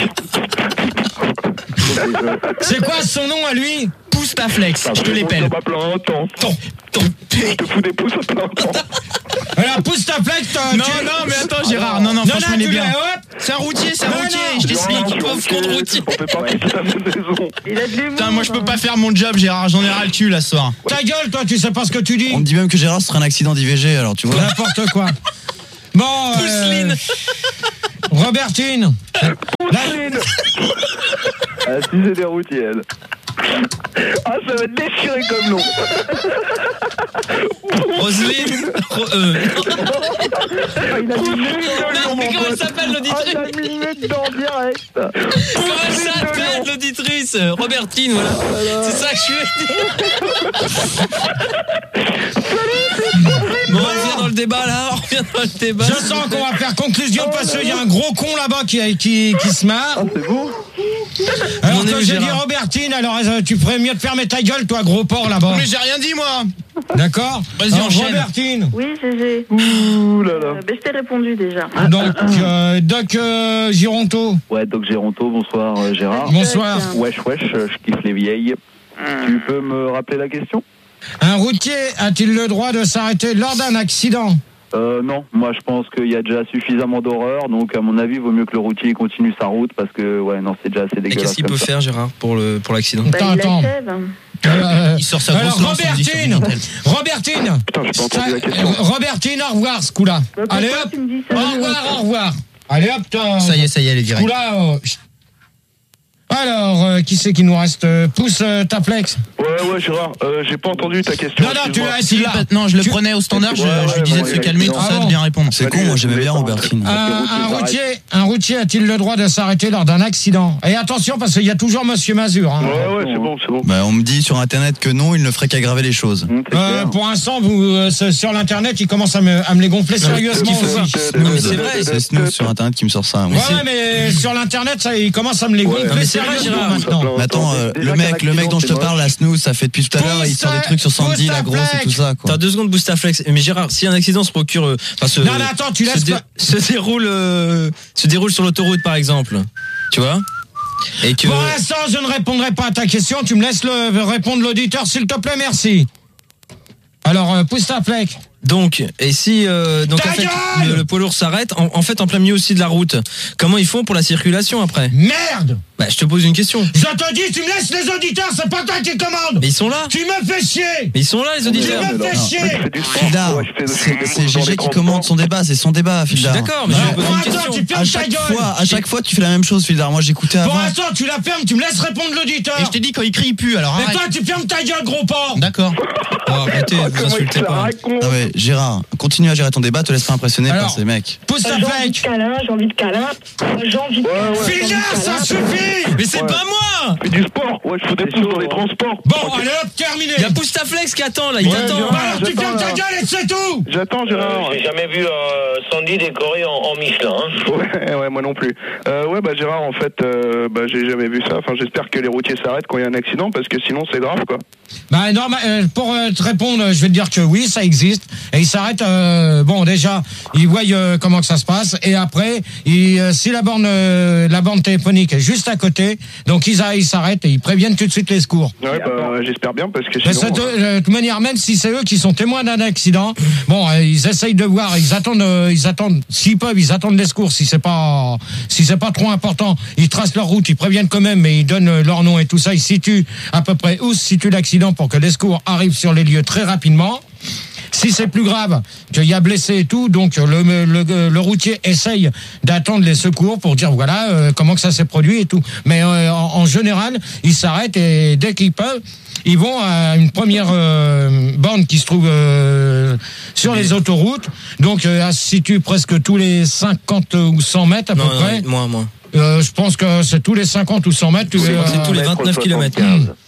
[SPEAKER 1] C'est quoi son nom à lui?
[SPEAKER 4] Poustaflex, je te l'épelle.
[SPEAKER 5] Ton, ton, ton. Je te fous des pouces à plein temps.
[SPEAKER 1] Alors, Poustaflex, t'as.
[SPEAKER 4] Non, non, mais attends, Gérard. Non, non,
[SPEAKER 1] non,
[SPEAKER 4] franchement,
[SPEAKER 1] non,
[SPEAKER 4] il est
[SPEAKER 1] tu
[SPEAKER 4] bien.
[SPEAKER 1] l'as, hop.
[SPEAKER 4] C'est un routier, c'est un
[SPEAKER 1] Non,
[SPEAKER 4] routier.
[SPEAKER 1] non.
[SPEAKER 4] Je t'explique.
[SPEAKER 3] Pauvre con de routier.
[SPEAKER 5] On fait partie de la même maison.
[SPEAKER 2] Il a de l'humour.
[SPEAKER 4] Putain, moi, je peux pas faire mon job, Gérard. J'en ai ras le cul, là, ce soir.
[SPEAKER 1] Ta gueule, toi, tu sais pas ce que tu dis.
[SPEAKER 6] On me dit même que Gérard serait un accident d'I V G, alors tu vois.
[SPEAKER 1] N'importe quoi. Bon, euh, Robertine.
[SPEAKER 5] Pousseline. Ah, si c'est des routiers, elle. Ah, ça va être déchiré comme nom.
[SPEAKER 3] Roselyne. Ro- euh,
[SPEAKER 5] Ah, il a mis une minute
[SPEAKER 3] Non, mais comment elle s'appelle
[SPEAKER 5] Ah,
[SPEAKER 3] l'auditrice?
[SPEAKER 5] il a mis une minute dans le direct.
[SPEAKER 3] Comment elle s'appelle l'auditrice? Robertine, voilà. C'est ça que je suis. Bon, on revient dans le débat là, on revient dans le débat.
[SPEAKER 1] Je sens qu'on va faire conclusion parce qu'il y a un gros con là-bas qui, qui, qui se marre.
[SPEAKER 5] Ah, c'est vous?
[SPEAKER 1] Alors
[SPEAKER 3] On est
[SPEAKER 1] que
[SPEAKER 3] où,
[SPEAKER 1] j'ai dit
[SPEAKER 3] Gérard
[SPEAKER 1] Robertine, alors euh, tu ferais mieux de fermer ta gueule, toi, gros porc là-bas.
[SPEAKER 4] Mais j'ai rien dit, moi.
[SPEAKER 1] D'accord?
[SPEAKER 4] Vas-y,
[SPEAKER 1] Alors,
[SPEAKER 4] enchaîne.
[SPEAKER 1] Robertine.
[SPEAKER 2] Oui, G G.
[SPEAKER 5] Ouh là là.
[SPEAKER 2] Euh, ben, je t'ai répondu déjà.
[SPEAKER 1] Donc, euh, Doc euh, Gironto.
[SPEAKER 5] Ouais, Doc Géronto, bonsoir euh, Gérard.
[SPEAKER 1] Bonsoir.
[SPEAKER 5] Wesh, wesh, euh, je kiffe les vieilles. Tu peux me rappeler la question?
[SPEAKER 1] Un routier a-t-il le droit de s'arrêter lors d'un accident?
[SPEAKER 5] Euh, non, moi je pense qu'il y a déjà suffisamment d'horreur, donc à mon avis, il vaut mieux que le routier continue sa route parce que, ouais, non, c'est déjà assez
[SPEAKER 3] Et
[SPEAKER 5] dégueulasse.
[SPEAKER 3] qu'est-ce qu'il
[SPEAKER 5] comme
[SPEAKER 3] peut
[SPEAKER 5] ça.
[SPEAKER 3] faire, Gérard, pour le pour l'accident?
[SPEAKER 2] Bah,
[SPEAKER 1] Attends,
[SPEAKER 2] il
[SPEAKER 1] attends.
[SPEAKER 2] achève.
[SPEAKER 1] Euh,
[SPEAKER 4] Il sort sa
[SPEAKER 1] alors,
[SPEAKER 4] grosse lance, on dit sur
[SPEAKER 1] Robertine,
[SPEAKER 4] Minitel.
[SPEAKER 1] Robertine,
[SPEAKER 5] Putain, j'ai pas entendu la question.
[SPEAKER 1] euh, Robertine, au revoir ce coup-là.
[SPEAKER 2] Bah, pourquoi
[SPEAKER 1] Allez hop,
[SPEAKER 2] tu me dis ça?
[SPEAKER 1] au revoir, au revoir. Allez hop, t'as-
[SPEAKER 4] Ça y est, ça y est, elle est
[SPEAKER 1] ce
[SPEAKER 4] directe.
[SPEAKER 1] coup-là. euh, chut. Alors, euh, qui c'est qui nous reste? Euh, Pousse euh, ta flex.
[SPEAKER 5] Ouais, ouais, Gérard, euh, j'ai pas entendu ta question.
[SPEAKER 1] Non, non, tu
[SPEAKER 5] excuse-moi.
[SPEAKER 1] l'as,
[SPEAKER 4] Si,
[SPEAKER 1] tu l'as.
[SPEAKER 4] non, je le
[SPEAKER 1] Tu-
[SPEAKER 4] prenais au standard, je,
[SPEAKER 5] Ouais,
[SPEAKER 4] je lui
[SPEAKER 5] ouais,
[SPEAKER 4] disais
[SPEAKER 5] bon,
[SPEAKER 4] de se
[SPEAKER 5] il a
[SPEAKER 4] calmer,
[SPEAKER 5] dit
[SPEAKER 4] tout
[SPEAKER 5] non.
[SPEAKER 4] ça,
[SPEAKER 1] Ah
[SPEAKER 4] de bien répondre.
[SPEAKER 6] C'est con, moi j'aimais bien Robertine.
[SPEAKER 1] Un,
[SPEAKER 5] routier
[SPEAKER 1] un
[SPEAKER 5] s'arrête.
[SPEAKER 1] routier, un routier a-t-il le droit de s'arrêter lors d'un accident? Et attention, parce qu'il y a toujours Monsieur Mazur. Hein.
[SPEAKER 5] Ouais, ouais, c'est bon, c'est bon.
[SPEAKER 6] Bah, on me dit sur internet que non, il ne ferait qu'aggraver les choses.
[SPEAKER 5] Hum, c'est
[SPEAKER 1] Euh,
[SPEAKER 5] clair.
[SPEAKER 1] pour l'instant, vous, euh, c'est- sur l'internet, ils commencent à me, à me les gonfler sérieusement
[SPEAKER 6] fait
[SPEAKER 1] aussi.
[SPEAKER 6] Snooze,
[SPEAKER 3] mais c'est vrai,
[SPEAKER 6] c'est Snooze sur internet qui me sort ça.
[SPEAKER 1] Ouais,
[SPEAKER 6] oui.
[SPEAKER 1] ouais, mais sur l'internet, ça, ils commencent à me les
[SPEAKER 5] Ouais.
[SPEAKER 1] gonfler
[SPEAKER 3] Non, mais c'est vrai,
[SPEAKER 1] sérieusement
[SPEAKER 3] Gérard.
[SPEAKER 1] maintenant.
[SPEAKER 6] Mais attends, euh,
[SPEAKER 5] Déjà
[SPEAKER 6] le
[SPEAKER 5] qu'un
[SPEAKER 6] mec, le mec dont je te
[SPEAKER 5] accident,
[SPEAKER 6] parle, la Snooze, ça fait depuis tout à l'heure, il sort des trucs sur Sandy, la grosse et tout ça, quoi.
[SPEAKER 3] T'as deux secondes, Boostaflex. Mais Gérard, si un accident se procure, euh, enfin, se,
[SPEAKER 1] Non, mais attends, tu
[SPEAKER 3] se,
[SPEAKER 1] laisses
[SPEAKER 3] dé-
[SPEAKER 1] pas.
[SPEAKER 3] se déroule, euh, se déroule sur l'autoroute, par exemple. Tu vois? Et que.
[SPEAKER 1] Pour l'instant, je ne répondrai pas à ta question. Tu me laisses le, répondre l'auditeur, s'il te plaît, merci. Alors, euh, pousse ta flex.
[SPEAKER 3] Donc, et si euh, donc
[SPEAKER 1] Ta
[SPEAKER 3] en fait,
[SPEAKER 1] gueule
[SPEAKER 3] le, le poids lourd s'arrête, en, en fait en plein milieu aussi de la route. Comment ils font pour la circulation après?
[SPEAKER 1] Merde!
[SPEAKER 3] Bah, je te pose une question.
[SPEAKER 1] Je te dis, tu me laisses les auditeurs, c'est pas toi qui commande!
[SPEAKER 3] Mais ils sont là.
[SPEAKER 1] Tu me fais chier!
[SPEAKER 3] Mais ils sont là, les
[SPEAKER 1] Tu
[SPEAKER 3] auditeurs.
[SPEAKER 1] me fais chier!
[SPEAKER 5] Je fais du sport.
[SPEAKER 6] Fildar,
[SPEAKER 5] Ouais, je fais- je fais
[SPEAKER 6] c'est
[SPEAKER 5] des
[SPEAKER 6] c'est
[SPEAKER 5] courses dans
[SPEAKER 6] G G
[SPEAKER 5] les
[SPEAKER 6] qui commande son débat, c'est son débat,
[SPEAKER 3] Je suis
[SPEAKER 6] Fildar.
[SPEAKER 3] d'accord, mais je
[SPEAKER 1] Alors,
[SPEAKER 3] vais
[SPEAKER 1] pour
[SPEAKER 3] poser une
[SPEAKER 1] l'instant,
[SPEAKER 3] question.
[SPEAKER 1] tu
[SPEAKER 6] À
[SPEAKER 1] fermes ta
[SPEAKER 6] chaque
[SPEAKER 1] gueule!
[SPEAKER 6] fois, à chaque fois, tu fais la même chose, Fildar. Moi, j'écoutais
[SPEAKER 1] Pour
[SPEAKER 6] avant.
[SPEAKER 1] l'instant, tu la fermes, tu me laisses répondre l'auditeur!
[SPEAKER 4] Et je t'ai dit, quand il crie, il pue, alors
[SPEAKER 1] Mais
[SPEAKER 4] arrête.
[SPEAKER 1] toi, tu fermes ta gueule, gros porc!
[SPEAKER 4] D'accord.
[SPEAKER 3] Oh, arrêtez, vous
[SPEAKER 5] Comment il
[SPEAKER 3] insultez
[SPEAKER 5] se la
[SPEAKER 3] pas.
[SPEAKER 5] raconte?
[SPEAKER 6] Non mais Gérard, continue à gérer ton débat, te laisse pas impressionner
[SPEAKER 1] Alors,
[SPEAKER 6] par ces mecs.
[SPEAKER 1] Pousse ta
[SPEAKER 12] J'ai envie de
[SPEAKER 1] flex!
[SPEAKER 12] câlin, j'ai envie de câlin, j'ai envie de câlin.
[SPEAKER 1] Fildar, ça suffit!
[SPEAKER 3] Mais c'est
[SPEAKER 5] Ouais.
[SPEAKER 3] pas moi.
[SPEAKER 5] Je fais du sport. Ouais, je fais des pouces dans les transports.
[SPEAKER 1] Bon, allez hop, terminé!
[SPEAKER 3] Il y a Boostaflex qui attend là, il
[SPEAKER 5] Ouais,
[SPEAKER 3] t'attend.
[SPEAKER 5] Gérard.
[SPEAKER 1] Bah alors, tu
[SPEAKER 5] J'attends,
[SPEAKER 1] fermes ta
[SPEAKER 5] là.
[SPEAKER 1] gueule et c'est tout!
[SPEAKER 5] J'attends, Gérard.
[SPEAKER 14] J'ai jamais vu un Sandy décoré en, en Michelin. Hein.
[SPEAKER 5] Ouais, ouais, moi non plus. Euh, ouais, bah Gérard, en fait, euh, bah j'ai jamais vu ça. Enfin, j'espère que les routiers s'arrêtent quand il y a un accident, parce que sinon c'est grave, quoi.
[SPEAKER 1] Bah non, euh, pour euh, te répondre, je vais te dire que oui, ça existe. Et ils s'arrêtent. Euh, bon, déjà, ils voient euh, comment que ça se passe. Et après, ils, euh, si la borne, euh, la borne téléphonique est juste à côté, donc ils, a- ils s'arrêtent et ils préviennent tout de suite les secours.
[SPEAKER 5] Ouais, bah j'espère bien, parce que
[SPEAKER 1] Mais
[SPEAKER 5] sinon.
[SPEAKER 1] c'est de, euh, de toute manière, même si c'est eux qui sont témoins d'un accident, bon, euh, ils essayent de voir, ils attendent, euh, ils attendent, s'ils peuvent, ils attendent les secours. Si c'est pas, si c'est pas trop important, ils tracent leur route, ils préviennent quand même, mais ils donnent euh, leur nom et tout ça. Ils situent à peu près où se situe l'accident pour que les secours arrivent sur les lieux très rapidement. Si c'est plus grave, qu'il y a blessé et tout, donc le, le, le routier essaye d'attendre les secours pour dire voilà euh, comment que ça s'est produit et tout. Mais euh, en, en général, ils s'arrêtent et dès qu'ils peuvent, ils vont à une première euh, borne qui se trouve euh, sur les autoroutes. Donc euh, elle se situe presque tous les cinquante ou cent mètres à
[SPEAKER 3] Non,
[SPEAKER 1] peu près.
[SPEAKER 3] non, moi, moi.
[SPEAKER 1] Euh, je pense que c'est tous les cinquante ou cent mètres. Tu
[SPEAKER 3] C'est
[SPEAKER 1] euh,
[SPEAKER 3] c'est tous les vingt-neuf kilomètres.
[SPEAKER 1] Mmh.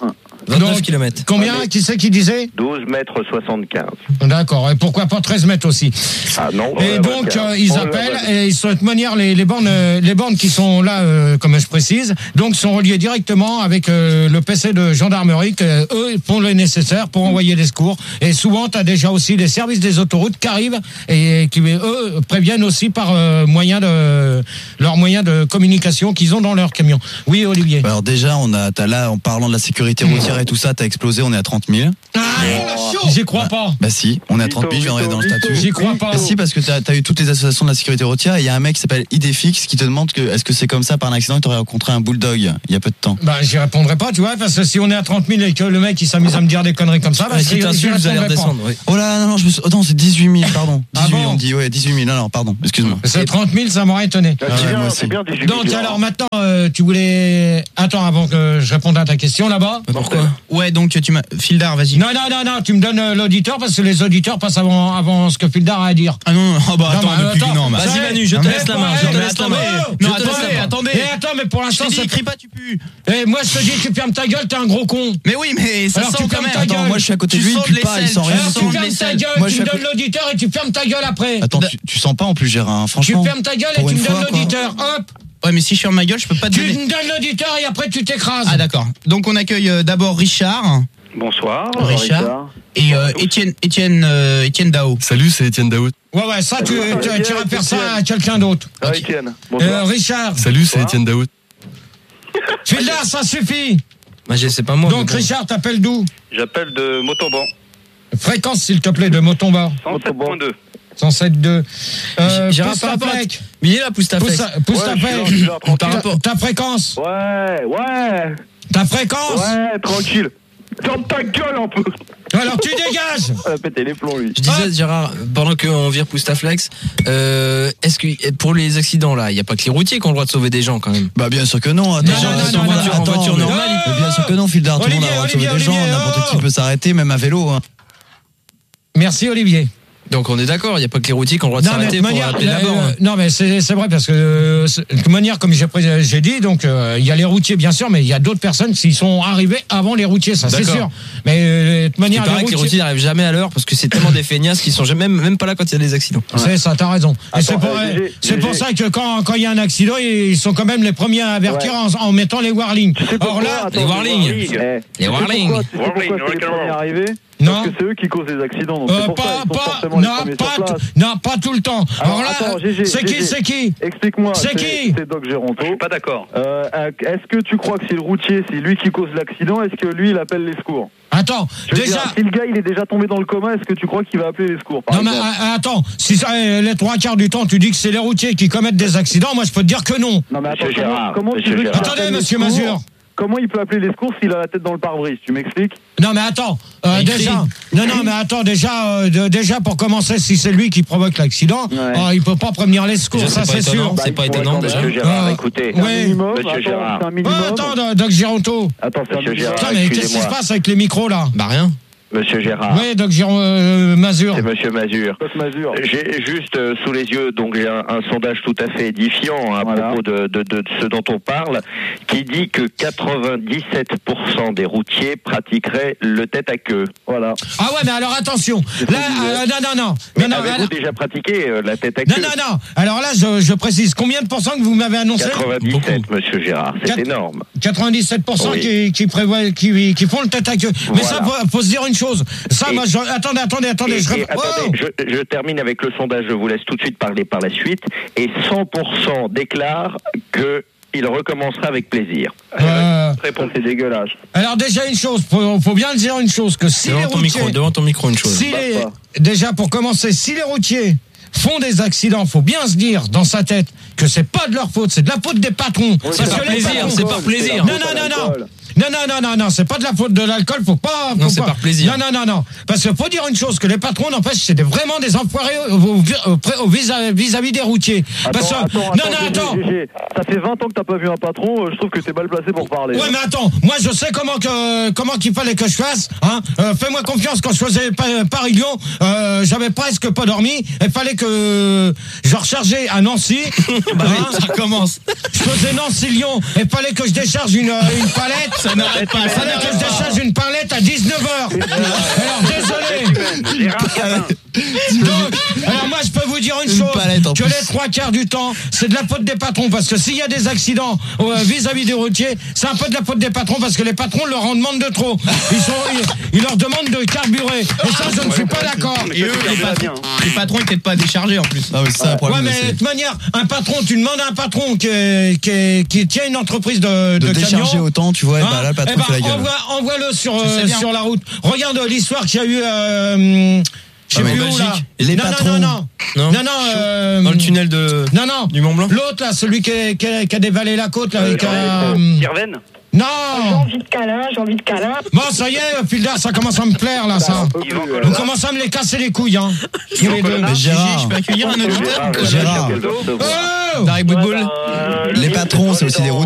[SPEAKER 3] vingt-neuf kilomètres.
[SPEAKER 1] Combien?
[SPEAKER 9] Ah, mais-
[SPEAKER 1] Qui c'est qui disait?
[SPEAKER 9] douze mètres soixante-quinze.
[SPEAKER 1] D'accord. Et pourquoi pas treize mètres aussi?
[SPEAKER 9] Ah non.
[SPEAKER 1] Et
[SPEAKER 9] euh,
[SPEAKER 1] donc
[SPEAKER 9] tiens,
[SPEAKER 1] euh, ils
[SPEAKER 9] on va-
[SPEAKER 1] appellent et ils, de toute manière les, les bornes euh, les bornes qui sont là euh, comme je précise donc sont reliées directement avec euh, le P C de gendarmerie que euh, eux font le nécessaire pour envoyer des secours et souvent tu as déjà aussi les services des autoroutes qui arrivent et qui eux préviennent aussi par euh, moyen de leur moyen de communication qu'ils ont dans leur camion. Oui Olivier.
[SPEAKER 6] Alors déjà on a t'as là en parlant de la sécurité routière et tout ça, t'as explosé, on est à trente mille.
[SPEAKER 1] Ah, j'y crois pas.
[SPEAKER 6] Bah si, on est à trente mille, je viens dans le statut.
[SPEAKER 1] J'y crois pas.
[SPEAKER 6] Bah si, parce que t'as as eu toutes les associations de la sécurité routière et il y a un mec qui s'appelle Idefix qui te demande que est-ce que c'est comme ça par un accident que t'aurais rencontré un bulldog il y a peu de temps.
[SPEAKER 1] Bah j'y répondrai pas tu vois parce que si on est à trente mille et que le mec il s'amuse à me dire des conneries comme ça bah,
[SPEAKER 3] Ouais,
[SPEAKER 1] j'y-
[SPEAKER 3] si t'insultes,
[SPEAKER 1] j'y
[SPEAKER 3] vous allez
[SPEAKER 1] répondrai pas.
[SPEAKER 3] redescendre. Oui.
[SPEAKER 6] Oh là non non, je me suis... oh, non c'est dix-huit mille pardon.
[SPEAKER 1] Ah
[SPEAKER 6] dix-huit
[SPEAKER 1] bon
[SPEAKER 6] on dit ouais dix-huit mille. Non non pardon, excuse-moi.
[SPEAKER 1] C'est trente mille, ça m'aurait étonné.
[SPEAKER 9] Ah,
[SPEAKER 6] Ah
[SPEAKER 9] c'est
[SPEAKER 6] ouais,
[SPEAKER 9] bien,
[SPEAKER 6] moi
[SPEAKER 9] c'est
[SPEAKER 6] aussi.
[SPEAKER 9] bien dix-huit
[SPEAKER 1] Donc
[SPEAKER 9] millions.
[SPEAKER 1] alors maintenant, euh, tu voulais... Attends, avant que je réponde à ta question là-bas.
[SPEAKER 3] Pourquoi?
[SPEAKER 4] Ouais, donc tu m'as. Fildar, vas-y.
[SPEAKER 1] Non, non, non, non, tu me donnes euh, l'auditeur parce que les auditeurs passent avant, avant ce que Fildar a à dire.
[SPEAKER 4] Ah non, non, oh bah
[SPEAKER 1] Non,
[SPEAKER 4] attends,
[SPEAKER 1] mais
[SPEAKER 4] depuis
[SPEAKER 1] attends,
[SPEAKER 4] non, bah,
[SPEAKER 1] ça
[SPEAKER 3] Vas-y
[SPEAKER 1] y est.
[SPEAKER 3] Manu, je te
[SPEAKER 4] Non, mais
[SPEAKER 3] laisse la main.
[SPEAKER 1] attends,
[SPEAKER 3] Je te
[SPEAKER 1] mais
[SPEAKER 3] laisse la
[SPEAKER 1] attends,
[SPEAKER 3] main.
[SPEAKER 1] mais-
[SPEAKER 3] Je
[SPEAKER 4] non,
[SPEAKER 3] te laisse la
[SPEAKER 4] attendez,
[SPEAKER 3] main.
[SPEAKER 4] attendez.
[SPEAKER 1] Et attends, mais pour
[SPEAKER 4] Je
[SPEAKER 1] l'instant,
[SPEAKER 4] t'ai dit,
[SPEAKER 1] ça...
[SPEAKER 4] crie pas, tu pues.
[SPEAKER 1] Et moi, je te dis, tu fermes ta gueule, t'es un gros con.
[SPEAKER 4] Mais oui, mais ça
[SPEAKER 1] Alors,
[SPEAKER 4] sent
[SPEAKER 1] tu
[SPEAKER 4] quand
[SPEAKER 1] fermes
[SPEAKER 4] même.
[SPEAKER 1] ta gueule.
[SPEAKER 6] Attends, moi je suis à côté
[SPEAKER 4] Tu
[SPEAKER 6] de lui,
[SPEAKER 4] sens
[SPEAKER 6] il
[SPEAKER 4] de
[SPEAKER 6] pue pas, il
[SPEAKER 4] l'aisselle,
[SPEAKER 6] sent
[SPEAKER 4] tu
[SPEAKER 6] rien
[SPEAKER 1] Alors,
[SPEAKER 6] du
[SPEAKER 1] tu
[SPEAKER 6] tout.
[SPEAKER 4] sens de
[SPEAKER 1] fermes ta
[SPEAKER 4] l'aisselle.
[SPEAKER 1] gueule,
[SPEAKER 6] Moi,
[SPEAKER 1] tu
[SPEAKER 6] je
[SPEAKER 1] me
[SPEAKER 6] suis à
[SPEAKER 1] donnes l'auditeur et tu fermes ta gueule après.
[SPEAKER 6] Attends, tu, tu sens pas en plus Gérard, hein,
[SPEAKER 1] Tu
[SPEAKER 6] franchement.
[SPEAKER 1] fermes ta gueule et
[SPEAKER 6] Pour
[SPEAKER 1] tu
[SPEAKER 6] une
[SPEAKER 1] me donnes
[SPEAKER 6] fois, quoi.
[SPEAKER 1] l'auditeur. Hop,
[SPEAKER 4] Ouais, mais si je ferme ma gueule, je peux pas te
[SPEAKER 1] tu
[SPEAKER 4] donner.
[SPEAKER 1] me donnes l'auditeur et après tu t'écrases.
[SPEAKER 4] Ah d'accord. Donc on accueille euh, d'abord Richard.
[SPEAKER 13] Bonsoir.
[SPEAKER 4] Richard. Et euh, Étienne, Étienne, euh, Étienne Dao.
[SPEAKER 15] Salut, c'est Étienne Daoud.
[SPEAKER 1] Ouais, ouais, ça, tu,
[SPEAKER 5] Salut,
[SPEAKER 1] tu, tu
[SPEAKER 5] Étienne,
[SPEAKER 1] réfères ça
[SPEAKER 5] Étienne.
[SPEAKER 1] à quelqu'un d'autre.
[SPEAKER 5] Ah, Étienne.
[SPEAKER 1] Euh,
[SPEAKER 5] Bonsoir.
[SPEAKER 1] Richard.
[SPEAKER 15] Salut, c'est Étienne Daoud.
[SPEAKER 1] Fildar, ça suffit.
[SPEAKER 3] Bah, je- c'est pas moi.
[SPEAKER 1] Donc,
[SPEAKER 3] mais bon.
[SPEAKER 1] Richard, t'appelles d'où?
[SPEAKER 13] J'appelle de Montauban.
[SPEAKER 1] Fréquence, s'il te plaît, de Motomba.
[SPEAKER 13] cent sept virgule deux.
[SPEAKER 1] cent sept virgule deux. Euh,
[SPEAKER 3] Gérard,
[SPEAKER 1] pousse
[SPEAKER 3] par
[SPEAKER 1] ta
[SPEAKER 3] rapport à-
[SPEAKER 1] flèche.
[SPEAKER 3] Mais il est là, pousse ta
[SPEAKER 1] Pousse
[SPEAKER 3] fesse.
[SPEAKER 1] ta, pousse
[SPEAKER 5] Ouais,
[SPEAKER 1] ta
[SPEAKER 5] je suis là,
[SPEAKER 1] flèche.
[SPEAKER 5] je suis là, tranquille.
[SPEAKER 1] Ta, ta fréquence.
[SPEAKER 5] Ouais, ouais,
[SPEAKER 1] Ta fréquence.
[SPEAKER 5] ouais, tranquille. Ferme ta gueule un peu.
[SPEAKER 1] Alors, tu dégages.
[SPEAKER 5] Elle a pété les plombs, lui.
[SPEAKER 3] Je disais, Gérard, pendant qu'on vire Poustaflex, euh, est-ce que pour les accidents là, il n'y a pas que les routiers qui ont le droit de sauver des gens quand même?
[SPEAKER 6] Bah bien sûr que non. Attends,
[SPEAKER 1] Non, non, non,
[SPEAKER 6] attends,
[SPEAKER 1] non, non,
[SPEAKER 6] attends,
[SPEAKER 3] en voiture
[SPEAKER 6] mais-
[SPEAKER 3] normale,
[SPEAKER 6] mais bien sûr que non, Fildar, tout le monde a le droit de sauver
[SPEAKER 1] Olivier,
[SPEAKER 6] des gens,
[SPEAKER 1] Olivier,
[SPEAKER 6] n'importe
[SPEAKER 1] oh.
[SPEAKER 6] qui peut s'arrêter, même à vélo. Hein.
[SPEAKER 1] Merci, Olivier.
[SPEAKER 3] Donc on est d'accord, il n'y a pas que les routiers qui ont le droit de
[SPEAKER 1] Non, mais,
[SPEAKER 3] s'arrêter
[SPEAKER 1] de
[SPEAKER 3] pour
[SPEAKER 1] manière,
[SPEAKER 3] appeler la
[SPEAKER 1] euh,
[SPEAKER 3] borne.
[SPEAKER 1] non, mais c'est c'est vrai parce que euh, c'est- de toute manière, comme j'ai pré- j'ai dit, donc euh, il y a les routiers bien sûr, mais il y a d'autres personnes qui sont arrivées avant les routiers, ça c'est
[SPEAKER 3] D'accord.
[SPEAKER 1] sûr. Mais euh, de toute
[SPEAKER 3] Il
[SPEAKER 1] manière,
[SPEAKER 3] paraît que les routiers n'arrivent jamais à l'heure parce que c'est tellement des feignasses qui sont jamais, même, même pas là quand il y a des accidents.
[SPEAKER 1] c'est ça, t'as raison. Et
[SPEAKER 5] Attends,
[SPEAKER 1] c'est pour,
[SPEAKER 5] euh, Gégé,
[SPEAKER 1] c'est pour
[SPEAKER 5] Gégé.
[SPEAKER 1] ça que quand quand il y a un accident, ils sont quand même les premiers à avertir
[SPEAKER 5] Ouais.
[SPEAKER 1] en, en mettant les warnings.
[SPEAKER 5] Tu sais pourquoi?
[SPEAKER 1] Or là,
[SPEAKER 5] Attends,
[SPEAKER 3] les warnings.
[SPEAKER 5] Eh,
[SPEAKER 3] Les
[SPEAKER 5] tu sais
[SPEAKER 3] warnings.
[SPEAKER 5] pourquoi- Tu sais pourquoi
[SPEAKER 13] Warning,
[SPEAKER 5] c'est les
[SPEAKER 13] warning.
[SPEAKER 5] premiers arrivés?
[SPEAKER 1] non.
[SPEAKER 5] Parce que c'est eux qui causent les accidents. Donc
[SPEAKER 1] Euh,
[SPEAKER 5] c'est pour ça
[SPEAKER 1] pas,
[SPEAKER 5] ils sont
[SPEAKER 1] pas,
[SPEAKER 5] forcément les
[SPEAKER 1] non,
[SPEAKER 5] premiers
[SPEAKER 1] pas,
[SPEAKER 5] sur place.
[SPEAKER 1] tout- non, pas tout le temps. Alors,
[SPEAKER 5] Alors,
[SPEAKER 1] là,
[SPEAKER 5] attends, Gégé,
[SPEAKER 1] c'est qui,
[SPEAKER 5] Gégé.
[SPEAKER 1] c'est qui
[SPEAKER 5] Explique-moi.
[SPEAKER 1] C'est qui
[SPEAKER 5] C'est Doc Géronto.
[SPEAKER 13] Je suis pas d'accord.
[SPEAKER 5] Euh, Est-ce que tu crois que c'est le routier, c'est lui qui cause l'accident? Est-ce que lui, il appelle les secours?
[SPEAKER 1] Attends,
[SPEAKER 5] Je veux
[SPEAKER 1] déjà.
[SPEAKER 5] dire, si le gars il est déjà tombé dans le coma, est-ce que tu crois qu'il va appeler les secours par
[SPEAKER 1] Non mais
[SPEAKER 5] exemple
[SPEAKER 1] euh, attends, si ça, euh, les trois quarts du temps tu dis que c'est les routiers qui commettent des accidents, moi je peux te dire que non.
[SPEAKER 5] Non mais attends,
[SPEAKER 9] Monsieur
[SPEAKER 5] comment,
[SPEAKER 9] Gérard,
[SPEAKER 5] comment tu
[SPEAKER 9] Monsieur
[SPEAKER 5] veux qu'il
[SPEAKER 9] Gérard.
[SPEAKER 5] appelle
[SPEAKER 1] Attendez,
[SPEAKER 5] les
[SPEAKER 1] monsieur
[SPEAKER 5] secours?
[SPEAKER 1] Mazur.
[SPEAKER 5] Comment il peut appeler les secours s'il a la tête dans le pare-brise? Tu m'expliques?
[SPEAKER 1] Non mais attends, euh,
[SPEAKER 3] Il
[SPEAKER 1] déjà,
[SPEAKER 3] crie.
[SPEAKER 1] non non mais attends déjà, euh, de- déjà pour commencer, si c'est lui qui provoque l'accident,
[SPEAKER 5] Ouais.
[SPEAKER 1] euh, il peut pas prévenir les secours,
[SPEAKER 3] Déjà,
[SPEAKER 1] ça
[SPEAKER 3] c'est pas
[SPEAKER 1] c'est
[SPEAKER 3] étonnant.
[SPEAKER 1] sûr.
[SPEAKER 3] C'est pas
[SPEAKER 5] Bah, il
[SPEAKER 3] étonnant
[SPEAKER 5] pourrait
[SPEAKER 3] déjà.
[SPEAKER 5] quand
[SPEAKER 9] Monsieur Gérard,
[SPEAKER 1] Ah,
[SPEAKER 9] écoutez.
[SPEAKER 5] C'est un
[SPEAKER 1] Ouais.
[SPEAKER 5] minimum.
[SPEAKER 9] Monsieur
[SPEAKER 5] Attends,
[SPEAKER 9] Gérard.
[SPEAKER 5] c'est un
[SPEAKER 1] Oh,
[SPEAKER 5] minimum.
[SPEAKER 1] attends, Doc- Doc Gironto.
[SPEAKER 5] Attends, c'est un
[SPEAKER 9] Monsieur
[SPEAKER 5] minimum.
[SPEAKER 9] Gérard.
[SPEAKER 1] Putain mais qu'est-ce qui se
[SPEAKER 9] excusez-moi.
[SPEAKER 1] passe avec les micros là?
[SPEAKER 3] Bah rien.
[SPEAKER 9] Monsieur Gérard.
[SPEAKER 1] Oui, Doc Giron, euh, Mazur.
[SPEAKER 9] C'est Monsieur Mazur.
[SPEAKER 5] Doc Mazur.
[SPEAKER 9] J'ai juste euh, sous les yeux donc j'ai un, un sondage tout à fait édifiant à
[SPEAKER 5] Voilà.
[SPEAKER 9] propos de, de, de, de ce dont on parle, qui dit que quatre-vingt-dix-sept pour cent des routiers pratiqueraient le tête à queue.
[SPEAKER 5] Voilà.
[SPEAKER 1] Ah ouais mais alors attention, là, euh, non non non,
[SPEAKER 9] Mais
[SPEAKER 1] non non,
[SPEAKER 9] avez-vous
[SPEAKER 1] alors-
[SPEAKER 9] déjà pratiqué euh, la tête à
[SPEAKER 1] non
[SPEAKER 9] queue?
[SPEAKER 1] non non, alors là je, je précise, combien de pourcents que vous m'avez annoncé?
[SPEAKER 9] quatre-vingt-dix-sept, Monsieur Gérard, c'est
[SPEAKER 1] Quatre-
[SPEAKER 9] énorme.
[SPEAKER 1] quatre-vingt-dix-sept pour cent
[SPEAKER 9] Oui.
[SPEAKER 1] qui, qui prévoient, qui, qui font le tête à queue. Mais
[SPEAKER 9] Voilà.
[SPEAKER 1] ça, faut, faut se dire une chose. Ça,
[SPEAKER 9] Et-
[SPEAKER 1] moi, je, attendez, attendez, attendez.
[SPEAKER 9] Et-
[SPEAKER 1] je,
[SPEAKER 9] et
[SPEAKER 1] réponds-
[SPEAKER 9] attendez,
[SPEAKER 1] Oh
[SPEAKER 9] je, je termine avec le sondage, je vous laisse tout de suite parler par la suite. Et cent pour cent déclarent qu'il recommencera avec plaisir.
[SPEAKER 1] Euh,
[SPEAKER 5] Ça, c'est dégueulasse.
[SPEAKER 1] alors déjà une chose, faut, faut bien dire une chose que si les
[SPEAKER 3] Devant ton
[SPEAKER 1] routiers,
[SPEAKER 3] micro, devant ton micro une chose.
[SPEAKER 1] si
[SPEAKER 5] Bah,
[SPEAKER 1] les,
[SPEAKER 5] pas.
[SPEAKER 1] déjà pour commencer, si les routiers font des accidents, faut bien se dire dans sa tête que c'est pas de leur faute, c'est de la faute des patrons.
[SPEAKER 5] Oui,
[SPEAKER 3] c'est
[SPEAKER 1] Parce
[SPEAKER 3] par
[SPEAKER 1] que les
[SPEAKER 3] plaisir,
[SPEAKER 1] patrons-
[SPEAKER 3] c'est par plaisir.
[SPEAKER 1] Non, non, non, non. Non, non, non, non, non, c'est pas de la faute de l'alcool, faut pas.
[SPEAKER 3] Non,
[SPEAKER 1] faut
[SPEAKER 3] c'est
[SPEAKER 1] pas-
[SPEAKER 3] par plaisir.
[SPEAKER 1] Non, non, non, non. Parce qu'il faut dire une chose, que les patrons, n'empêche, c'est des- vraiment des enfoirés au, au- au- au- vis-à- vis-à-vis des routiers. Parce que,
[SPEAKER 5] Attends, attends,
[SPEAKER 1] non, non,
[SPEAKER 5] attends,
[SPEAKER 1] attends.
[SPEAKER 5] G G, ça fait vingt ans que t'as pas vu un patron, euh, je trouve que t'es mal placé pour parler.
[SPEAKER 1] Ouais, mais attends, moi je sais comment que comment qu'il fallait que je fasse. Hein. Euh, fais-moi confiance quand je faisais Pa- Paris-Lyon, euh, j'avais presque pas dormi. Il fallait que je rechargeais à Nancy.
[SPEAKER 3] Bah
[SPEAKER 1] Hein.
[SPEAKER 3] oui, ça recommence.
[SPEAKER 1] Je faisais Nancy-Lyon. Il fallait que je décharge une, euh, une palette.
[SPEAKER 3] Ça
[SPEAKER 4] Ça n'arrête pas.
[SPEAKER 1] Ça ne que je décharge une palette à dix-neuf heures. Alors désolé. Donc, alors moi je peux vous dire une,
[SPEAKER 6] Une
[SPEAKER 1] chose,
[SPEAKER 6] palette, en
[SPEAKER 1] que
[SPEAKER 6] plus.
[SPEAKER 1] les trois quarts du temps, c'est de la faute des patrons, parce que s'il y a des accidents euh, vis-à-vis des routiers, c'est un peu de la faute des patrons, parce que les patrons leur en demandent de trop. Ils, sont, ils, ils leur demandent de carburer. Et ça, je ne suis pas d'accord.
[SPEAKER 4] Et eux, les patrons, les patrons, ils t'aident pas à décharger en plus.
[SPEAKER 6] Ah oui, c'est ça, un
[SPEAKER 1] Ouais,
[SPEAKER 6] problème.
[SPEAKER 1] mais
[SPEAKER 6] c'est-
[SPEAKER 1] de toute manière, un patron, tu demandes à un patron qui, est- qui, est- qui tient une entreprise de,
[SPEAKER 6] De
[SPEAKER 1] de
[SPEAKER 6] décharger
[SPEAKER 1] camions,
[SPEAKER 6] autant, tu vois, et
[SPEAKER 1] hein,
[SPEAKER 6] bah là, le patron
[SPEAKER 1] eh ben,
[SPEAKER 6] fait la gueule.
[SPEAKER 1] envoie, envoie-le sur,
[SPEAKER 4] Je sais
[SPEAKER 1] euh,
[SPEAKER 4] bien.
[SPEAKER 1] sur la route. Regarde euh, l'histoire qu'il y a eu. Euh, je sais
[SPEAKER 6] Ah, mais
[SPEAKER 1] plus où, là.
[SPEAKER 6] Belgique. Les
[SPEAKER 1] non,
[SPEAKER 6] patrons.
[SPEAKER 1] non, non, non,
[SPEAKER 3] Non.
[SPEAKER 1] non, non, euh,
[SPEAKER 3] Dans le tunnel de
[SPEAKER 1] non, non,
[SPEAKER 3] du Mont Blanc.
[SPEAKER 1] l'autre là, celui qui, est- qui, a- qui a dévalé la côte là, avec. euh,
[SPEAKER 7] Irven
[SPEAKER 12] J'ai
[SPEAKER 1] non.
[SPEAKER 12] envie de câlin, j'ai envie de câlin.
[SPEAKER 1] Bon, ça y est, Filda, ça commence à me plaire là, ça.
[SPEAKER 7] Yvan
[SPEAKER 1] Vous
[SPEAKER 7] Colonna.
[SPEAKER 1] commencez à me les casser les couilles, hein. Tous les deux.
[SPEAKER 6] Mais Gérard,
[SPEAKER 4] Je peux accueillir un auditeur
[SPEAKER 6] Gérard,
[SPEAKER 1] Oh
[SPEAKER 4] Dari Boudboul.
[SPEAKER 12] Euh,
[SPEAKER 6] les patrons, c'est aussi des routiers.